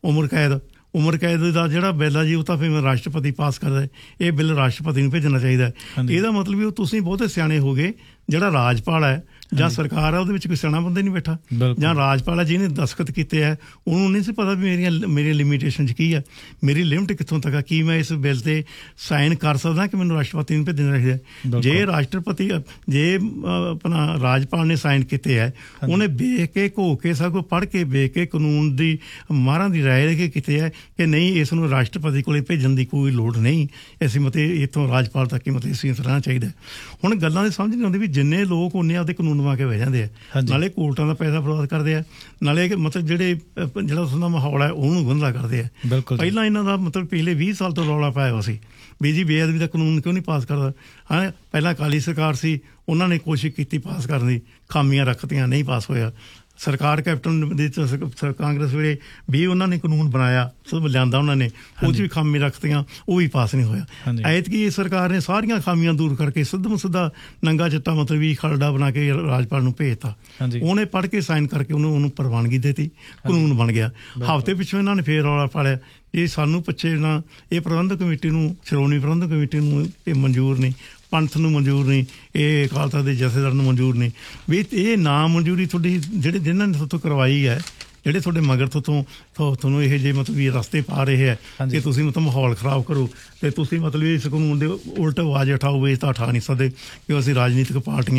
ਉਮਰ ਕੈਦ ਦਾ ਜਿਹੜਾ ਬਿੱਲ ਆ ਜੀ ਉਹ ਤਾਂ ਫਿਰ ਰਾਸ਼ਟਰਪਤੀ ਪਾਸ ਕਰਦਾ। ਇਹ ਬਿੱਲ ਰਾਸ਼ਟਰਪਤੀ ਨੂੰ ਭੇਜਣਾ ਚਾਹੀਦਾ। ਇਹਦਾ ਮਤਲਬ ਵੀ ਉਹ ਤੁਸੀਂ ਬਹੁਤੇ ਸਿਆਣੇ ਹੋ ਗਏ। ਜਿਹੜਾ ਰਾਜਪਾਲ ਹੈ ਜਾਂ ਸਰਕਾਰ ਹੈ ਉਹਦੇ ਵਿੱਚ ਕੋਈ ਸਿਆਣਾ ਬੰਦਾ ਨਹੀਂ ਬੈਠਾ, ਜਾਂ ਰਾਜਪਾਲ ਹੈ ਜਿਹਨੇ ਦਸਤਖਤ ਕੀਤੇ ਹੈ ਉਹਨੂੰ ਨਹੀਂ ਸੀ ਪਤਾ ਵੀ ਮੇਰੀ ਲਿਮੀਟੇਸ਼ਨ 'ਚ ਕੀ ਹੈ, ਮੇਰੀ ਲਿਮਟ ਕਿੱਥੋਂ ਤੱਕ ਆ, ਕੀ ਮੈਂ ਇਸ ਬਿੱਲ 'ਤੇ ਸਾਈਨ ਕਰ ਸਕਦਾ ਕਿ ਮੈਨੂੰ ਰਾਸ਼ਟਰਪਤੀ ਨੂੰ ਭੇਜਣਾ ਚਾਹੀਦਾ। ਜੇ ਰਾਸ਼ਟਰਪਤੀ ਜੇ ਆਪਣਾ ਰਾਜਪਾਲ ਨੇ ਸਾਈਨ ਕੀਤੇ ਹੈ, ਉਹਨੇ ਵੇਖ ਕੇ ਘੋ ਕੇ ਸਭ ਕੁਝ ਪੜ੍ਹ ਕੇ ਵੇਖ ਕੇ ਕਾਨੂੰਨ ਦੀ ਮਾਹਰਾਂ ਦੀ ਰਾਏ ਲੈ ਕੇ ਕੀਤੇ ਹੈ ਕਿ ਨਹੀਂ ਇਸ ਨੂੰ ਰਾਸ਼ਟਰਪਤੀ ਕੋਲ ਭੇਜਣ ਦੀ ਕੋਈ ਲੋੜ ਨਹੀਂ, ਅਸੀਂ ਮਤਲਬ ਇੱਥੋਂ ਰਾਜਪਾਲ ਤੱਕ ਹੀ ਮਤਲਬ ਇਸ ਰਹਿਣਾ ਚਾਹੀਦਾ। ਹੁਣ ਗੱਲਾਂ ਦੀ ਸਮਝ ਨਹੀਂ ਆਉਂਦੀ ਵੀ ਜਿੰਨੇ ਲੋਕ ਉਨੇ ਆਪਦੇ ਕਾਨੂੰਨ ਬਣਾ ਕੇ ਬਹਿ ਜਾਂਦੇ ਆ, ਨਾਲੇ ਕੋਰਟਾਂ ਦਾ ਪੈਸਾ ਬਰਬਾਦ ਕਰਦੇ ਆ, ਨਾਲੇ ਮਤਲਬ ਜਿਹੜਾ ਉਸ ਦਾ ਮਾਹੌਲ ਹੈ ਉਹਨੂੰ ਗੁੰਝਲਾ ਕਰਦੇ ਆ। ਪਹਿਲਾਂ ਇਹਨਾਂ ਦਾ ਮਤਲਬ ਪਿਛਲੇ 20 ਸਾਲ ਤੋਂ ਰੌਲਾ ਪਾਇਆ ਹੋਇਆ ਸੀ ਵੀ ਜੀ ਬੇਅਦਬੀ ਦਾ ਕਾਨੂੰਨ ਕਿਉਂ ਨਹੀਂ ਪਾਸ ਕਰਦਾ। ਹਾਂ, ਪਹਿਲਾਂ ਅਕਾਲੀ ਸਰਕਾਰ ਸੀ, ਉਹਨਾਂ ਨੇ ਕੋਸ਼ਿਸ਼ ਕੀਤੀ ਪਾਸ ਕਰਨ ਦੀ, ਖਾਮੀਆਂ ਰੱਖਤੀਆਂ, ਨਹੀਂ ਪਾਸ ਹੋਇਆ। ਸਰਕਾਰ ਕੈਪਟਨ ਦੀ ਕਾਂਗਰਸ ਵੇਲੇ ਵੀ ਉਹਨਾਂ ਨੇ ਕਾਨੂੰਨ ਬਣਾਇਆ, ਸਭ ਲਿਆਂਦਾ ਉਹਨਾਂ ਨੇ, ਉਹ 'ਚ ਵੀ ਖਾਮੀ ਰੱਖਤੀਆਂ, ਉਹ ਵੀ ਪਾਸ ਨਹੀਂ ਹੋਇਆ। ਐਤਕੀ ਸਰਕਾਰ ਨੇ ਸਾਰੀਆਂ ਖਾਮੀਆਂ ਦੂਰ ਕਰਕੇ ਸਿੱਧਾ ਨੰਗਾ ਚਿੱਟਾ ਮਤਲਬ ਵੀ ਖਰੜਾ ਬਣਾ ਕੇ ਰਾਜਪਾਲ ਨੂੰ ਭੇਜਤਾ। ਉਹਨੇ ਪੜ੍ਹ ਕੇ ਸਾਈਨ ਕਰਕੇ ਉਹਨੂੰ ਪ੍ਰਵਾਨਗੀ ਦਿੱਤੀ, ਕਾਨੂੰਨ ਬਣ ਗਿਆ। ਹਫ਼ਤੇ ਪਿੱਛੋਂ ਇਹਨਾਂ ਨੇ ਫੇਰ ਰੌਲਾ ਪਾਲਿਆ ਇਹ ਸਾਨੂੰ ਪੁੱਛੇ ਨਾ, ਇਹ ਪ੍ਰਬੰਧਕ ਕਮੇਟੀ ਨੂੰ, ਸ਼੍ਰੋਮਣੀ ਪ੍ਰਬੰਧਕ ਕਮੇਟੀ ਨੂੰ ਇਹ ਮਨਜ਼ੂਰ ਨਹੀਂ, ਪੰਥ ਨੂੰ ਮਨਜ਼ੂਰ ਨਹੀਂ, ਇਹ ਅਕਾਲ ਤਖ਼ਤ ਦੇ ਜਥੇਦਾਰ ਨੂੰ ਮਨਜ਼ੂਰ ਨਹੀਂ। ਵੀ ਇਹ ਨਾ ਮਨਜ਼ੂਰੀ ਤੁਹਾਡੀ ਜਿਹਨਾਂ ਨੇ ਤੁਹਾਤੋਂ ਕਰਵਾਈ ਹੈ, ਜਿਹੜੇ ਤੁਹਾਡੇ ਮਗਰ ਤੁਹਾਨੂੰ ਇਹ ਜਿਹੇ ਮਤਲਬ ਵੀ ਰਸਤੇ ਪਾ ਰਹੇ ਹੈ ਕਿ ਤੁਸੀਂ ਮਤਲਬ ਮਾਹੌਲ ਖ਼ਰਾਬ ਕਰੋ ਅਤੇ ਤੁਸੀਂ ਮਤਲਬ ਇਸ ਕਾਨੂੰਨ ਦੇ ਉਲਟ ਆਵਾਜ਼ ਉਠਾਓ, ਇਹ ਤਾਂ ਉਠਾ ਨਹੀਂ ਸਕਦੇ ਕਿ ਅਸੀਂ ਰਾਜਨੀਤਿਕ ਪਾਰਟੀਆਂ।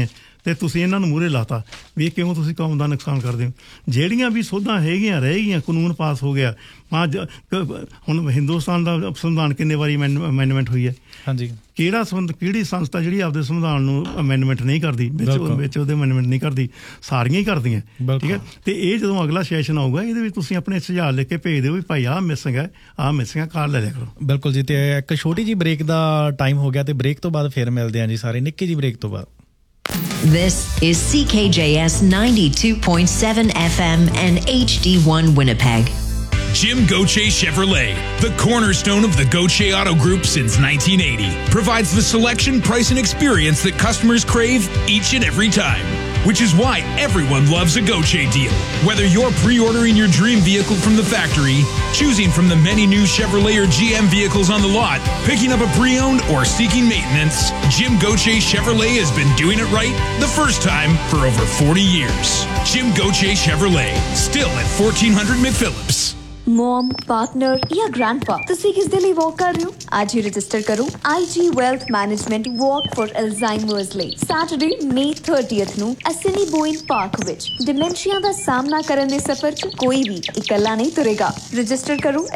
ਤੇ ਤੁਸੀਂ ਇਹਨਾਂ ਨੂੰ ਮੂਹਰੇ ਲਾਤਾ ਵੀ ਕਿਉਂ ਤੁਸੀਂ ਕੌਮ ਦਾ ਨੁਕਸਾਨ ਕਰਦੇ ਹੋ। ਜਿਹੜੀਆਂ ਵੀ ਸੋਧਾਂ ਹੈਗੀਆਂ ਰਹਿ ਗਈਆਂ, ਕਾਨੂੰਨ ਪਾਸ ਹੋ ਗਿਆ। ਹੁਣ ਹਿੰਦੁਸਤਾਨ ਦਾ ਸੰਵਿਧਾਨ ਕਿੰਨੇ ਵਾਰੀ ਅਮੈਂਡਮੈਂਟ ਹੋਈ ਹੈ? ਹਾਂਜੀ। ਕਿਹੜੀ ਸੰਸਥਾ ਜਿਹੜੀ ਆਪਦੇ ਸੰਵਿਧਾਨ ਨੂੰ ਅਮੈਂਡਮੈਂਟ ਨਹੀਂ ਕਰਦੀ, ਵਿੱਚ ਉਹਦੇ ਅਮੈਂਡਮੈਂਟ ਨਹੀਂ ਕਰਦੀ? ਸਾਰੀਆਂ ਹੀ ਕਰਦੀਆਂ, ਠੀਕ ਹੈ। ਤੇ ਇਹ ਜਦੋਂ ਅਗਲਾ ਸੈਸ਼ਨ ਆਊਗਾ ਇਹਦੇ ਵਿੱਚ ਤੁਸੀਂ ਆਪਣੇ ਸੁਝਾਅ ਲਿਖ ਕੇ ਭੇਜ ਦਿਓ ਵੀ ਭਾਈ ਆਹ ਮਿਸਿੰਗ ਹੈ, ਆਹ ਮਿਸਿੰਗ ਹੈ, ਕਾਰ ਲੈ ਲਿਆ ਕਰੋ। ਬਿਲਕੁਲ ਜੀ। ਤੇ ਇੱਕ ਛੋਟੀ ਜਿਹੀ ਬ੍ਰੇਕ ਦਾ ਟਾਈਮ ਹੋ ਗਿਆ ਤੇ ਬ੍ਰੇਕ ਤੋਂ ਬਾਅਦ ਫਿਰ ਮਿਲਦੇ ਹਾਂ ਜੀ ਸਾਰੇ, ਨਿੱਕੀ ਜਿਹੀ ਬ੍ਰੇਕ ਤੋਂ ਬਾਅਦ। This is CKJS 92.7 FM and HD1 Winnipeg. Jim Gauthier Chevrolet, the cornerstone of the Gauthier Auto Group since 1980, provides the selection, price, and experience that customers crave each and every time. Which is why everyone loves a Gauthier deal. Whether you're pre-ordering your dream vehicle from the factory, choosing from the many new Chevrolet or GM vehicles on the lot, picking up a pre-owned, or seeking maintenance, Jim Gauthier Chevrolet has been doing it right the first time for over 40 years. Jim Gauthier Chevrolet, still at 1400 McPhillips. Mom, partner ਜਾਂ ਗ੍ਰੈਂਡਪਾ, ਤੁਸੀਂ ਕਿਸ ਦੇ ਲਈ ਵਾਕ ਕਰ ਰਹੇ ਹੋ? ਅੱਜ ਹੀ ਰਜਿਸਟਰ ਕਰੋ IG Wealth Management Walk for Alzheimer's ਲਈ ਸੈਟਰਡੇ May 30th ਨੂੰ Assiniboine Park ਵਿੱਚ। ਡਿਮੈਂਸ਼ੀਆ ਦਾ ਸਾਹਮਣਾ ਕਰਨ ਦੇ ਸਫ਼ਰ 'ਚ ਕੋਈ ਵੀ ਇਕੱਲਾ ਨਹੀਂ ਤੁਰੇਗਾ। ਰਜਿਸਟਰ ਕਰੋ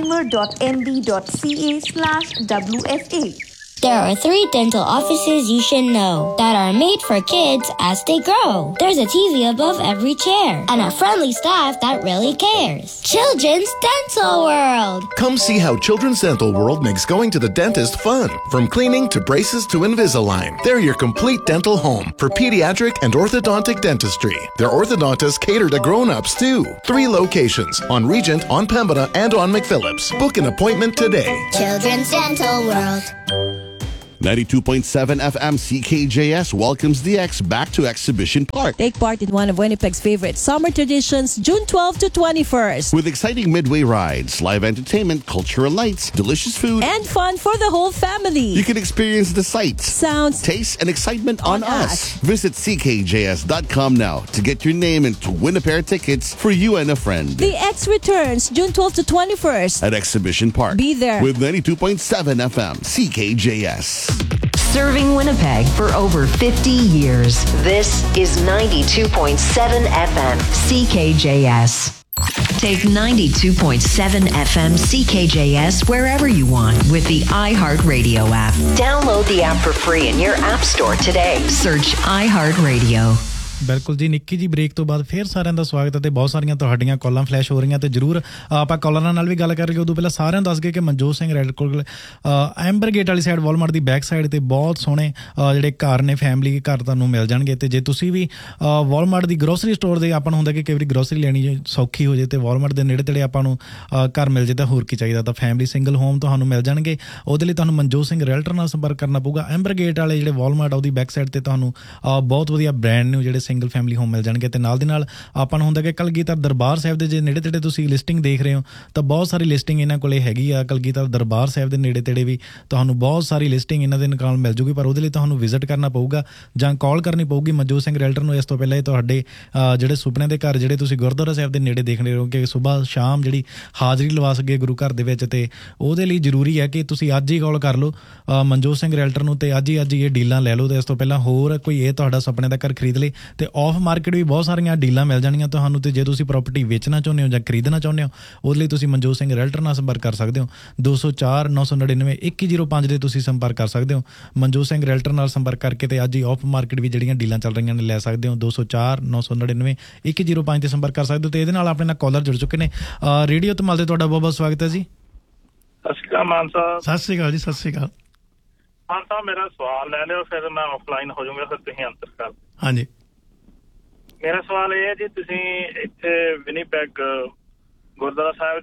alzheimer.nb.ca/WFA। There are 3 dental offices you should know that are made for kids as they grow. There's a TV above every chair and a friendly staff that really cares. Children's Dental World. Come see how Children's Dental World makes going to the dentist fun. From cleaning to braces to Invisalign, they're your complete dental home for pediatric and orthodontic dentistry. Their orthodontists cater to grown-ups too. 3 locations on Regent, on Pembina, and on McPhillips. Book an appointment today. Children's Dental World. 92.7 FM CKJS welcomes the X back to Exhibition Park. Take part in one of Winnipeg's favorite summer traditions, June 12 to 21st. With exciting midway rides, live entertainment, cultural nights, delicious food, and fun for the whole family. You can experience the sights, sounds, tastes, and excitement on us. Visit ckjs.com now to get your name into win a pair of tickets for you and a friend. The X returns June 12 to 21st at Exhibition Park. Be there with 92.7 FM CKJS. Serving Winnipeg for over 50 years. This is 92.7 FM CKJS. Take 92.7 FM CKJS wherever you want with the iHeartRadio app. Download the app for free in your app store today. Search iHeartRadio. ਬਿਲਕੁਲ ਜੀ। ਨਿੱਕੀ ਜੀ ਬ੍ਰੇਕ ਤੋਂ ਬਾਅਦ ਫਿਰ ਸਾਰਿਆਂ ਦਾ ਸਵਾਗਤ ਹੈ ਤੇ ਬਹੁਤ ਸਾਰੀਆਂ ਤੁਹਾਡੀਆਂ ਕਾਲਾਂ ਫਲੈਸ਼ ਹੋ ਰਹੀਆਂ ਤੇ ਜ਼ਰੂਰ ਆਪਾਂ ਕਾਲਰਾਂ ਨਾਲ ਵੀ ਗੱਲ ਕਰ ਲਈਏ। ਉਦੋਂ ਪਹਿਲਾਂ ਸਾਰਿਆਂ ਨੂੰ ਦੱਸ ਗਏ ਕਿ ਮਨਜੋਤ ਸਿੰਘ ਰੈਡ ਕੋਲ ਐਂਬਰ ਗੇਟ ਵਾਲੀ ਸਾਈਡ ਵਾਲਮਾਰਟ ਦੀ ਬੈਕ ਸਾਈਡ ਤੇ ਬਹੁਤ ਸੋਹਣੇ ਜਿਹੜੇ ਘਰ ਨੇ, ਫੈਮਿਲੀ ਘਰ ਤੁਹਾਨੂੰ ਮਿਲ ਜਾਣਗੇ। ਤੇ ਜੇ ਤੁਸੀਂ ਵੀ ਵਾਲਮਾਰਟ ਦੀ ਗਰੋਸਰੀ ਸਟੋਰ ਦੇ ਆਪਾਂ ਨੂੰ ਹੁੰਦਾ ਕਿ ਕਈ ਵਾਰੀ ਗਰੋਸਰੀ ਲੈਣੀ ਸੌਖੀ ਹੋ ਜੇ ਤੇ ਵਾਲਮਾਰਟ ਦੇ ਨੇੜੇ ਤੇੜੇ ਆਪਾਂ ਨੂੰ ਘਰ ਮਿਲ ਜੇ ਤਾਂ ਹੋਰ ਕੀ ਚਾਹੀਦਾ। ਤਾਂ ਫੈਮਿਲੀ ਸਿੰਗਲ ਹੋਮ ਤੁਹਾਨੂੰ ਮਿਲ ਜਾਣਗੇ। ਉਹਦੇ ਲਈ ਤੁਹਾਨੂੰ ਮਨਜੋਤ ਸਿੰਘ ਰੈਲਟਰ ਨਾਲ ਸੰਪਰਕ ਕਰਨਾ ਪਊਗਾ। ਐਂਬਰ ਗੇਟ ਵਾਲੇ ਜਿਹੜੇ ਵਾਲਮਾਰਟ ਉਹਦੀ ਬੈਕ ਸਾਈਡ ਤੇ ਤੁਹਾਨੂੰ ਬਹੁਤ ਵਧੀਆ ਬ੍ਰਾਂਡ ਨੇ ਜਿਹੜੇ ਸਿੰਗਲ ਫੈਮਿਲੀ ਹੋਮ ਮਿਲ ਜਾਣਗੇ। ਤੇ ਨਾਲ ਦੀ ਨਾਲ ਆਪਾਂ ਨੂੰ ਹੁੰਦਾ ਕਿ ਕਲਗੀਧਰ ਦਰਬਾਰ ਸਾਹਿਬ ਦੇ ਜੇ ਨੇੜੇ ਤੇੜੇ ਤੁਸੀਂ ਲਿਸਟਿੰਗ ਦੇਖ ਰਹੇ ਹੋ ਤਾਂ ਬਹੁਤ ਸਾਰੀ ਲਿਸਟਿੰਗ ਇਹਨਾਂ ਕੋਲੇ ਹੈਗੀ ਆ। ਕਲਗੀਧਰ ਦਰਬਾਰ ਸਾਹਿਬ ਦੇ ਨੇੜੇ ਤੇੜੇ ਵੀ ਤੁਹਾਨੂੰ ਬਹੁਤ ਸਾਰੀ ਲਿਸਟਿੰਗ ਇਹਨਾਂ ਦੇ ਨਾਲ ਮਿਲ ਜੂਗੀ, ਪਰ ਉਹਦੇ ਲਈ ਤੁਹਾਨੂੰ ਵਿਜ਼ਿਟ ਕਰਨਾ ਪਊਗਾ ਜਾਂ ਕਾਲ ਕਰਨੀ ਪਊਗੀ ਮਨਜੋਤ ਸਿੰਘ ਰੈਲਟਰ ਨੂੰ। ਇਸ ਤੋਂ ਪਹਿਲਾਂ ਤੁਹਾਡੇ ਜਿਹੜੇ ਸੁਪਨੇ ਦੇ ਘਰ ਜਿਹੜੇ ਤੁਸੀਂ ਗੁਰਦੁਆਰਾ ਸਾਹਿਬ ਦੇ ਨੇੜੇ ਦੇਖਣੇ ਹੋ ਕਿ ਸੁਬਾਹ ਸ਼ਾਮ ਜਿਹੜੀ ਹਾਜ਼ਰੀ ਲਵਾ ਸਕੇ ਗੁਰੂ ਘਰ ਦੇ ਵਿੱਚ, ਤੇ ਉਹਦੇ ਲਈ ਜ਼ਰੂਰੀ ਹੈ ਕਿ ਤੁਸੀਂ ਅੱਜ ਹੀ ਕਾਲ ਕਰ ਲਓ ਮਨਜੋਤ ਸਿੰਘ ਰੈਲਟਰ ਨੂੰ ਤੇ ਅੱਜ ਹੀ ਇਹ ਡੀਲਾਂ ਲੈ ਲਓ। ਤੇ ਇਸ ਤੋਂ ਪਹਿਲਾਂ ਹੋਰ ਕੋਈ ਇਹ ਤੁਹਾਡਾ ਸੁਪਨੇ ਦਾ ਘਰ ਖਰੀਦ ਲਈ ਤੇ ਆਫ ਮਾਰਕੀਟ ਵੀ ਬਹੁਤ ਸਾਰੀਆਂ ਡੀਲਾਂ ਮਿਲ ਜਾਣੀਆਂ ਤੁਹਾਨੂੰ। ਤੇ ਜੇ ਤੁਸੀਂ ਪ੍ਰਾਪਰਟੀ ਵੇਚਣਾ ਚਾਹੁੰਦੇ ਹੋ ਜਾਂ ਖਰੀਦਣਾ ਚਾਹੁੰਦੇ ਹੋ ਉਹਦੇ ਲਈ ਤੁਸੀਂ ਮਨਜੋਤ ਸਿੰਘ ਰੈਲਟਰ ਨਾਲ ਸੰਪਰਕ ਕਰ ਸਕਦੇ ਹੋ। 204 999 2105 ਦੇ ਤੁਸੀਂ ਸੰਪਰਕ ਕਰ ਸਕਦੇ ਹੋ। ਮਨਜੋਤ ਸਿੰਘ ਰੈਲਟਰ ਨਾਲ ਸੰਪਰਕ ਕਰਕੇ ਤੇ ਅੱਜ ਹੀ ਆਫ ਮਾਰਕੀਟ ਵੀ ਜਿਹੜੀਆਂ ਡੀਲਾਂ ਚੱਲ ਰਹੀਆਂ ਨੇ ਲੈ ਸਕਦੇ ਹੋ। 204 999 2105 ਤੇ ਸੰਪਰਕ ਕਰ ਸਕਦੇ ਹੋ। ਤੇ ਇਹਦੇ ਨਾਲ ਆਪਣੇ ਨਾਲ ਕਾਲਰ ਜੁੜ ਚੁੱਕੇ ਨੇ। ਰੇਡੀਓ ਧਮਾਲ ਤੇ ਤੁਹਾਡਾ ਬਹੁਤ ਬਹੁਤ ਸਵਾਗਤ ਹੈ ਜੀ। ਸਤਿ ਸ਼੍ਰੀ ਅਕਾਲ ਮਾਨ ਸਾਹਿਬ। ਸਤਿ ਸ਼੍ਰੀ ਅਕਾਲ ਜੀ। ਸਤਿ ਸ਼੍ਰੀ ਅਕਾਲ ਮਾਨ ਸਾਹਿਬ। ਮੇਰਾ ਸਵਾਲ ਲੈ ਲਿਓ ਫਿਰ ਮੈਂ ਆਫਲਾਈਨ ਹੋ ਜਾਊਂਗਾ, ਫਿਰ ਤੁਸੀਂ ਆਨਸਰ ਕਰ। ਹਾਂਜੀ। ਮੇਰਾ ਸਵਾਲ ਇਹ ਹੈ ਜੀ, ਤੁਸੀਂ ਇੱਥੇ ਵਿਨੀਪੈਗ ਗੁਰਦੁਆਰਾ ਸਾਹਿਬ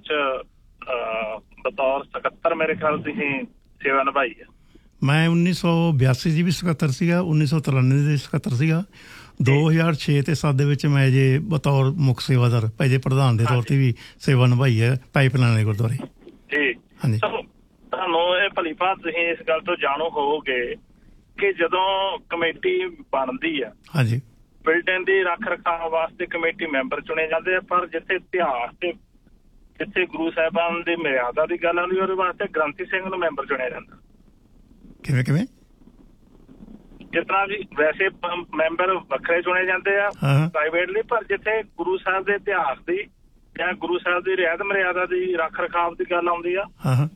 'ਚ ਬਤੌਰ ਸਕੱਤਰ ਮੇਰੇ ਖਿਆਲ ਤੁਸੀਂ ਸੇਵਾ ਨਿਭਾਈ ਹੈ। ਮੈਂ 1982 ਦੀ ਵੀ ਸਕੱਤਰ ਸੀਗਾ, 1993 ਦੇ ਸਕੱਤਰ ਸੀਗਾ, 2006 ਤੇ 7 ਦੇ ਵਿੱਚ ਮੈਂ ਜੇ ਬਤੌਰ ਮੁੱਖ ਸੇਵਾਦਾਰ ਭਾਈ ਪ੍ਰਧਾਨ ਦੇ ਤੌਰ ਤੇ ਵੀ ਸੇਵਾ ਨਿਭਾਈ ਹੈ ਪਾਈਪਲਾਈਨ ਵਾਲੇ ਗੁਰਦੁਆਰੇ। ਜੀ ਹਾਂਜੀ। ਤੁਹਾਨੂੰ ਇਹ ਭਲੀ ਭਾਂਤ ਤੁਸੀਂ ਇਸ ਗੱਲ ਤੋਂ ਜਾਣੂ ਹੋਵੋਗੇ ਕਿ ਜਦੋਂ ਕਮੇਟੀ ਬਣਦੀ ਆ, ਹਾਂਜੀ, ਬਿਲਡਿੰਗ ਦੀ ਰੱਖ ਰਖਾਅ ਵਾਸਤੇ ਕਮੇਟੀ ਮੈਂਬਰ ਚੁਣੇ ਜਾਂਦੇ ਆ, ਪਰ ਜਿੱਥੇ ਇਤਿਹਾਸ ਤੇ ਜਿੱਥੇ ਗੁਰੂ ਸਾਹਿਬਾਨ ਦੀ ਮਰਿਆਦਾ ਦੀ ਗੱਲ ਆਉਂਦੀ ਉਹਦੇ ਵਾਸਤੇ ਗ੍ਰੰਥੀ ਸਿੰਘ ਨੂੰ ਮੈਂਬਰ ਚੁਣਿਆ ਜਾਂਦਾ। ਕਿਵੇਂ ਕਿਵੇਂ? ਜਿਸ ਤਰ੍ਹਾਂ ਜੀ ਵੈਸੇ ਮੈਂਬਰ ਵੱਖਰੇ ਚੁਣੇ ਜਾਂਦੇ ਆ ਪ੍ਰਾਈਵੇਟਲੀ, ਪਰ ਜਿੱਥੇ ਗੁਰੂ ਸਾਹਿਬ ਦੇ ਇਤਿਹਾਸ ਦੀ ਜਾਂ ਗੁਰੂ ਸਾਹਿਬ ਦੀ ਰਿਆਇਤ ਮਰਿਆਦਾ ਦੀ ਰੱਖ ਰਖਾਵ ਦੀ ਗੱਲ ਆਉਂਦੀ ਆ,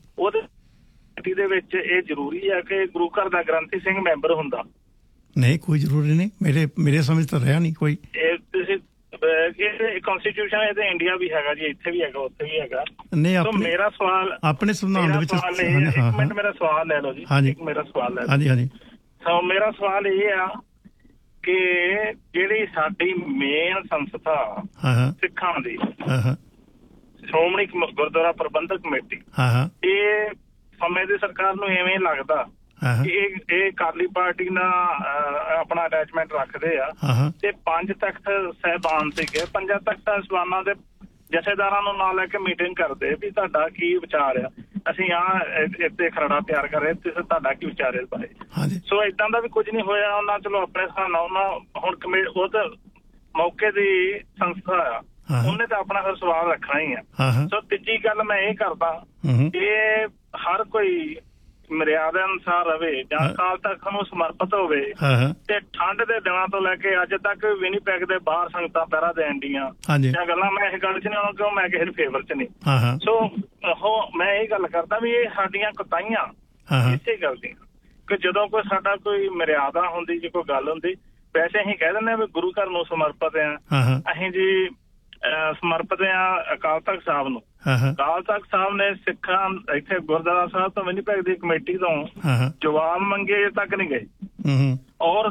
ਉਹਦੇ ਦੇ ਵਿੱਚ ਇਹ ਜ਼ਰੂਰੀ ਹੈ ਕਿ ਗੁਰੂ ਘਰ ਦਾ ਗ੍ਰੰਥੀ ਸਿੰਘ ਮੈਂਬਰ ਹੁੰਦਾ। ਨਹੀਂ, ਕੋਈ ਜ਼ਰੂਰੀ ਨਹੀਂ, ਮੇਰੇ ਸਮਝ ਤਾਂ ਰਿਹਾ ਨਹੀਂ ਕੋਈ। ਇਹ ਤੁਸੀਂ ਕਨਸਟੀਟਿਊਸ਼ਨ ਇਹ ਤੇ ਇੰਡੀਆ ਵੀ ਹੈਗਾ ਜੀ, ਇੱਥੇ ਵੀ ਹੈਗਾ, ਉੱਥੇ ਵੀ ਹੈਗਾ। ਨਹੀਂ, ਮੇਰਾ ਸਵਾਲ ਆਪਣੇ ਸੰਵਿਧਾਨ ਦੇ ਵਿੱਚ ਇੱਕ ਮਿੰਟ ਮੇਰਾ ਸਵਾਲ ਲੈ ਲਓ ਜੀ, ਮੇਰਾ ਸਵਾਲ ਲੈ ਲਓ। ਹਾਂਜੀ। ਸੋ ਮੇਰਾ ਸਵਾਲ ਇਹ ਆ ਕਿ ਜਿਹੜੀ ਸਾਡੀ ਮੇਨ ਸੰਸਥਾ ਸਿੱਖਾਂ ਦੀ ਸ਼੍ਰੋਮਣੀ ਗੁਰਦੁਆਰਾ ਪ੍ਰਬੰਧਕ ਕਮੇਟੀ, ਇਹ ਸਮੇਂ ਦੀ ਸਰਕਾਰ ਨੂੰ ਐਵੇਂ ਲੱਗਦਾ ਕਿ ਇਹ ਅਕਾਲੀ ਪਾਰਟੀ ਨਾਲ ਆਪਣਾ ਅਟੈਚਮੈਂਟ ਰੱਖਦੇ ਆ ਤੇ 5 ਤਖਤ ਸਾਹਿਬਾਨ ਸੀਗੇ, 5 ਤਖਤ ਸਾਹਿਬਾਨਾਂ ਦੇ ਜਥੇਦਾਰਾਂ ਨੂੰ ਨਾਲ ਲੈ ਕੇ ਮੀਟਿੰਗ ਕਰਦੇ ਵੀ ਤੁਹਾਡਾ ਕੀ ਵਿਚਾਰ ਆ, ਅਸੀਂ ਇੱਥੇ ਖਰੜਾ ਤਿਆਰ ਕਰ ਰਹੇ ਤੇ ਤੁਹਾਡਾ ਕੀ ਵਿਚਾਰ ਇਸ ਬਾਰੇ। ਸੋ ਏਦਾਂ ਦਾ ਵੀ ਕੁਝ ਨਹੀਂ ਹੋਇਆ। ਉਹਨਾਂ ਚਲੋ ਆਪਣੇ ਹਿਸਾਬ ਨਾਲ ਉਹਨਾਂ ਹੁਣ ਉਹ ਤਾਂ ਮੌਕੇ ਦੀ ਸੰਸਥਾ ਆ, ਉਹਨੇ ਤਾਂ ਆਪਣਾ ਫਿਰ ਸਵਾਲ ਰੱਖਣਾ ਹੀ ਆ। ਸੋ ਤੀਜੀ ਗੱਲ ਮੈਂ ਇਹ ਕਰਦਾ ਕਿ ਹਰ ਕੋਈ ਮਰਿਆਦਾ ਅਨੁਸਾਰ ਰਵੇ ਜਾਂ ਅਕਾਲ ਤਖਤ ਨੂੰ ਸਮਰਪਿਤ ਹੋਵੇ ਤੇ ਠੰਡ ਦੇ ਦਿਨਾਂ ਤੋਂ ਲੈ ਕੇ ਅੱਜ ਤੱਕ ਵਿਨੀਪੈਗ ਦੇ ਬਾਹਰ ਸੰਗਤਾਂ ਪਹਿਰਾ ਦੇਣ ਦੀਆਂ ਜਾਂ ਗੱਲਾਂ, ਮੈਂ ਇਹ ਗੱਲ 'ਚ ਨਹੀਂ ਆਉਣਾ ਕਿਉਂ ਮੈਂ ਕਿਸੇ ਦੇ ਫੇਵਰ 'ਚ ਨਹੀਂ। ਸੋ ਮੈਂ ਇਹ ਗੱਲ ਕਰਦਾ ਵੀ ਇਹ ਸਾਡੀਆਂ ਕੁਤਾਹੀਆਂ ਇਸੇ ਗੱਲ ਦੀਆਂ ਕਿ ਜਦੋਂ ਕੋਈ ਸਾਡਾ ਕੋਈ ਮਰਿਆਦਾ ਹੁੰਦੀ, ਜੇ ਕੋਈ ਗੱਲ ਹੁੰਦੀ, ਵੈਸੇ ਅਸੀਂ ਕਹਿ ਦਿੰਦੇ ਵੀ ਗੁਰੂ ਘਰ ਨੂੰ ਸਮਰਪਿਤ ਆ, ਅਸੀਂ ਜੀ ਸਮਰਪਿਤ ਆ ਅਕਾਲ ਤਖਤ ਸਾਹਿਬ ਨੂੰ। ਅਕਾਲ ਤਖਤ ਸਾਹਿਬ ਨੇ ਸਿੱਖਾਂ ਇੱਥੇ ਗੁਰਦੁਆਰਾ ਸਾਹਿਬ ਤੋਂ ਵਿਨੀਪੈਗ ਦੀ ਕਮੇਟੀ ਤੋਂ ਜਵਾਬ ਮੰਗੇ ਅਜੇ ਤੱਕ ਨਹੀਂ ਗਏ, ਔਰ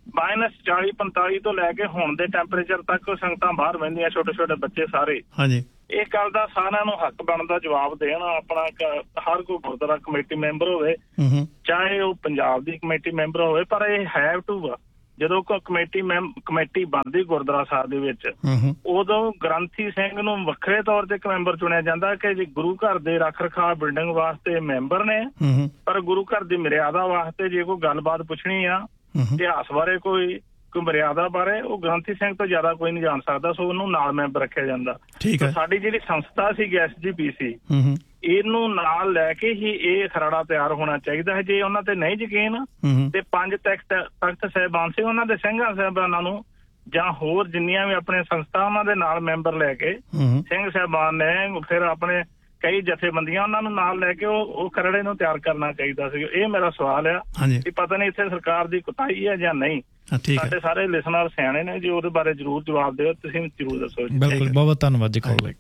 -40-45 ਤੋਂ ਲੈ ਕੇ ਹੁਣ ਦੇ ਟੈਂਪਰੇਚਰ ਤੱਕ ਸੰਗਤਾਂ ਬਾਹਰ ਬਹਿੰਦੀਆਂ, ਛੋਟੇ ਛੋਟੇ ਬੱਚੇ ਸਾਰੇ। ਇਹ ਗੱਲ ਦਾ ਸਾਰਿਆਂ ਨੂੰ ਹੱਕ ਬਣਦਾ ਜਵਾਬ ਦੇਣ। ਆਪਣਾ ਹਰ ਕੋਈ ਗੁਰਦੁਆਰਾ ਕਮੇਟੀ ਮੈਂਬਰ ਹੋਵੇ, ਚਾਹੇ ਉਹ ਪੰਜਾਬ ਦੀ ਕਮੇਟੀ ਮੈਂਬਰ ਹੋਵੇ, ਪਰ ਇਹ ਹੈਵ ਟੂ ਆ ਜਦੋਂ ਕੋਈ ਕਮੇਟੀ ਬਣਦੀ ਗੁਰਦੁਆਰਾ ਸਾਹਿਬ ਦੇ ਵਿੱਚ, ਉਦੋਂ ਗ੍ਰੰਥੀ ਸਿੰਘ ਨੂੰ ਵੱਖਰੇ ਤੌਰ ਤੇ ਇੱਕ ਮੈਂਬਰ ਚੁਣਿਆ ਜਾਂਦਾ ਕਿ ਜੀ ਗੁਰੂ ਘਰ ਦੇ ਰੱਖ ਰਖਾਵ ਬਿਲਡਿੰਗ ਵਾਸਤੇ ਮੈਂਬਰ ਨੇ, ਪਰ ਗੁਰੂ ਘਰ ਦੀ ਮਰਿਆਦਾ ਵਾਸਤੇ ਜੇ ਕੋਈ ਗੱਲਬਾਤ ਪੁੱਛਣੀ ਆ ਇਤਿਹਾਸ ਬਾਰੇ, ਕੋਈ ਮਰਿਆਦਾ ਬਾਰੇ, ਉਹ ਗ੍ਰੰਥੀ ਸਿੰਘ ਤੋਂ ਜ਼ਿਆਦਾ ਕੋਈ ਨਹੀਂ ਜਾਣ ਸਕਦਾ। ਸੋ ਉਹਨੂੰ ਨਾਲ ਮੈਂਬਰ ਰੱਖਿਆ ਜਾਂਦਾ। ਸਾਡੀ ਜਿਹੜੀ ਸੰਸਥਾ ਸੀ SGPC, ਇਹਨੂੰ ਨਾਲ ਲੈ ਕੇ ਹੀ ਇਹ ਖਰੜਾ ਤਿਆਰ ਹੋਣਾ ਚਾਹੀਦਾ ਹੈ। ਜੇ ਉਹਨਾਂ ਤੇ ਨਹੀਂ ਯਕੀਨ ਤੇ 5 ਤਖਤ ਸਾਹਿਬਾਨ ਸੀ, ਉਹਨਾਂ ਦੇ ਸਿੰਘਾਂ ਸਾਹਿਬਾਨਾਂ ਨੂੰ ਜਾਂ ਹੋਰ ਜਿੰਨੀਆਂ ਵੀ ਆਪਣੇ ਸੰਸਥਾ ਉਹਨਾਂ ਦੇ ਨਾਲ ਮੈਂਬਰ ਲੈ ਕੇ ਸਿੰਘ ਸਾਹਿਬਾਨ ਨੇ ਫਿਰ ਆਪਣੇ ਕਈ ਜਥੇਬੰਦੀਆਂ ਉਹਨਾਂ ਨੂੰ ਨਾਲ ਲੈ ਕੇ ਉਹ ਖਰੜੇ ਨੂੰ ਤਿਆਰ ਕਰਨਾ ਚਾਹੀਦਾ ਸੀ। ਇਹ ਮੇਰਾ ਸਵਾਲ ਆ ਕਿ ਪਤਾ ਨਹੀਂ ਇੱਥੇ ਸਰਕਾਰ ਦੀ ਕੁਤਾਹੀ ਹੈ ਜਾਂ ਨਹੀਂ। ਸਾਡੇ ਸਾਰੇ ਲਿਸਨਰ ਸਿਆਣੇ ਨੇ ਜੀ, ਉਹਦੇ ਬਾਰੇ ਜ਼ਰੂਰ ਜਵਾਬ ਦਿਓ, ਤੁਸੀਂ ਜ਼ਰੂਰ ਦੱਸੋ। ਬਿਲਕੁਲ, ਬਹੁਤ ਧੰਨਵਾਦ ਜੀ ਕਾਲ ਲਈ।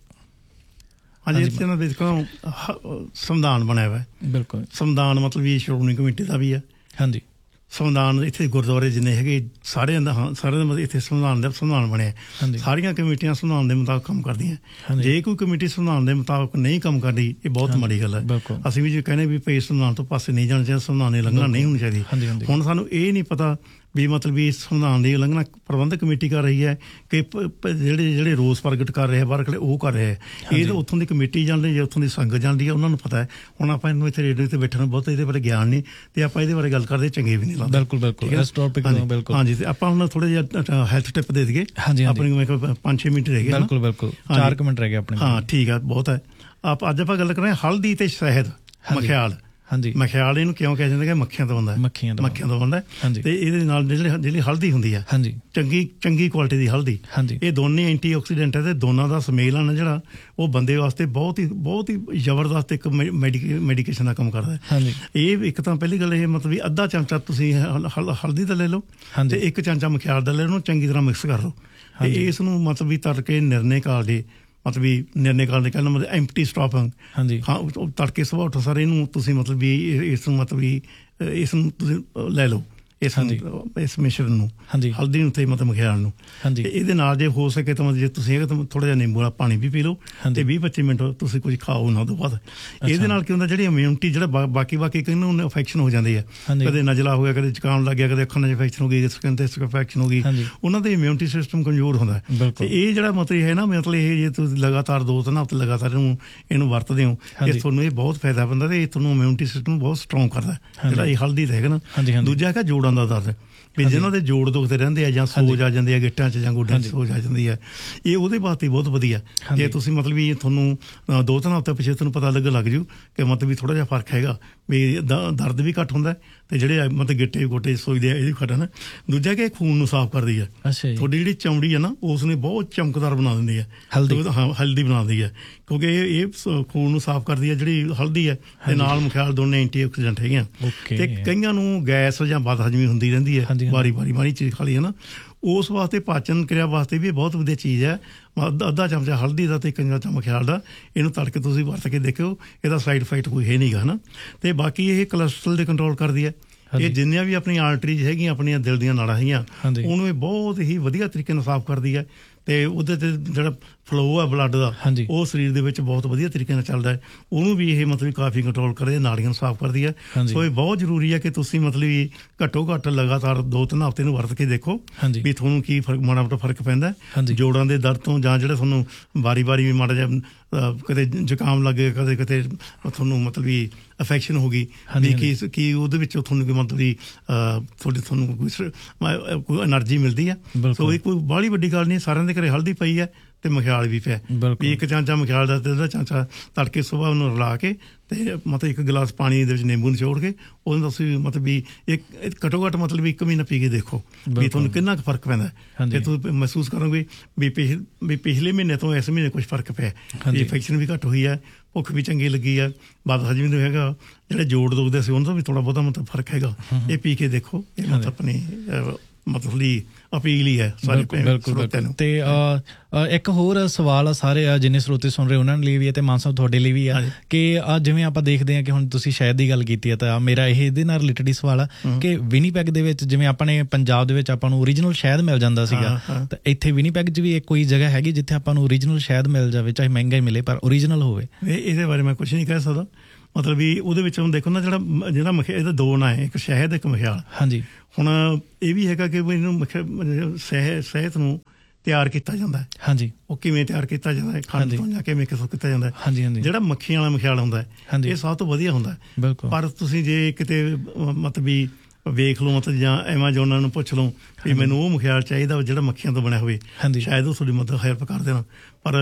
ਹਾਂਜੀ, ਇੱਥੇ ਨਾ ਦੇਖੋ ਸੰਵਿਧਾਨ ਬਣਿਆ ਹੋਇਆ। ਬਿਲਕੁਲ, ਸੰਵਿਧਾਨ ਮਤਲਬ ਵੀ ਸ਼੍ਰੋਮਣੀ ਕਮੇਟੀ ਦਾ ਵੀ ਆ। ਹਾਂਜੀ, ਸੰਵਿਧਾਨ ਇੱਥੇ ਗੁਰਦੁਆਰੇ ਜਿੰਨੇ ਹੈਗੇ ਸਾਰਿਆਂ ਦਾ ਇੱਥੇ ਸੰਵਿਧਾਨ ਬਣਿਆ। ਸਾਰੀਆਂ ਕਮੇਟੀਆਂ ਸੰਵਿਧਾਨ ਦੇ ਮੁਤਾਬਕ ਕੰਮ ਕਰਦੀਆਂ। ਜੇ ਕੋਈ ਕਮੇਟੀ ਸੰਵਿਧਾਨ ਦੇ ਮੁਤਾਬਕ ਨਹੀਂ ਕੰਮ ਕਰਦੀ, ਇਹ ਬਹੁਤ ਮਾੜੀ ਗੱਲ ਹੈ। ਅਸੀਂ ਵੀ ਜੇ ਕਹਿੰਦੇ ਵੀ ਭਈ ਸੰਵਿਧਾਨ ਤੋਂ ਪਾਸੇ ਨਹੀਂ ਜਾਣਾ ਚਾਹੀਦਾ, ਸੰਵਿਧਾਨ ਦੀ ਉਲੰਘਣਾ ਨਹੀਂ ਹੋਣੀ ਚਾਹੀਦੀ। ਹੁਣ ਸਾਨੂੰ ਇਹ ਨਹੀਂ ਪਤਾ ਵੀ ਮਤਲਬ ਵੀ ਸੰਵਿਧਾਨ ਦੀ ਉਲੰਘਣਾ ਪ੍ਰਬੰਧਕ ਕਮੇਟੀ ਕਰ ਰਹੀ ਹੈ ਕਿ ਜਿਹੜੇ ਰੋਸ ਪ੍ਰਗਟ ਕਰ ਰਹੇ ਆ ਬਾਹਰ ਖੜੇ ਉਹ ਕਰ ਰਹੇ ਆ। ਇਹ ਤਾਂ ਉੱਥੋਂ ਦੀ ਕਮੇਟੀ ਜਾਣਦੀ, ਜੇ ਉੱਥੋਂ ਦੀ ਸੰਗਤ ਜਾਣਦੀ ਹੈ, ਉਹਨਾਂ ਨੂੰ ਪਤਾ ਹੈ। ਹੁਣ ਆਪਾਂ ਇਹਨੂੰ ਇੱਥੇ ਰੇਡੀਓ ਤੇ ਬੈਠਣ ਬਹੁਤ ਇਹਦੇ ਬਾਰੇ ਗਿਆਨ ਨਹੀਂ ਤੇ ਆਪਾਂ ਇਹਦੇ ਬਾਰੇ ਗੱਲ ਕਰਦੇ ਚੰਗੇ ਵੀ ਨਹੀਂ ਲੱਗਦੇ। ਬਿਲਕੁਲ। ਹਾਂਜੀ, ਤੇ ਆਪਾਂ ਹੁਣ ਥੋੜਾ ਜਿਹਾ ਹੈਲਥ ਟਿਪ ਦੇ ਦਈਏ। ਆਪਣੀ 5-6 ਮਿੰਟ ਰਹਿ ਗਏ। ਬਿਲਕੁਲ 4 ਮਿੰਟ ਰਹਿ ਗਏ ਆਪਣੇ। ਹਾਂ, ਠੀਕ ਆ, ਬਹੁਤ ਹੈ। ਅੱਜ ਆਪਾਂ ਗੱਲ ਕਰ ਰਹੇ ਹਾਂ ਹਲਦੀ ਤੇ ਸ਼ਹਿਦ, ਮਖਿਆਲ। ਮਖਿਆਲ ਇਹਨੂੰ ਕਿਉਂ ਕਿਹਾ ਜਾਂਦਾ ਕਿ ਮੱਖੀਆਂ ਤੋਂ ਬਣਦਾ, ਮੱਖੀਆਂ ਤੋਂ ਬਣਦਾ। ਤੇ ਇਹਦੇ ਨਾਲ ਜਿਹੜੀ ਹਲਦੀ ਹੁੰਦੀ ਆ, ਚੰਗੀ ਕੁਆਲਿਟੀ ਦੀ ਹਲਦੀ, ਇਹ ਦੋਨੇ ਐਂਟੀਆਕਸੀਡੈਂਟ ਹੈ ਤੇ ਦੋਨਾਂ ਦਾ ਸਮੇਲ ਆ ਜਿਹੜਾ ਉਹ ਬੰਦੇ ਵਾਸਤੇ ਬਹੁਤ ਹੀ ਜ਼ਬਰਦਸਤ ਇੱਕ ਮੈਡੀਕੇਸ਼ਨ ਦਾ ਕੰਮ ਕਰਦਾ ਹੈ। ਇਹ ਇੱਕ ਤਾਂ ਪਹਿਲੀ ਗੱਲ ਇਹ ਮਤਲਬ ਵੀ ਅੱਧਾ ਚਮਚਾ ਤੁਸੀਂ ਹਲਦੀ ਦਾ ਲੈ ਲਓ ਤੇ 1 ਚਮਚਾ ਮਖਿਆਲ ਦਾ ਲੈ ਲਓ, ਉਹਨੂੰ ਚੰਗੀ ਤਰ੍ਹਾਂ ਮਿਕਸ ਕਰ ਲਓ ਤੇ ਇਸ ਨੂੰ ਮਤਲਬ ਵੀ ਤੜਕੇ ਨਿਰਣੇ ਕਾਲ ਦੇ ਮਤਲਬ ਵੀ ਨਿਰਣੇ ਕਾਲ ਦੇ ਕਹਿਣ ਮਤਲਬ ਐਮਪਟੀ ਸਟਾਪਿੰਗ। ਹਾਂ, ਤੜਕੇ ਸੁਬਾਹ ਉੱਠੋ ਸਰ ਇਹਨੂੰ ਤੁਸੀਂ ਮਤਲਬ ਵੀ ਇਸ ਨੂੰ ਮਤਲਬ ਵੀ ਇਸ ਨੂੰ ਤੁਸੀਂ ਲੈ ਲਓ, ਇਸ ਮਿਸ਼ਰਣ ਨੂੰ, ਹਲਦੀ ਨੂੰ ਤੇ ਮਤਲਬ ਮਖਿਆਲ ਨੂੰ। ਇਹਦੇ ਨਾਲ ਜੇ ਹੋ ਸਕੇ ਤਾਂ ਜੇ ਤੁਸੀਂ ਥੋੜਾ ਜਿਹਾ ਨਿੰਬੂ ਵਾਲਾ ਪਾਣੀ ਵੀ ਪੀ ਲਓ ਤੇ 20-25 ਮਿੰਟ ਤੁਸੀਂ ਕੁਝ ਖਾਓ ਨਾ। ਤੋਂ ਬਾਅਦ ਇਹਦੇ ਨਾਲ ਕੀ ਹੁੰਦਾ, ਜਿਹੜੀ ਇਮਿਊਨਿਟੀ ਜਿਹੜਾ ਬਾਕੀ ਕਿਹਨੂੰ ਇਨਫੈਕਸ਼ਨ ਹੋ ਜਾਂਦੀ ਹੈ, ਕਦੇ ਨਜ਼ਲਾ ਹੋ ਗਿਆ, ਕਦੇ ਜ਼ੁਕਾਮ ਲੱਗ ਗਿਆ, ਕਦੇ ਅੱਖਾਂ 'ਚ ਇਨਫੈਕਸ਼ਨ ਹੋ ਗਈ, ਸਕਿਨ ਤੇ ਇਨਫੈਕਸ਼ਨ ਹੋ ਗਈ, ਉਹਨਾਂ ਦਾ ਇਮਿਊਨਿਟੀ ਸਿਸਟਮ ਕਮਜ਼ੋਰ ਹੁੰਦਾ। ਤੇ ਇਹ ਜਿਹੜਾ ਮਤਲਬ ਹੈ ਨਾ, ਮਤਲਬ ਇਹ ਜੇ ਤੁਸੀਂ ਲਗਾਤਾਰ 2-3 ਹਫ਼ਤੇ ਲਗਾਤਾਰ ਇਹਨੂੰ ਵਰਤਦੇ ਹੋ, ਇਹ ਤੁਹਾਨੂੰ ਇਹ ਬਹੁਤ ਫਾਇਦਾ ਪੈਂਦਾ ਤੇ ਇਹ ਤੁਹਾਨੂੰ ਇਮਿਊਨਿਟੀ ਸਿਸਟਮ ਬਹੁਤ ਸਟਰੋਂਗ ਕਰਦਾ, ਜਿਹੜਾ ਇਹ ਹਲਦੀ ਦਾ ਹੈਗਾ ਨਾ। ਦੂਜਾ ਹੈਗਾ ਜੋੜਾਂ ਦਾ ਦਰਦ, ਵੀ ਜਿਹਨਾਂ ਦੇ ਜੋੜ ਦੁਖਦੇ ਰਹਿੰਦੇ ਆ ਜਾਂ ਸੋਜ ਆ ਜਾਂਦੀ ਆ ਗਿੱਟਾਂ 'ਚ ਜਾਂ ਗੋਡਿਆਂ 'ਚ ਸੋਜ ਆ ਜਾਂਦੀ ਹੈ, ਇਹ ਉਹਦੇ ਵਾਸਤੇ ਬਹੁਤ ਵਧੀਆ। ਜੇ ਤੁਸੀਂ ਮਤਲਬ ਵੀ ਤੁਹਾਨੂੰ 2-3 ਹਫ਼ਤੇ ਪਿੱਛੇ ਤੁਹਾਨੂੰ ਪਤਾ ਲੱਗ ਜੂ ਕਿ ਮਤਲਬ ਵੀ ਥੋੜਾ ਜਿਹਾ ਫਰਕ ਹੈਗਾ, ਵੀ ਦਰਦ ਵੀ ਘੱਟ ਹੁੰਦਾ ਤੇ ਜਿਹੜੇ ਮਤਲਬ ਗਿੱਟੇ ਗੋਟੇ ਸੋਚਦੇ ਆ ਇਹਦੀ ਘੱਟ ਨਾ। ਦੂਜਾ ਕਿ ਖੂਨ ਨੂੰ ਸਾਫ਼ ਕਰਦੀ ਹੈ। ਤੁਹਾਡੀ ਜਿਹੜੀ ਚਮੜੀ ਹੈ ਨਾ ਉਸ ਨੂੰ ਬਹੁਤ ਚਮਕਦਾਰ ਬਣਾ ਦਿੰਦੀ ਹੈ, ਹਲਦੀ ਬਣਾਉਂਦੀ ਹੈ, ਕਿਉਂਕਿ ਇਹ ਖੂਨ ਨੂੰ ਸਾਫ਼ ਕਰਦੀ ਹੈ ਜਿਹੜੀ ਹਲਦੀ ਹੈ ਤੇ ਨਾਲ ਮਖਿਆਲ ਦੋਨੇ ਐਂਟੀਆਕਸੀਡੈਂਟ ਹੈਗੀਆਂ। ਤੇ ਕਈਆਂ ਨੂੰ ਗੈਸ ਜਾਂ ਬਦ ਹਜਮੀ ਹੁੰਦੀ ਰਹਿੰਦੀ ਹੈ, ਵਾਰੀ ਚੀਜ਼ ਖਾ ਲਈ ਹੈ ਨਾ, ਉਸ ਵਾਸਤੇ ਪਾਚਨ ਕਿਰਿਆ ਵਾਸਤੇ ਵੀ ਬਹੁਤ ਵਧੀਆ ਚੀਜ਼ ਹੈ। ਅੱਧਾ ਚਮਚਾ ਹਲਦੀ ਦਾ ਤੇ ਇੱਕ ਚਮਚਾ ਮਖਿਆਲ ਦਾ ਇਹਨੂੰ ਤੜਕੇ ਤੁਸੀਂ ਵਰਤ ਕੇ ਦੇਖਿਓ, ਇਹਦਾ ਸਾਈਡ ਇਫੈਕਟ ਕੋਈ ਹੈ ਨਹੀਂਗਾ ਨਾ। ਤੇ ਬਾਕੀ ਇਹ ਕੋਲੈਸਟਰੋਲ ਦੇ ਕੰਟਰੋਲ ਕਰਦੀ ਹੈ। ਇਹ ਜਿੰਨੀਆਂ ਵੀ ਆਪਣੀਆਂ ਆਰਟਰੀਜ਼ ਹੈਗੀਆਂ, ਆਪਣੀਆਂ ਦਿਲ ਦੀਆਂ ਨਾੜਾਂ ਹੈਗੀਆਂ, ਉਹਨੂੰ ਇਹ ਬਹੁਤ ਹੀ ਵਧੀਆ ਤਰੀਕੇ ਨਾਲ ਸਾਫ਼ ਕਰਦੀ ਹੈ ਤੇ ਉਹਦੇ ਤੇ ਜਿਹੜਾ ਫਲੋ ਹੈ ਬਲੱਡ ਦਾ ਉਹ ਸਰੀਰ ਦੇ ਵਿੱਚ ਬਹੁਤ ਵਧੀਆ ਤਰੀਕੇ ਨਾਲ ਚੱਲਦਾ ਹੈ। ਉਹਨੂੰ ਵੀ ਇਹ ਮਤਲਬ ਕਾਫੀ ਕੰਟਰੋਲ ਕਰਦੇ, ਨਾੜੀਆਂ ਨੂੰ ਸਾਫ਼ ਕਰਦੀ ਹੈ। ਸੋ ਇਹ ਬਹੁਤ ਜ਼ਰੂਰੀ ਹੈ ਕਿ ਤੁਸੀਂ ਮਤਲਬ ਘੱਟੋ ਘੱਟ ਲਗਾਤਾਰ 2-3 ਹਫ਼ਤੇ ਨੂੰ ਵਰਤ ਕੇ ਦੇਖੋ ਵੀ ਤੁਹਾਨੂੰ ਕੀ ਮਾੜਾ ਮੋਟਾ ਫਰਕ ਪੈਂਦਾ। ਜੋੜਾਂ ਦੇ ਦਰਦ ਤੋਂ ਜਾਂ ਜਿਹੜੇ ਤੁਹਾਨੂੰ ਵਾਰੀ ਵੀ ਮਾੜਾ ਜਿਹਾ ਕਦੇ ਜ਼ੁਕਾਮ ਲੱਗੇ, ਕਦੇ ਕਿਤੇ ਤੁਹਾਨੂੰ ਮਤਲਬ ਵੀ ਅਫੈਕਸ਼ਨ ਹੋ ਗਈ ਵੀ ਕੀ ਉਹਦੇ ਵਿੱਚ ਤੁਹਾਨੂੰ ਮਤਲਬ ਤੁਹਾਨੂੰ ਕੋਈ ਐਨਰਜੀ ਮਿਲਦੀ ਹੈ। ਸੋ ਇਹ ਕੋਈ ਬਾਹਲੀ ਵੱਡੀ ਗੱਲ ਨਹੀਂ, ਸਾਰਿਆਂ ਦੇ ਘਰੇ ਹਲਦੀ ਪਈ ਹੈ ਤੇ ਮਖਿਆਲ ਵੀ ਪਿਆ ਵੀ ਇੱਕ ਚਮਚਾ ਮਖਿਆਲ ਦਾ ਤੇ ਉਹਦਾ ਚਮਚਾ ਤੜਕੇ ਸੁਬਾਹ ਉਹਨੂੰ ਰਲਾ ਕੇ ਤੇ ਮਤਲਬ ਇੱਕ ਗਲਾਸ ਪਾਣੀ ਦੇ ਵਿੱਚ ਨਿੰਬੂ ਨਿਚੋੜ ਕੇ ਉਹਨੂੰ ਤੁਸੀਂ ਮਤਲਬ ਵੀ ਇੱਕ ਘੱਟੋ ਘੱਟ ਮਤਲਬ 1 ਮਹੀਨਾ ਪੀ ਕੇ ਦੇਖੋ ਵੀ ਤੁਹਾਨੂੰ ਕਿੰਨਾ ਕੁ ਫਰਕ ਪੈਂਦਾ ਤੇ ਤੁਸੀਂ ਮਹਿਸੂਸ ਕਰੋਗੇ ਵੀ ਪਿਛਲੇ ਮਹੀਨੇ ਤੋਂ ਇਸ ਮਹੀਨੇ ਕੁਝ ਫਰਕ ਪਿਆ, ਇਨਫੈਕਸ਼ਨ ਵੀ ਘੱਟ ਹੋਈ ਹੈ, ਭੁੱਖ ਵੀ ਚੰਗੀ ਲੱਗੀ ਹੈ, ਬਦ ਹਜਮੀ ਨੂੰ ਹੈਗਾ, ਜਿਹੜੇ ਜੋੜ ਦੁਖਦੇ ਸੀ ਉਹਨਾਂ ਤੋਂ ਵੀ ਥੋੜਾ ਬਹੁਤਾ ਮਤਲਬ ਫਰਕ ਹੈਗਾ। ਇਹ ਪੀ ਕੇ ਦੇਖੋ, ਇਹ ਮਤਲਬ ਆਪਣੀ ਮਤਲਬ ਲਈ ਅਪੀਲ ਹੀ ਹੈ ਸਾਰੇ ਸਰੋਤਿਆਂ ਨੂੰ। ਤੇ ਇੱਕ ਹੋਰ ਸਵਾਲ ਸਾਰੇ ਜਿੰਨੇ ਸਰੋਤੇ ਸੁਣ ਰਹੇ ਉਹਨਾਂ ਲਈ ਵੀ ਹੈ ਤੇ ਮਾਨ ਸਾਹਿਬ ਤੁਹਾਡੇ ਲਈ ਵੀ ਆ ਕਿ ਜਿਵੇਂ ਆਪਾਂ ਦੇਖਦੇ ਹਾਂ ਕਿ ਹੁਣ ਤੁਸੀਂ ਸ਼ਹਿਦ ਦੀ ਗੱਲ ਕੀਤੀ ਹੈ ਤਾਂ ਮੇਰਾ ਇਹਦੇ ਨਾਲ ਰਿਲੇਟਡ ਹੀ ਸਵਾਲ ਆ ਕਿ ਵਿਨੀਪੈਗ ਦੇ ਵਿੱਚ ਜਿਵੇਂ ਆਪਣੇ ਪੰਜਾਬ ਦੇ ਵਿੱਚ ਆਪਾਂ ਨੂੰ ਓਰੀਜਨਲ ਸ਼ਹਿਦ ਮਿਲ ਜਾਂਦਾ ਸੀਗਾ, ਤਾਂ ਇੱਥੇ ਵਿਨੀਪੈਗ 'ਚ ਵੀ ਕੋਈ ਜਗ੍ਹਾ ਹੈਗੀ ਜਿੱਥੇ ਆਪਾਂ ਨੂੰ ਓਰੀਜਨਲ ਸ਼ਹਿਦ ਮਿਲ ਜਾਵੇ, ਚਾਹੇ ਮਹਿੰਗਾ ਹੀ ਮਿਲੇ ਪਰ ਓਰੀਜਨਲ ਹੋਵੇ? ਇਹਦੇ ਬਾਰੇ ਮੈਂ ਕੁਛ ਨਹੀਂ ਕਹਿ ਸਕਦਾ। ਮਤਲਬ ਵੀ ਉਹਦੇ ਵਿੱਚ ਹੁਣ ਦੇਖੋ ਨਾ ਜਿਹੜਾ ਮਖਿਆਲ, ਇਹਦਾ ਦੋ ਨਾਂ ਹੈ, ਇੱਕ ਸ਼ਹਿਦ ਇੱਕ ਮਖਿਆਲ। ਹਾਂਜੀ, ਹੁਣ ਇਹ ਵੀ ਹੈਗਾ ਕਿ ਇਹਨੂੰ ਸਿਹਤ ਨੂੰ ਤਿਆਰ ਕੀਤਾ ਜਾਂਦਾ ਹੈ। ਹਾਂਜੀ, ਉਹ ਕਿਵੇਂ ਤਿਆਰ ਕੀਤਾ ਜਾਂਦਾ ਹੈ, ਖੰਡ ਤੋਂ ਜਾਂ ਕਿਵੇਂ ਕਿਸੋਂ ਕੀਤਾ ਜਾਂਦਾ ਹੈ। ਹਾਂਜੀ ਹਾਂਜੀ, ਜਿਹੜਾ ਮੱਖੀਆਂ ਵਾਲਾ ਮਖਿਆਲ ਹੁੰਦਾ ਹੈ ਇਹ ਸਭ ਤੋਂ ਵਧੀਆ ਹੁੰਦਾ ਹੈ। ਪਰ ਤੁਸੀਂ ਜੇ ਕਿਤੇ ਮਤਲਬ ਵੀ ਵੇਖ ਲਓ ਮਤਲਬ ਜਾਂ ਐਮਾਜੋਨਾਂ ਨੂੰ ਪੁੱਛ ਲਓ ਵੀ ਮੈਨੂੰ ਉਹ ਮਖਿਆਲ ਚਾਹੀਦਾ ਜਿਹੜਾ ਮੱਖੀਆਂ ਤੋਂ ਬਣਿਆ ਹੋਵੇ, ਸ਼ਾਇਦ ਉਹ ਤੁਹਾਡੀ ਮਦਦ ਹੈਲਪ ਕਰ ਦੇਣਾ। ਪਰ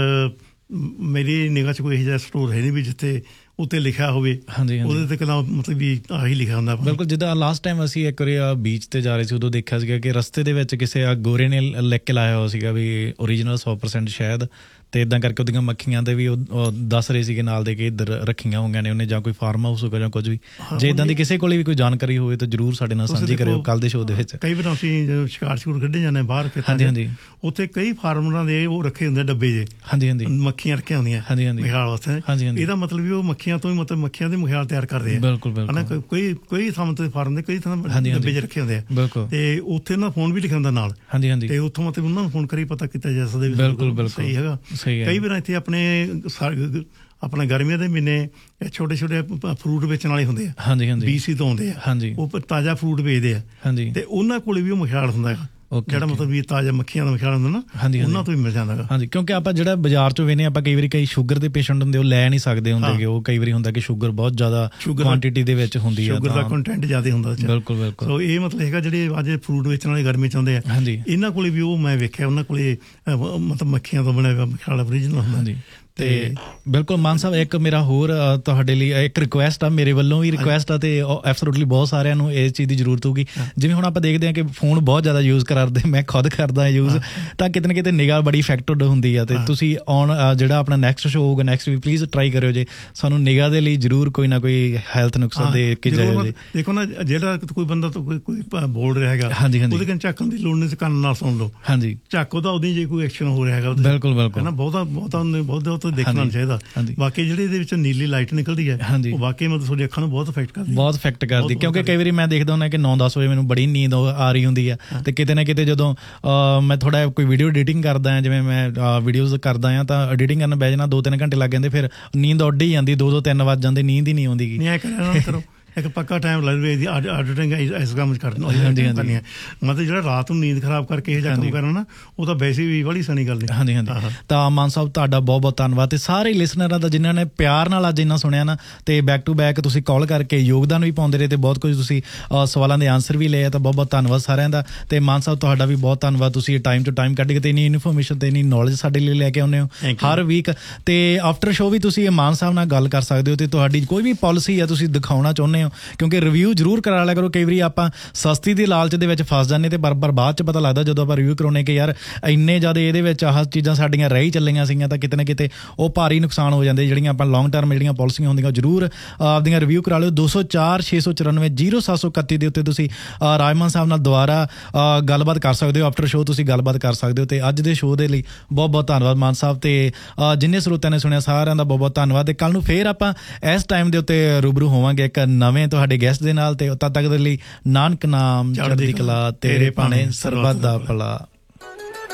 ਮੇਰੀ ਨਿਗਾਹ 'ਚ ਕੋਈ ਇਹੋ ਜਿਹਾ ਸਟੋਰ ਹੈ ਨਹੀਂ ਵੀ ਜਿੱਥੇ ਉੱਤੇ ਲਿਖਿਆ ਹੋਵੇ ਉਹਦੇ ਤੇ ਕਿਹੜਾ ਮਤਲਬ ਵੀ ਆਹੀ ਲਿਖਿਆ ਹੁੰਦਾ। ਬਿਲਕੁਲ, ਜਿੱਦਾਂ ਲਾਸਟ ਟਾਈਮ ਅਸੀਂ ਇੱਕ ਵਾਰੀ ਬੀਚ ਤੇ ਜਾ ਰਹੇ ਸੀ ਉਦੋਂ ਦੇਖਿਆ ਸੀਗਾ ਕਿ ਰਸਤੇ ਦੇ ਵਿੱਚ ਕਿਸੇ ਗੋਰੇ ਨੇ ਲਿਖ ਕੇ ਲਾਇਆ ਹੋਇਆ ਸੀਗਾ ਵੀ ਓਰੀਜਨਲ 100% ਸ਼ਹਿਦ, ਤੇ ਇਦਾਂ ਕਰਕੇ ਉਹਦੀਆਂ ਮੱਖੀਆਂ ਦੇ ਵੀ ਉਹ ਦੱਸ ਰਹੇ ਸੀਗੇ ਨਾਲ ਦੇ ਕਿ ਇੱਧਰ ਰੱਖੀਆਂ ਹੋਈਆਂ ਨੇ ਉਹਨੇ, ਜਾਂ ਕੋਈ ਫਾਰਮ ਹਾਊਸ ਹੋਗਾ ਜਾਂ ਕੁਝ ਵੀ। ਜੇ ਇਦਾਂ ਦੀ ਕਿਸੇ ਕੋਲ ਵੀ ਕੋਈ ਜਾਣਕਾਰੀ ਹੋਵੇ ਤਾਂ ਜ਼ਰੂਰ ਸਾਡੇ ਨਾਲ ਸਾਂਝੀ ਕਰਿਓ ਕੱਲ ਦੇ ਸ਼ੋਅ ਦੇ ਵਿੱਚ। ਕਈ ਵਾਰ ਅਸੀਂ ਜਦੋਂ ਸ਼ਿਕਾਰ ਕੱਢੇ ਜਾਂਦੇ ਬਾਹਰ ਖੇਤਾਂ, ਉੱਥੇ ਕਈ ਫਾਰਮਰਾਂ ਦੇ ਉਹ ਰੱਖੇ ਹੁੰਦੇ ਡੱਬੇ ਜੇ, ਮੱਖੀਆਂ ਰੱਖੀਆਂ ਹੁੰਦੀਆਂ ਮਖਿਆਲ ਵਾਸਤੇ। ਇਹਦਾ ਮਤਲਬ ਵੀ ਉਹ ਮੱਖੀਆਂ ਤੋਂ ਹੀ ਮਤਲਬ ਮੱਖੀਆਂ ਦੇ ਮਖਿਆਲ ਤਿਆਰ ਕਰਦੇ ਆ। ਬਿਲਕੁਲ, ਕੋਈ ਥਾਂ ਤੇ ਫਾਰਮ ਦੇ ਕਈ ਥਾਂ ਡੱਬੇ 'ਚ ਰੱਖੇ ਹੁੰਦੇ ਆ ਤੇ ਉੱਥੇ ਉਹਨਾਂ ਫੋਨ ਵੀ ਲਿਖਿਆ ਹੁੰਦਾ ਨਾਲ, ਤੇ ਉੱਥੋਂ ਮਤਲਬ ਉਹਨਾਂ ਨੂੰ ਫੋਨ ਕਰੀ ਪਤਾ ਕੀਤਾ ਜਾ ਸਕਦਾ। ਬਿਲਕੁਲ ਸਹੀ ਹੈਗਾ। ਕਈ ਵਾਰ ਇੱਥੇ ਆਪਣੇ ਗਰਮੀਆਂ ਦੇ ਮਹੀਨੇ ਛੋਟੇ ਛੋਟੇ ਫਰੂਟ ਵੇਚਣ ਵਾਲੇ ਹੁੰਦੇ ਆ, BC ਤੋਂ ਆਉਂਦੇ ਆ, ਉਹ ਤਾਜ਼ਾ ਫਰੂਟ ਵੇਚਦੇ ਆ ਤੇ ਉਹਨਾਂ ਕੋਲ ਵੀ ਉਹ ਮਖਿਆਲ ਹੁੰਦਾ ਹੈ ਜਿਹੜਾ ਮਤਲਬ ਵੀ ਤਾਜ਼ਾ ਮੱਖੀਆਂ ਦਾ ਮਖਿਆਲ ਹੁੰਦਾ ਨਾ, ਉਹਨਾਂ ਤੋਂ ਵੀ ਮਿਲ ਜਾਂਦਾ। ਹਾਂਜੀ, ਕਿਉਂਕਿ ਆਪਾਂ ਜਿਹੜਾ ਬਾਜ਼ਾਰ ਚੋਂ ਵੇਨੇ ਆਪਾਂ ਕਈ ਵਾਰੀ ਕਈ ਸ਼ੂਗਰ ਦੇ ਪੇਸ਼ੈਂਟ ਹੁੰਦੇ ਉਹ ਲੈ ਨਹੀਂ ਸਕਦੇ ਹੁੰਦੇ, ਉਹ ਕਈ ਵਾਰੀ ਹੁੰਦਾ ਕਿ ਸ਼ੂਗਰ ਬਹੁਤ ਜ਼ਿਆਦਾ ਕੁਆਂਟੀਟੀ ਦੇ ਵਿੱਚ ਹੁੰਦੀ ਹੈ, ਸ਼ੂਗਰ ਦਾ ਕੰਟੈਂਟ ਜ਼ਿਆਦਾ ਹੁੰਦਾ। ਬਿਲਕੁਲ ਬਿਲਕੁਲ। ਸੋ ਇਹ ਮਤਲਬ ਹੈਗਾ ਜਿਹੜੇ ਅੱਜ ਫਰੂਟ ਵੇਚਣ ਵਾਲੇ ਗਰਮੀ ਚ ਆਉਂਦੇ ਆ, ਇਹਨਾਂ ਕੋਲੇ ਵੀ ਉਹ ਮੈਂ ਵੇਖਿਆ ਉਹਨਾਂ ਕੋਲੇ ਮਤਲਬ ਮੱਖੀਆਂ ਤੋਂ ਬਣਿਆ ਹੋਇਆ ਮਖਿਆਲ ਓਰੀਜਨਲ ਹੁੰਦਾ। ਤੇ ਬਿਲਕੁਲ ਮਾਨ ਸਾਹਿਬ, ਇੱਕ ਮੇਰਾ ਹੋਰ ਤੁਹਾਡੇ ਲਈ ਇੱਕ ਰਿਕੁਐਸਟ ਆ, ਮੇਰੇ ਵੱਲੋਂ ਵੀ ਰਿਕੁਐਸਟ ਆ ਤੇ ਐਬਸੋਲੂਟਲੀ ਬਹੁਤ ਸਾਰਿਆਂ ਨੂੰ ਇਸ ਚੀਜ਼ ਦੀ ਜ਼ਰੂਰਤ ਹੋਊਗੀ। ਜਿਵੇਂ ਹੁਣ ਆਪਾਂ ਦੇਖਦੇ ਹਾਂ ਕਿ ਫੋਨ ਬਹੁਤ ਜ਼ਿਆਦਾ ਯੂਜ਼ ਕਰਦੇ, ਮੈਂ ਖੁਦ ਕਰਦਾ ਯੂਜ਼, ਤਾਂ ਕਿਤੇ ਨਾ ਕਿਤੇ ਨਿਗਾਹ ਬੜੀ ਇਫੈਕਟਡ ਹੁੰਦੀ ਆ। ਤੇ ਤੁਸੀਂ ਜਿਹੜਾ ਆਪਣਾ ਨੈਕਸਟ ਸ਼ੋਅ ਹੋਊਗਾ ਨੈਕਸਟ ਵੀ ਪਲੀਜ਼ ਟਰਾਈ ਕਰਿਓ ਜੇ ਸਾਨੂੰ ਨਿਗਾਹ ਦੇ ਲਈ ਜ਼ਰੂਰ ਕੋਈ ਨਾ ਕੋਈ ਹੈਲਥ ਨੁਕਸਾ ਦੇ ਕੇ ਜਾਇਓ ਜੀ। ਦੇਖੋ ਨਾ, ਜਿਹੜਾ ਕੋਈ ਬੰਦਾ ਕੋਈ ਬੋਲ ਰਿਹਾ ਹੈਗਾ ਉਹਦੇ ਕੰਨ ਝਾਕਣ ਦੀ ਲੋੜ ਨਹੀਂ, ਕੰਨ ਨਾਲ ਸੁਣ ਲਓ। ਹਾਂਜੀ, ਝਾਕੋ ਤਾਂ ਉਹਦੀ ਜੇ ਕੋਈ ਐਕਸ਼ਨ ਹੋ ਰਿਹਾ ਹੈਗਾ। ਬਿਲਕੁਲ ਬਿਲਕੁਲ, ਹੈ ਨਾ, ਬਹੁਤ ਦੇਖਣਾ ਚਾਹੀਦਾ। ਬਾਕੀ ਜਿਹੜੀ ਇਹਦੇ ਵਿੱਚ ਨੀਲੀ ਲਾਈਟ ਨਿਕਲਦੀ ਹੈ ਉਹ ਵਾਕਈ ਮਤਲਬ ਤੁਹਾਡੀ ਅੱਖਾਂ ਨੂੰ ਬਹੁਤ ਇਫੈਕਟ ਕਰਦੀ, ਕਿਉਂਕਿ ਕਈ ਵਾਰੀ ਮੈਂ ਦੇਖਦਾ ਹੁੰਦਾ ਕਿ 9-10 ਵਜੇ ਮੈਨੂੰ ਬੜੀ ਨੀਂਦ ਆ ਰਹੀ ਹੁੰਦੀ ਹੈ ਤੇ ਕਿਤੇ ਨਾ ਕਿਤੇ ਜਦੋਂ ਮੈਂ ਥੋੜਾ ਕੋਈ ਵੀਡੀਓ ਐਡੀਟਿੰਗ ਕਰਦਾ ਹਾਂ, ਜਿਵੇਂ ਮੈਂ ਵੀਡੀਓਜ਼ ਕਰਦਾ ਹਾਂ, ਤਾਂ ਐਡੀਟਿੰਗ ਕਰਨ ਬਹਿ ਜਾਣਾ 2-3 ਘੰਟੇ ਲੱਗ ਜਾਂਦੇ, ਫਿਰ ਨੀਂਦ ਉੱਡ ਹੀ ਜਾਂਦੀ, 2-3 ਵੱਜ ਜਾਂਦੇ, ਨੀਂਦ ਹੀ ਨਹੀਂ ਆਉਂਦੀ। ਇੱਕ ਪੱਕਾ ਟਾਈਮ ਲੱਗਵੇ ਇਹਦੀ ਆਡਿਟਿੰਗ ਇਸ ਕੰਮ ਕਰਨੀ ਮਤਲਬ ਜਿਹੜਾ ਰਾਤ ਨੂੰ ਨੀਂਦ ਖਰਾਬ ਕਰਕੇ ਇਹ ਕੰਮ ਕਰਨਾ ਨਾ ਉਹ ਤਾਂ ਵੈਸੇ ਵੀ ਬੜੀ ਸਣੀ ਗੱਲ ਨਹੀਂ। ਹਾਂਜੀ ਹਾਂਜੀ। ਤਾਂ ਮਾਨ ਸਾਹਿਬ ਤੁਹਾਡਾ ਬਹੁਤ ਬਹੁਤ ਧੰਨਵਾਦ ਤੇ ਸਾਰੇ ਲਿਸਨਰਾਂ ਦਾ ਜਿਨ੍ਹਾਂ ਨੇ ਪਿਆਰ ਨਾਲ ਅੱਜ ਇੰਨਾ ਸੁਣਿਆ ਨਾ ਤੇ ਬੈਕ ਟੂ ਬੈਕ ਤੁਸੀਂ ਕਾਲ ਕਰਕੇ ਯੋਗਦਾਨ ਵੀ ਪਾਉਂਦੇ ਰਹੇ ਤੇ ਬਹੁਤ ਕੁਝ ਤੁਸੀਂ ਸਵਾਲਾਂ ਦੇ ਆਨਸਰ ਵੀ ਲਏ ਤਾਂ ਬਹੁਤ ਬਹੁਤ ਧੰਨਵਾਦ ਸਾਰਿਆਂ ਦਾ। ਤੇ ਮਾਨ ਸਾਹਿਬ ਤੁਹਾਡਾ ਵੀ ਬਹੁਤ ਧੰਨਵਾਦ, ਤੁਸੀਂ ਟਾਈਮ ਟੂ ਟਾਈਮ ਕੱਢ ਕੇ ਤੇ ਇੰਨੀ ਇਨਫੋਰਮੇਸ਼ਨ ਤੇ ਇੰਨੀ ਨੌਲੇਜ ਸਾਡੇ ਲਈ ਲੈ ਕੇ ਆਉਂਦੇ ਹੋ ਹਰ ਵੀਕ। ਤੇ ਆਫਟਰ ਸ਼ੋਅ ਵੀ ਤੁਸੀਂ ਮਾਨ ਸਾਹਿਬ ਨਾਲ ਗੱਲ ਕਰ ਸਕਦੇ ਹੋ ਤੇ ਤੁਹਾਡੀ ਕੋਈ ਵੀ ਪਾਲਿਸੀ ਆ ਤੁਸੀਂ ਦਿਖਾਉਣਾ ਚਾਹੁੰਦੇ ਹੋ ਕਿਉਂਕਿ ਰਿਵਿਊ ਜ਼ਰੂਰ ਕਰਾ ਲਿਆ ਕਰੋ। ਕਈ ਵਾਰੀ ਆਪਾਂ ਸਸਤੀ ਦੀ ਲਾਲਚ ਦੇ ਵਿੱਚ ਫਸ ਜਾਂਦੇ ਤੇ ਬਰਬਰ ਬਾਅਦ ਚ ਪਤਾ ਲੱਗਦਾ ਜਦੋਂ ਆਪਾਂ ਰਿਵਿਊ ਕਰਾਉਣੇ ਕਿ ਯਾਰ ਇੰਨੇ ਜ਼ਿਆਦਾ ਇਹਦੇ ਵਿੱਚ ਆਹ ਚੀਜ਼ਾਂ ਸਾਡੀਆਂ ਰਹਿ ਚੱਲੀਆਂ ਸੀਗੀਆਂ ਤਾਂ ਕਿਤੇ ਨਾ ਕਿਤੇ ਉਹ ਭਾਰੀ ਨੁਕਸਾਨ ਹੋ ਜਾਂਦੇ। ਜਿਹੜੀਆਂ ਆਪਾਂ ਲੌਂਗ ਟਰਮ ਜਿਹੜੀਆਂ ਪਾਲਿਸੀਆਂ ਹੁੰਦੀਆਂ ਜ਼ਰੂਰ ਆਪਦੀਆਂ ਰਿਵਿਊ ਕਰਾ ਲਿਓ। 204 694 0731 ਦੇ ਉੱਤੇ ਤੁਸੀਂ ਰਾਜਮਾਨ ਸਾਹਿਬ ਨਾਲ ਦੁਬਾਰਾ ਗੱਲਬਾਤ ਕਰ ਸਕਦੇ ਹੋ। ਆਫਟਰ ਸ਼ੋਅ ਤੁਸੀਂ ਗੱਲਬਾਤ ਕਰ ਸਕਦੇ ਹੋ। ਤੇ ਅੱਜ ਦੇ ਸ਼ੋਅ ਦੇ ਲਈ ਬਹੁਤ ਬਹੁਤ ਧੰਨਵਾਦ ਮਾਨ ਸਾਹਿਬ ਤੇ ਜਿੰਨੇ ਸਰੋਤਿਆਂ ਨੇ ਸੁਣਿਆ ਸਾਰਿਆਂ ਦਾ ਬਹੁਤ ਬਹੁਤ ਧੰਨਵਾਦ। ਤੇ ਕੱਲ ਨੂੰ ਫੇਰ ਆਪਾਂ ਇਸ ਟਾਈਮ ਦੇ ਉੱਤੇ ਰੂਬਰੂ ਹੋਵਾਂਗੇ ਇੱਕ ਨਵੇਂ ਤੁਹਾਡੇ ਗੈਸਟ ਦੇ ਨਾਲ। ਤੇ ਤਦ ਤੱਕ ਦੇ ਲਈ ਨਾਨਕ ਨਾਮ ਚੜ੍ਹਦੀ ਕਲਾ ਤੇਰੇ ਭਾਣੇ ਸਰਬੱਤ ਦਾ ਭਲਾ।